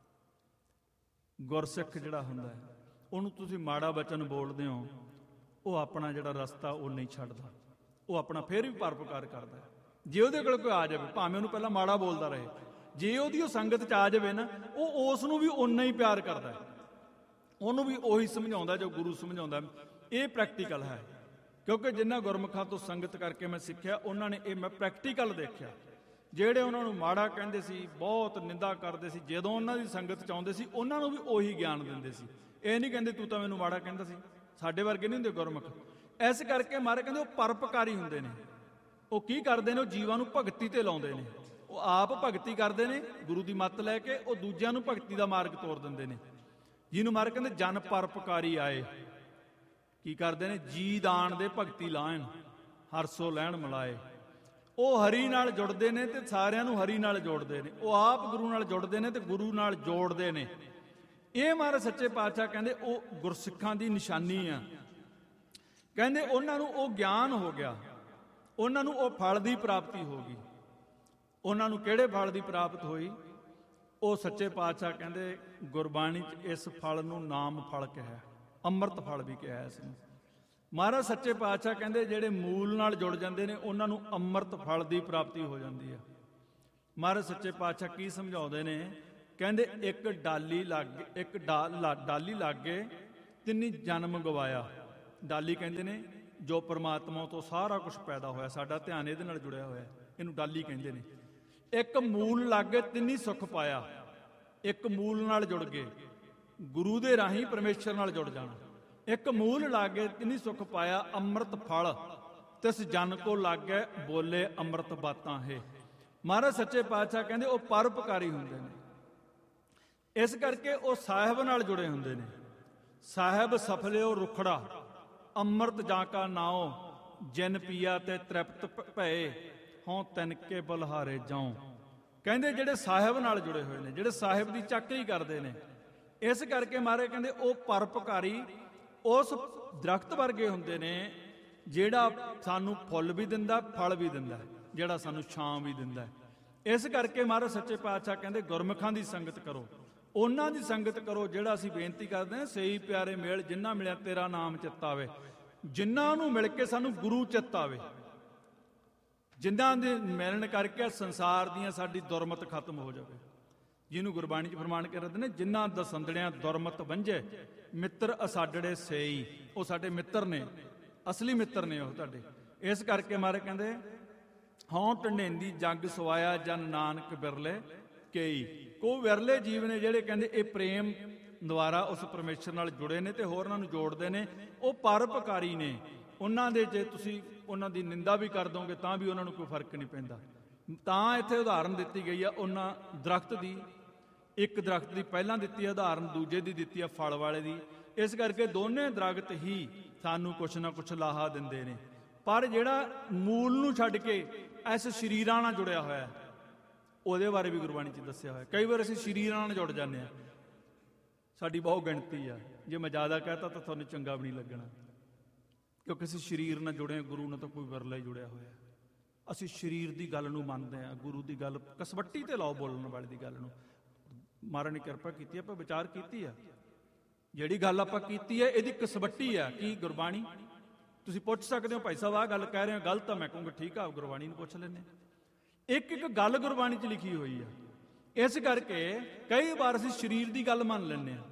ਗੁਰਸਿੱਖ ਜਿਹੜਾ ਹੁੰਦਾ ਹੈ, ਉਹਨੂੰ ਤੁਸੀਂ ਮਾੜਾ ਬਚਨ ਬੋਲਦੇ ਹੋ, ਉਹ ਆਪਣਾ ਜਿਹੜਾ ਰਸਤਾ ਉਹ ਨਹੀਂ ਛੱਡਦਾ, ਉਹ ਆਪਣਾ ਫਿਰ ਵੀ ਪਰਉਪਕਾਰ ਕਰਦਾ। ਜੇ ਉਹਦੇ ਕੋਲ ਕੋਈ ਆ ਜਾਵੇ, ਭਾਵੇਂ ਉਹਨੂੰ ਪਹਿਲਾਂ ਮਾੜਾ ਬੋਲਦਾ ਰਹੇ, ਜੇ ਉਹਦੀ ਉਹ ਸੰਗਤ 'ਚ ਆ ਜਾਵੇ ਨਾ, ਉਹ ਉਸ ਨੂੰ ਵੀ ਓਨਾ ਹੀ ਪਿਆਰ ਕਰਦਾ, ਉਹਨੂੰ ਵੀ ਉਹੀ ਸਮਝਾਉਂਦਾ ਜੋ ਗੁਰੂ ਸਮਝਾਉਂਦਾ। ਇਹ ਪ੍ਰੈਕਟੀਕਲ ਹੈ, ਕਿਉਂਕਿ ਜਿਨ੍ਹਾਂ ਗੁਰਮੁਖਾਂ ਤੋਂ ਸੰਗਤ ਕਰਕੇ ਮੈਂ ਸਿੱਖਿਆ, ਉਹਨਾਂ ਨੇ ਇਹ ਮੈਂ ਪ੍ਰੈਕਟੀਕਲ ਦੇਖਿਆ। ਜਿਹੜੇ ਉਹਨਾਂ ਨੂੰ ਮਾੜਾ ਕਹਿੰਦੇ ਸੀ, ਬਹੁਤ ਨਿੰਦਾ ਕਰਦੇ ਸੀ, ਜਦੋਂ ਉਹਨਾਂ ਦੀ ਸੰਗਤ 'ਚ ਆਉਂਦੇ ਸੀ, ਉਹਨਾਂ ਨੂੰ ਵੀ ਉਹੀ ਗਿਆਨ ਦਿੰਦੇ ਸੀ। ਇਹ ਨਹੀਂ ਕਹਿੰਦੇ ਤੂੰ ਤਾਂ ਮੈਨੂੰ ਮਾੜਾ ਕਹਿੰਦਾ ਸੀ। ਸਾਡੇ ਵਰਗੇ ਨਹੀਂ ਹੁੰਦੇ ਗੁਰਮੁਖ। ਇਸ ਕਰਕੇ ਮਾਰੇ ਕਹਿੰਦੇ ਉਹ ਪਰਉਪਕਾਰੀ ਹੁੰਦੇ ਨੇ। ਉਹ ਕੀ ਕਰਦੇ ਨੇ? ਉਹ ਜੀਵਾਂ ਨੂੰ ਭਗਤੀ ਤੇ ਲਾਉਂਦੇ ਨੇ। ਉਹ ਆਪ ਭਗਤੀ ਕਰਦੇ ਨੇ ਗੁਰੂ ਦੀ ਮੱਤ ਲੈ ਕੇ, ਉਹ ਦੂਜਿਆਂ ਨੂੰ ਭਗਤੀ ਦਾ ਮਾਰਗ ਤੋਰ ਦਿੰਦੇ ਨੇ। ਜਿਹਨੂੰ ਮਾਰੇ ਕਹਿੰਦੇ ਜਨ ਪਰਉਪਕਾਰੀ ਆਏ। ਕੀ ਕਰਦੇ ਨੇ? ਜੀ ਦਾਨ ਦੇ ਭਗਤੀ ਲਾਇਨ, ਹਰਸੋ ਲੈਣ ਮਿਲਾਏ। ਉਹ ਹਰੀ ਨਾਲ ਜੁੜਦੇ ਨੇ ਤੇ ਸਾਰਿਆਂ ਨੂੰ ਹਰੀ ਨਾਲ ਜੋੜਦੇ ਨੇ। ਉਹ ਆਪ ਗੁਰੂ ਨਾਲ ਜੁੜਦੇ ਨੇ ਤੇ ਗੁਰੂ ਨਾਲ ਜੋੜਦੇ ਨੇ। ਇਹ ਮਹਾਰਾਜ ਸੱਚੇ ਪਾਤਸ਼ਾਹ ਕਹਿੰਦੇ ਉਹ ਗੁਰਸਿੱਖਾਂ ਦੀ ਨਿਸ਼ਾਨੀ ਆ। ਕਹਿੰਦੇ ਉਹਨਾਂ ਨੂੰ ਉਹ ਗਿਆਨ ਹੋ ਗਿਆ, ਉਹਨਾਂ ਨੂੰ ਉਹ ਫਲ ਦੀ ਪ੍ਰਾਪਤੀ ਹੋ ਗਈ। ਉਹਨਾਂ ਨੂੰ ਕਿਹੜੇ ਫਲ ਦੀ ਪ੍ਰਾਪਤ ਹੋਈ? ਉਹ ਸੱਚੇ ਪਾਤਸ਼ਾਹ ਕਹਿੰਦੇ ਗੁਰਬਾਣੀ 'ਚ ਇਸ ਫਲ ਨੂੰ ਨਾਮ ਫਲ ਕਿਹਾ, ਅੰਮ੍ਰਿਤ ਫਲ ਵੀ ਕਿਹਾ ਇਸ ਨੂੰ। ਮਹਾਰਾਜ ਸੱਚੇ ਪਾਤਸ਼ਾਹ ਕਹਿੰਦੇ ਜਿਹੜੇ ਮੂਲ ਨਾਲ ਜੁੜ ਜਾਂਦੇ ਨੇ, ਉਹਨਾਂ ਨੂੰ ਅੰਮ੍ਰਿਤ ਫਲ ਦੀ ਪ੍ਰਾਪਤੀ ਹੋ ਜਾਂਦੀ ਹੈ। ਮਹਾਰਾਜ ਸੱਚੇ ਪਾਤਸ਼ਾਹ ਕੀ ਸਮਝਾਉਂਦੇ ਨੇ? ਕਹਿੰਦੇ ਇੱਕ ਡਾਲੀ ਲੱਗ ਇੱਕ ਡਾਲੀ ਲੱਗ ਗਏ ਤਿੰਨੀ ਜਨਮ ਗਵਾਇਆ। ਡਾਲੀ ਕਹਿੰਦੇ ਨੇ ਜੋ ਪਰਮਾਤਮਾ ਤੋਂ ਸਾਰਾ ਕੁਝ ਪੈਦਾ ਹੋਇਆ, ਸਾਡਾ ਧਿਆਨ ਇਹਦੇ ਨਾਲ ਜੁੜਿਆ ਹੋਇਆ, ਇਹਨੂੰ ਡਾਲੀ ਕਹਿੰਦੇ ਨੇ। ਇੱਕ ਮੂਲ ਲੱਗ ਗਏ ਤਿੰਨੀ ਸੁੱਖ ਪਾਇਆ। ਇੱਕ ਮੂਲ ਨਾਲ ਜੁੜ ਗਏ, ਗੁਰੂ ਦੇ ਰਾਹੀਂ ਪਰਮੇਸ਼ਰ ਨਾਲ ਜੁੜ ਜਾਣਾ। ਇੱਕ ਮੂਲ ਲੱਗ ਗਏ ਤਿੰਨੀ ਸੁੱਖ ਪਾਇਆ, ਅੰਮ੍ਰਿਤ ਫਲ ਤਿਸ ਜਨ ਕੋ ਲੱਗ ਗਏ, ਬੋਲੇ ਅੰਮ੍ਰਿਤ ਬਾਤਾਂ ਹੈ। ਮਹਾਰਾਜ ਸੱਚੇ ਪਾਤਸ਼ਾਹ ਕਹਿੰਦੇ ਉਹ ਪਰਉਪਕਾਰੀ ਹੁੰਦੇ ਨੇ। ਇਸ ਕਰਕੇ ਉਹ ਸਾਹਿਬ ਨਾਲ ਜੁੜੇ ਹੁੰਦੇ ਨੇ। ਸਾਹਿਬ ਸਫਲਿਓ ਰੁਖੜਾ, ਅੰਮ੍ਰਿਤ ਜਾਂ ਕਾ ਨਾਉ, ਜਿਨ ਪੀਆ ਤੇ ਤ੍ਰਿਪਤ ਭਏ, ਹੋਂ ਤਿਨ ਕੇ ਬਲਿਹਾਰੇ ਜਾਉ। ਕਹਿੰਦੇ ਜਿਹੜੇ ਸਾਹਿਬ ਨਾਲ ਜੁੜੇ ਹੋਏ ਨੇ, ਜਿਹੜੇ ਸਾਹਿਬ ਦੀ ਚਾਕਰੀ ਕਰਦੇ ਨੇ, ਇਸ ਕਰਕੇ ਮਾਰੇ ਕਹਿੰਦੇ ਉਹ ਪਰਉਪਕਾਰੀ ਉਸ ਦਰਖਤ ਵਰਗੇ ਹੁੰਦੇ ਨੇ ਜਿਹੜਾ ਸਾਨੂੰ ਫੁੱਲ ਵੀ ਦਿੰਦਾ, ਫਲ ਵੀ ਦਿੰਦਾ, ਜਿਹੜਾ ਸਾਨੂੰ ਛਾਂ ਵੀ ਦਿੰਦਾ। ਇਸ ਕਰਕੇ ਮਹਾਰਾਜ ਸੱਚੇ ਪਾਤਸ਼ਾਹ ਕਹਿੰਦੇ ਗੁਰਮੁਖਾਂ ਦੀ ਸੰਗਤ ਕਰੋ, ਉਹਨਾਂ ਦੀ ਸੰਗਤ ਕਰੋ। ਜਿਹੜਾ ਅਸੀਂ ਬੇਨਤੀ ਕਰਦੇ ਹਾਂ, ਸਹੀ ਪਿਆਰੇ ਮੇਲ ਜਿੰਨਾ ਮਿਲਿਆ ਤੇਰਾ ਨਾਮ ਚਿੱਤ ਆਵੇ। ਜਿਨ੍ਹਾਂ ਨੂੰ ਮਿਲ ਕੇ ਸਾਨੂੰ ਗੁਰੂ ਚਿੱਤ ਆਵੇ, ਜਿਨ੍ਹਾਂ ਦੇ ਮਿਲਣ ਕਰਕੇ ਸੰਸਾਰ ਦੀਆਂ ਸਾਡੀ ਦੁਰਮਤ ਖਤਮ ਹੋ ਜਾਵੇ। ਜਿਹਨੂੰ ਗੁਰਬਾਣੀ 'ਚ ਫਰਮਾਨ ਕਰਦੇ ਨੇ, ਜਿਨ੍ਹਾਂ ਦਸੰਦੜਿਆਂ ਦੁਰਮਤ ਵੰਝੇ, ਮਿੱਤਰ ਅਸਾਡੜੇ ਸੇਈ। ਉਹ ਸਾਡੇ ਮਿੱਤਰ ਨੇ, ਅਸਲੀ ਮਿੱਤਰ ਨੇ ਉਹ ਤੁਹਾਡੇ। ਇਸ ਕਰਕੇ ਮਾਰੇ ਕਹਿੰਦੇ ਹਉ ਢੰਡੇਂਦੀ ਜੱਗ ਸਵਾਇਆ, ਜਨ ਨਾਨਕ ਬਿਰਲੇ ਕਈ। ਕੋ ਵਿਰਲੇ ਜੀਵ ਨੇ ਜਿਹੜੇ ਕਹਿੰਦੇ ਇਹ ਪ੍ਰੇਮ ਦੁਆਰਾ ਉਸ ਪਰਮੇਸ਼ਰ ਨਾਲ ਜੁੜੇ ਨੇ ਤੇ ਹੋਰਨਾਂ ਨੂੰ ਜੋੜਦੇ ਨੇ। ਉਹ ਪਰਉਪਕਾਰੀ ਨੇ। ਉਹਨਾਂ ਦੇ ਜੇ ਤੁਸੀਂ ਉਹਨਾਂ ਦੀ ਨਿੰਦਾ ਵੀ ਕਰ ਦੋਗੇ ਤਾਂ ਵੀ ਉਹਨਾਂ ਨੂੰ ਕੋਈ ਫਰਕ ਨਹੀਂ ਪੈਂਦਾ। ਤਾਂ ਇੱਥੇ ਉਦਾਹਰਨ ਦਿੱਤੀ ਗਈ ਆ ਉਹਨਾਂ ਦਰਖਤ ਦੀ। ਇੱਕ ਦਰਖਤ ਦੀ ਪਹਿਲਾਂ ਦਿੱਤੀ ਹੈ ਉਦਾਹਰਨ, ਦੂਜੇ ਦੀ ਦਿੱਤੀ ਹੈ ਫਲ ਵਾਲੇ ਦੀ। ਇਸ ਕਰਕੇ ਦੋਨੇ ਦਰਖਤ ਹੀ ਸਾਨੂੰ ਕੁਛ ਨਾ ਕੁਛ ਲਾਹਾ ਦਿੰਦੇ ਨੇ। ਪਰ ਜਿਹੜਾ ਮੂਲ ਨੂੰ ਛੱਡ ਕੇ ਇਸ ਸਰੀਰਾਂ ਨਾਲ ਜੁੜਿਆ ਹੋਇਆ, ਉਹਦੇ ਬਾਰੇ ਵੀ ਗੁਰਬਾਣੀ 'ਚ ਦੱਸਿਆ ਹੋਇਆ। ਕਈ ਵਾਰ ਅਸੀਂ ਸਰੀਰਾਂ ਨਾਲ ਜੁੜ ਜਾਂਦੇ ਹਾਂ, ਸਾਡੀ ਬਹੁਤ ਗਿਣਤੀ ਆ। ਜੇ ਮੈਂ ਜ਼ਿਆਦਾ ਕਹਿਤਾ ਤਾਂ ਤੁਹਾਨੂੰ ਚੰਗਾ ਵੀ ਨਹੀਂ ਲੱਗਣਾ, ਕਿਉਂਕਿ ਅਸੀਂ ਸਰੀਰ ਨਾਲ ਜੁੜੇ ਹਾਂ, ਗੁਰੂ ਨਾਲ ਤਾਂ ਕੋਈ ਵਿਰਲਾ ਹੀ ਜੁੜਿਆ ਹੋਇਆ। ਅਸੀਂ ਸਰੀਰ ਦੀ ਗੱਲ ਨੂੰ ਮੰਨਦੇ ਹਾਂ, ਗੁਰੂ ਦੀ ਗੱਲ ਕਸਵੱਟੀ ਤੇ ਲਾਓ ਬੋਲਣ ਵਾਲੇ ਦੀ ਗੱਲ ਨੂੰ। ਮਹਾਰਾਜ ਨੇ ਕਿਰਪਾ ਕੀਤੀ, ਆਪਾਂ ਵਿਚਾਰ ਕੀਤੀ ਆ। ਜਿਹੜੀ ਗੱਲ ਆਪਾਂ ਕੀਤੀ ਹੈ ਇਹਦੀ ਕਸਵੱਟੀ ਆ ਕੀ? ਗੁਰਬਾਣੀ। ਤੁਸੀਂ ਪੁੱਛ ਸਕਦੇ ਹੋ ਭਾਈ ਸਾਹਿਬ ਆਹ ਗੱਲ ਕਹਿ ਰਹੇ ਹੋ ਗਲਤ ਆ, ਮੈਂ ਕਹੂੰਗਾ ਠੀਕ ਆ, ਗੁਰਬਾਣੀ ਨੂੰ ਪੁੱਛ ਲੈਂਦੇ। ਇੱਕ ਇੱਕ ਗੱਲ ਗੁਰਬਾਣੀ 'ਚ ਲਿਖੀ ਹੋਈ ਆ। ਇਸ ਕਰਕੇ ਕਈ ਵਾਰ ਅਸੀਂ ਸਰੀਰ ਦੀ ਗੱਲ ਮੰਨ ਲੈਂਦੇ ਹਾਂ,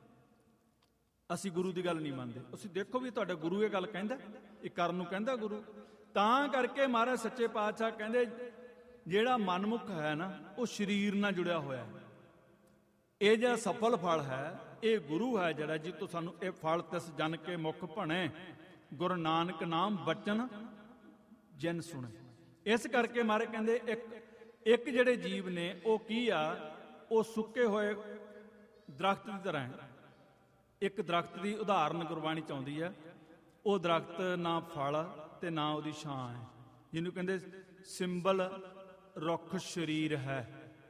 ਅਸੀਂ ਗੁਰੂ ਦੀ ਗੱਲ ਨਹੀਂ ਮੰਨਦੇ। ਅਸੀਂ ਦੇਖੋ ਵੀ ਤੁਹਾਡਾ ਗੁਰੂ ਇਹ ਗੱਲ ਕਹਿੰਦਾ, ਇਹ ਕਰਨ ਨੂੰ ਕਹਿੰਦਾ ਗੁਰੂ। ਤਾਂ ਕਰਕੇ ਮਹਾਰਾਜ ਸੱਚੇ ਪਾਤਸ਼ਾਹ ਕਹਿੰਦੇ ਜਿਹੜਾ ਮਨਮੁਖ ਹੈ ਨਾ, ਉਹ ਸਰੀਰ ਨਾਲ ਜੁੜਿਆ ਹੋਇਆ ਹੈ। ਇਹ ਜਿਹੜਾ ਸਫਲ ਫਲ ਹੈ, ਇਹ ਗੁਰੂ ਹੈ ਜਿਹੜਾ ਜਿੱਤੋਂ ਸਾਨੂੰ ਇਹ ਫਲ ਤਿਸ ਜਨ ਕੇ ਮੁਖ ਭਣੇ, ਗੁਰੂ ਨਾਨਕ ਨਾਮ ਬਚਨ ਜਿਨ ਸੁਣੇ। ਇਸ ਕਰਕੇ ਮਾਰੇ ਕਹਿੰਦੇ ਇੱਕ ਇੱਕ ਜਿਹੜੇ ਜੀਵ ਨੇ ਉਹ ਕੀ ਆ? ਉਹ ਸੁੱਕੇ ਹੋਏ ਦਰਖਤ ਦੀ ਤਰ੍ਹਾਂ ਹੈ। ਇੱਕ ਦਰਖਤ ਦੀ ਉਦਾਹਰਨ ਗੁਰਬਾਣੀ 'ਚ ਆਉਂਦੀ ਹੈ। ਉਹ ਦਰਖਤ ਨਾ ਫਲ ਤੇ ਨਾ ਉਹਦੀ ਛਾਂ ਹੈ, ਜਿਹਨੂੰ ਕਹਿੰਦੇ ਸਿੰਬਲ ਰੁੱਖ ਸਰੀਰ ਹੈ,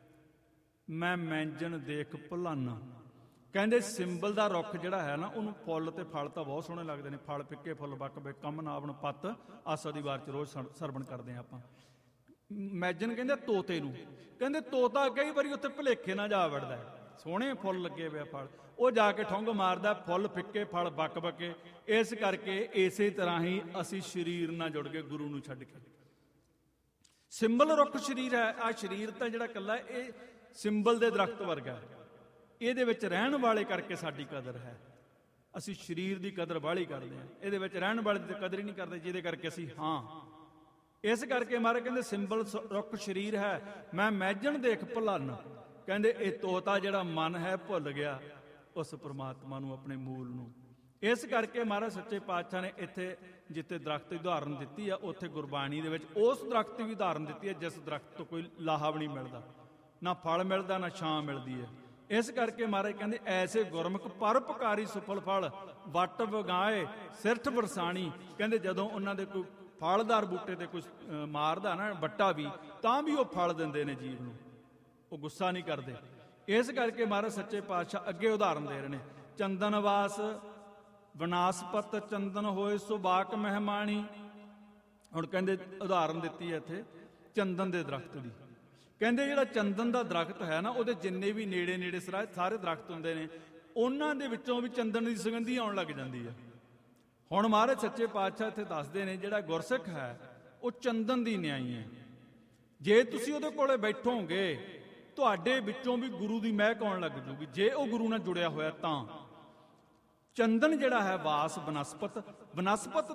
ਮੈਂ ਮੈਂਜਣ ਦੇਖ ਭੁਲਾਨਾ। ਕਹਿੰਦੇ ਸਿੰਬਲ ਦਾ ਰੁੱਖ ਜਿਹੜਾ ਹੈ ਨਾ, ਉਹਨੂੰ ਫੁੱਲ ਤੇ ਫਲ ਤਾਂ ਬਹੁਤ ਸੋਹਣੇ ਲੱਗਦੇ ਨੇ। ਫਲ ਫਿੱਕੇ ਫੁੱਲ ਬੱਕ ਬੇ ਕਮ ਨਾਵਣ ਪੱਤ, ਆਸਾ ਦੀ ਵਾਰ 'ਚ ਰੋਜ਼ ਸਰਵਣ ਕਰਦੇ ਹਾਂ ਆਪਾਂ। ਮੈਜਨ ਕਹਿੰਦੇ ਤੋਤੇ ਨੂੰ। ਕਹਿੰਦੇ ਤੋਤਾ ਕਈ ਵਾਰੀ ਉੱਥੇ ਭੁਲੇਖੇ ਨਾਲ ਜਾ ਵੜਦਾ ਹੈ। ਸੋਹਣੇ ਫੁੱਲ ਲੱਗੇ ਹੋਏ ਫਲ, ਉਹ ਜਾ ਕੇ ਠੁੰਗ ਮਾਰਦਾ, ਫੁੱਲ ਫਿੱਕੇ ਫਲ ਬੱਕ ਬੱਕੇ। ਇਸ ਕਰਕੇ ਇਸੇ ਤਰ੍ਹਾਂ ਹੀ ਅਸੀਂ ਸਰੀਰ ਨਾਲ ਜੁੜ ਕੇ ਗੁਰੂ ਨੂੰ ਛੱਡ ਕੇ। ਸਿੰਬਲ ਰੁੱਖ ਸਰੀਰ ਹੈ। ਆ ਸਰੀਰ ਤਾਂ ਜਿਹੜਾ ਇਕੱਲਾ ਇਹ ਸਿੰਬਲ ਦੇ ਦਰਖਤ ਵਰਗਾ ਹੈ, ਇਹਦੇ ਵਿੱਚ ਰਹਿਣ ਵਾਲੇ ਕਰਕੇ ਸਾਡੀ ਕਦਰ ਹੈ। ਅਸੀਂ ਸਰੀਰ ਦੀ ਕਦਰ ਬਾਹਲੀ ਕਰਦੇ ਹਾਂ, ਇਹਦੇ ਵਿੱਚ ਰਹਿਣ ਵਾਲੇ ਦੀ ਕਦਰ ਹੀ ਨਹੀਂ ਕਰਦੇ, ਜਿਹਦੇ ਕਰਕੇ ਅਸੀਂ ਹਾਂ। ਇਸ ਕਰਕੇ ਮਹਾਰਾਜ ਕਹਿੰਦੇ ਸਿੰਬਲ ਰੁੱਖ ਸਰੀਰ ਹੈ, ਮੈਂ ਮੈਜਣ ਦੇਖ ਭੁਲਾਨ। ਕਹਿੰਦੇ ਇਹ ਤੋਤਾ ਜਿਹੜਾ ਮਨ ਹੈ ਭੁੱਲ ਗਿਆ ਉਸ ਪ੍ਰਮਾਤਮਾ ਨੂੰ, ਆਪਣੇ ਮੂਲ ਨੂੰ। ਇਸ ਕਰਕੇ ਮਹਾਰਾਜ ਸੱਚੇ ਪਾਤਸ਼ਾਹ ਨੇ ਇੱਥੇ ਜਿੱਥੇ ਦਰਖਤ ਦੀ ਉਦਾਹਰਨ ਦਿੱਤੀ ਆ, ਉੱਥੇ ਗੁਰਬਾਣੀ ਦੇ ਵਿੱਚ ਉਸ ਦਰਖਤ ਦੀ ਵੀ ਉਦਾਹਰਨ ਦਿੱਤੀ ਹੈ ਜਿਸ ਦਰਖਤ ਤੋਂ ਕੋਈ ਲਾਹਾ ਵੀ ਨਹੀਂ ਮਿਲਦਾ, ਨਾ ਫਲ ਮਿਲਦਾ, ਨਾ ਛਾਂ ਮਿਲਦੀ ਹੈ। ਇਸ ਕਰਕੇ ਮਹਾਰਾਜ ਕਹਿੰਦੇ ਐਸੇ ਗੁਰਮੁਖ ਪਰਉਪਕਾਰੀ ਸੁਫਲ ਫਲ ਵੱਟ ਵਗਾਏ ਸਿਰਠ ਵਰਸਾਣੀ। ਕਹਿੰਦੇ ਜਦੋਂ ਉਹਨਾਂ ਦੇ ਕੋਈ ਫਲਦਾਰ ਬੂਟੇ ਤੇ ਕੁਝ ਮਾਰਦਾ ਨਾ ਵੱਟਾ ਵੀ, ਤਾਂ ਵੀ ਉਹ ਫਲ ਦਿੰਦੇ ਨੇ ਜੀਵ ਨੂੰ, ਉਹ ਗੁੱਸਾ ਨਹੀਂ ਕਰਦੇ। ਇਸ ਕਰਕੇ ਮਹਾਰਾਜ ਸੱਚੇ ਪਾਤਸ਼ਾਹ ਅੱਗੇ ਉਦਾਹਰਨ ਦੇ ਰਹੇ ਨੇ। ਚੰਦਨਵਾਸ ਵਿਨਾਸਪਤ ਚੰਦਨ ਹੋਏ ਸੁਬਾਕ ਮਹਿਮਾਣੀ। ਹੁਣ ਕਹਿੰਦੇ ਉਦਾਹਰਨ ਦਿੱਤੀ ਹੈ ਇੱਥੇ ਚੰਦਨ ਦੇ ਦਰਖਤ ਦੀ। ਕਹਿੰਦੇ ਜਿਹੜਾ ਚੰਦਨ ਦਾ ਦਰਖਤ ਹੈ ਨਾ, ਉਹਦੇ ਜਿੰਨੇ ਵੀ ਨੇੜੇ ਨੇੜੇ ਸਾਰੇ ਦਰਖਤ ਹੁੰਦੇ ਨੇ, ਉਹਨਾਂ ਦੇ ਵਿੱਚੋਂ ਵੀ ਚੰਦਨ ਦੀ ਸੁਗੰਧੀ ਆਉਣ ਲੱਗ ਜਾਂਦੀ ਹੈ। ਹੁਣ ਮਹਾਰਾਜ ਸੱਚੇ ਪਾਤਸ਼ਾਹ ਇੱਥੇ ਦੱਸਦੇ ਨੇ ਜਿਹੜਾ ਗੁਰਸਿੱਖ ਹੈ ਉਹ ਚੰਦਨ ਦੀ ਨਿਆਈ ਹੈ। ਜੇ ਤੁਸੀਂ ਉਹਦੇ ਕੋਲੇ ਬੈਠੋਗੇ ਤੁਹਾਡੇ ਵਿੱਚੋਂ ਵੀ ਗੁਰੂ ਦੀ ਮਹਿਕ ਆਉਣ ਲੱਗ ਜੂਗੀ, ਜੇ ਉਹ ਗੁਰੂ ਨਾਲ ਜੁੜਿਆ ਹੋਇਆ ਤਾਂ। ਚੰਦਨ ਜਿਹੜਾ ਹੈ ਵਾਸ ਬਨਸਪਤ, ਬਨਸਪਤ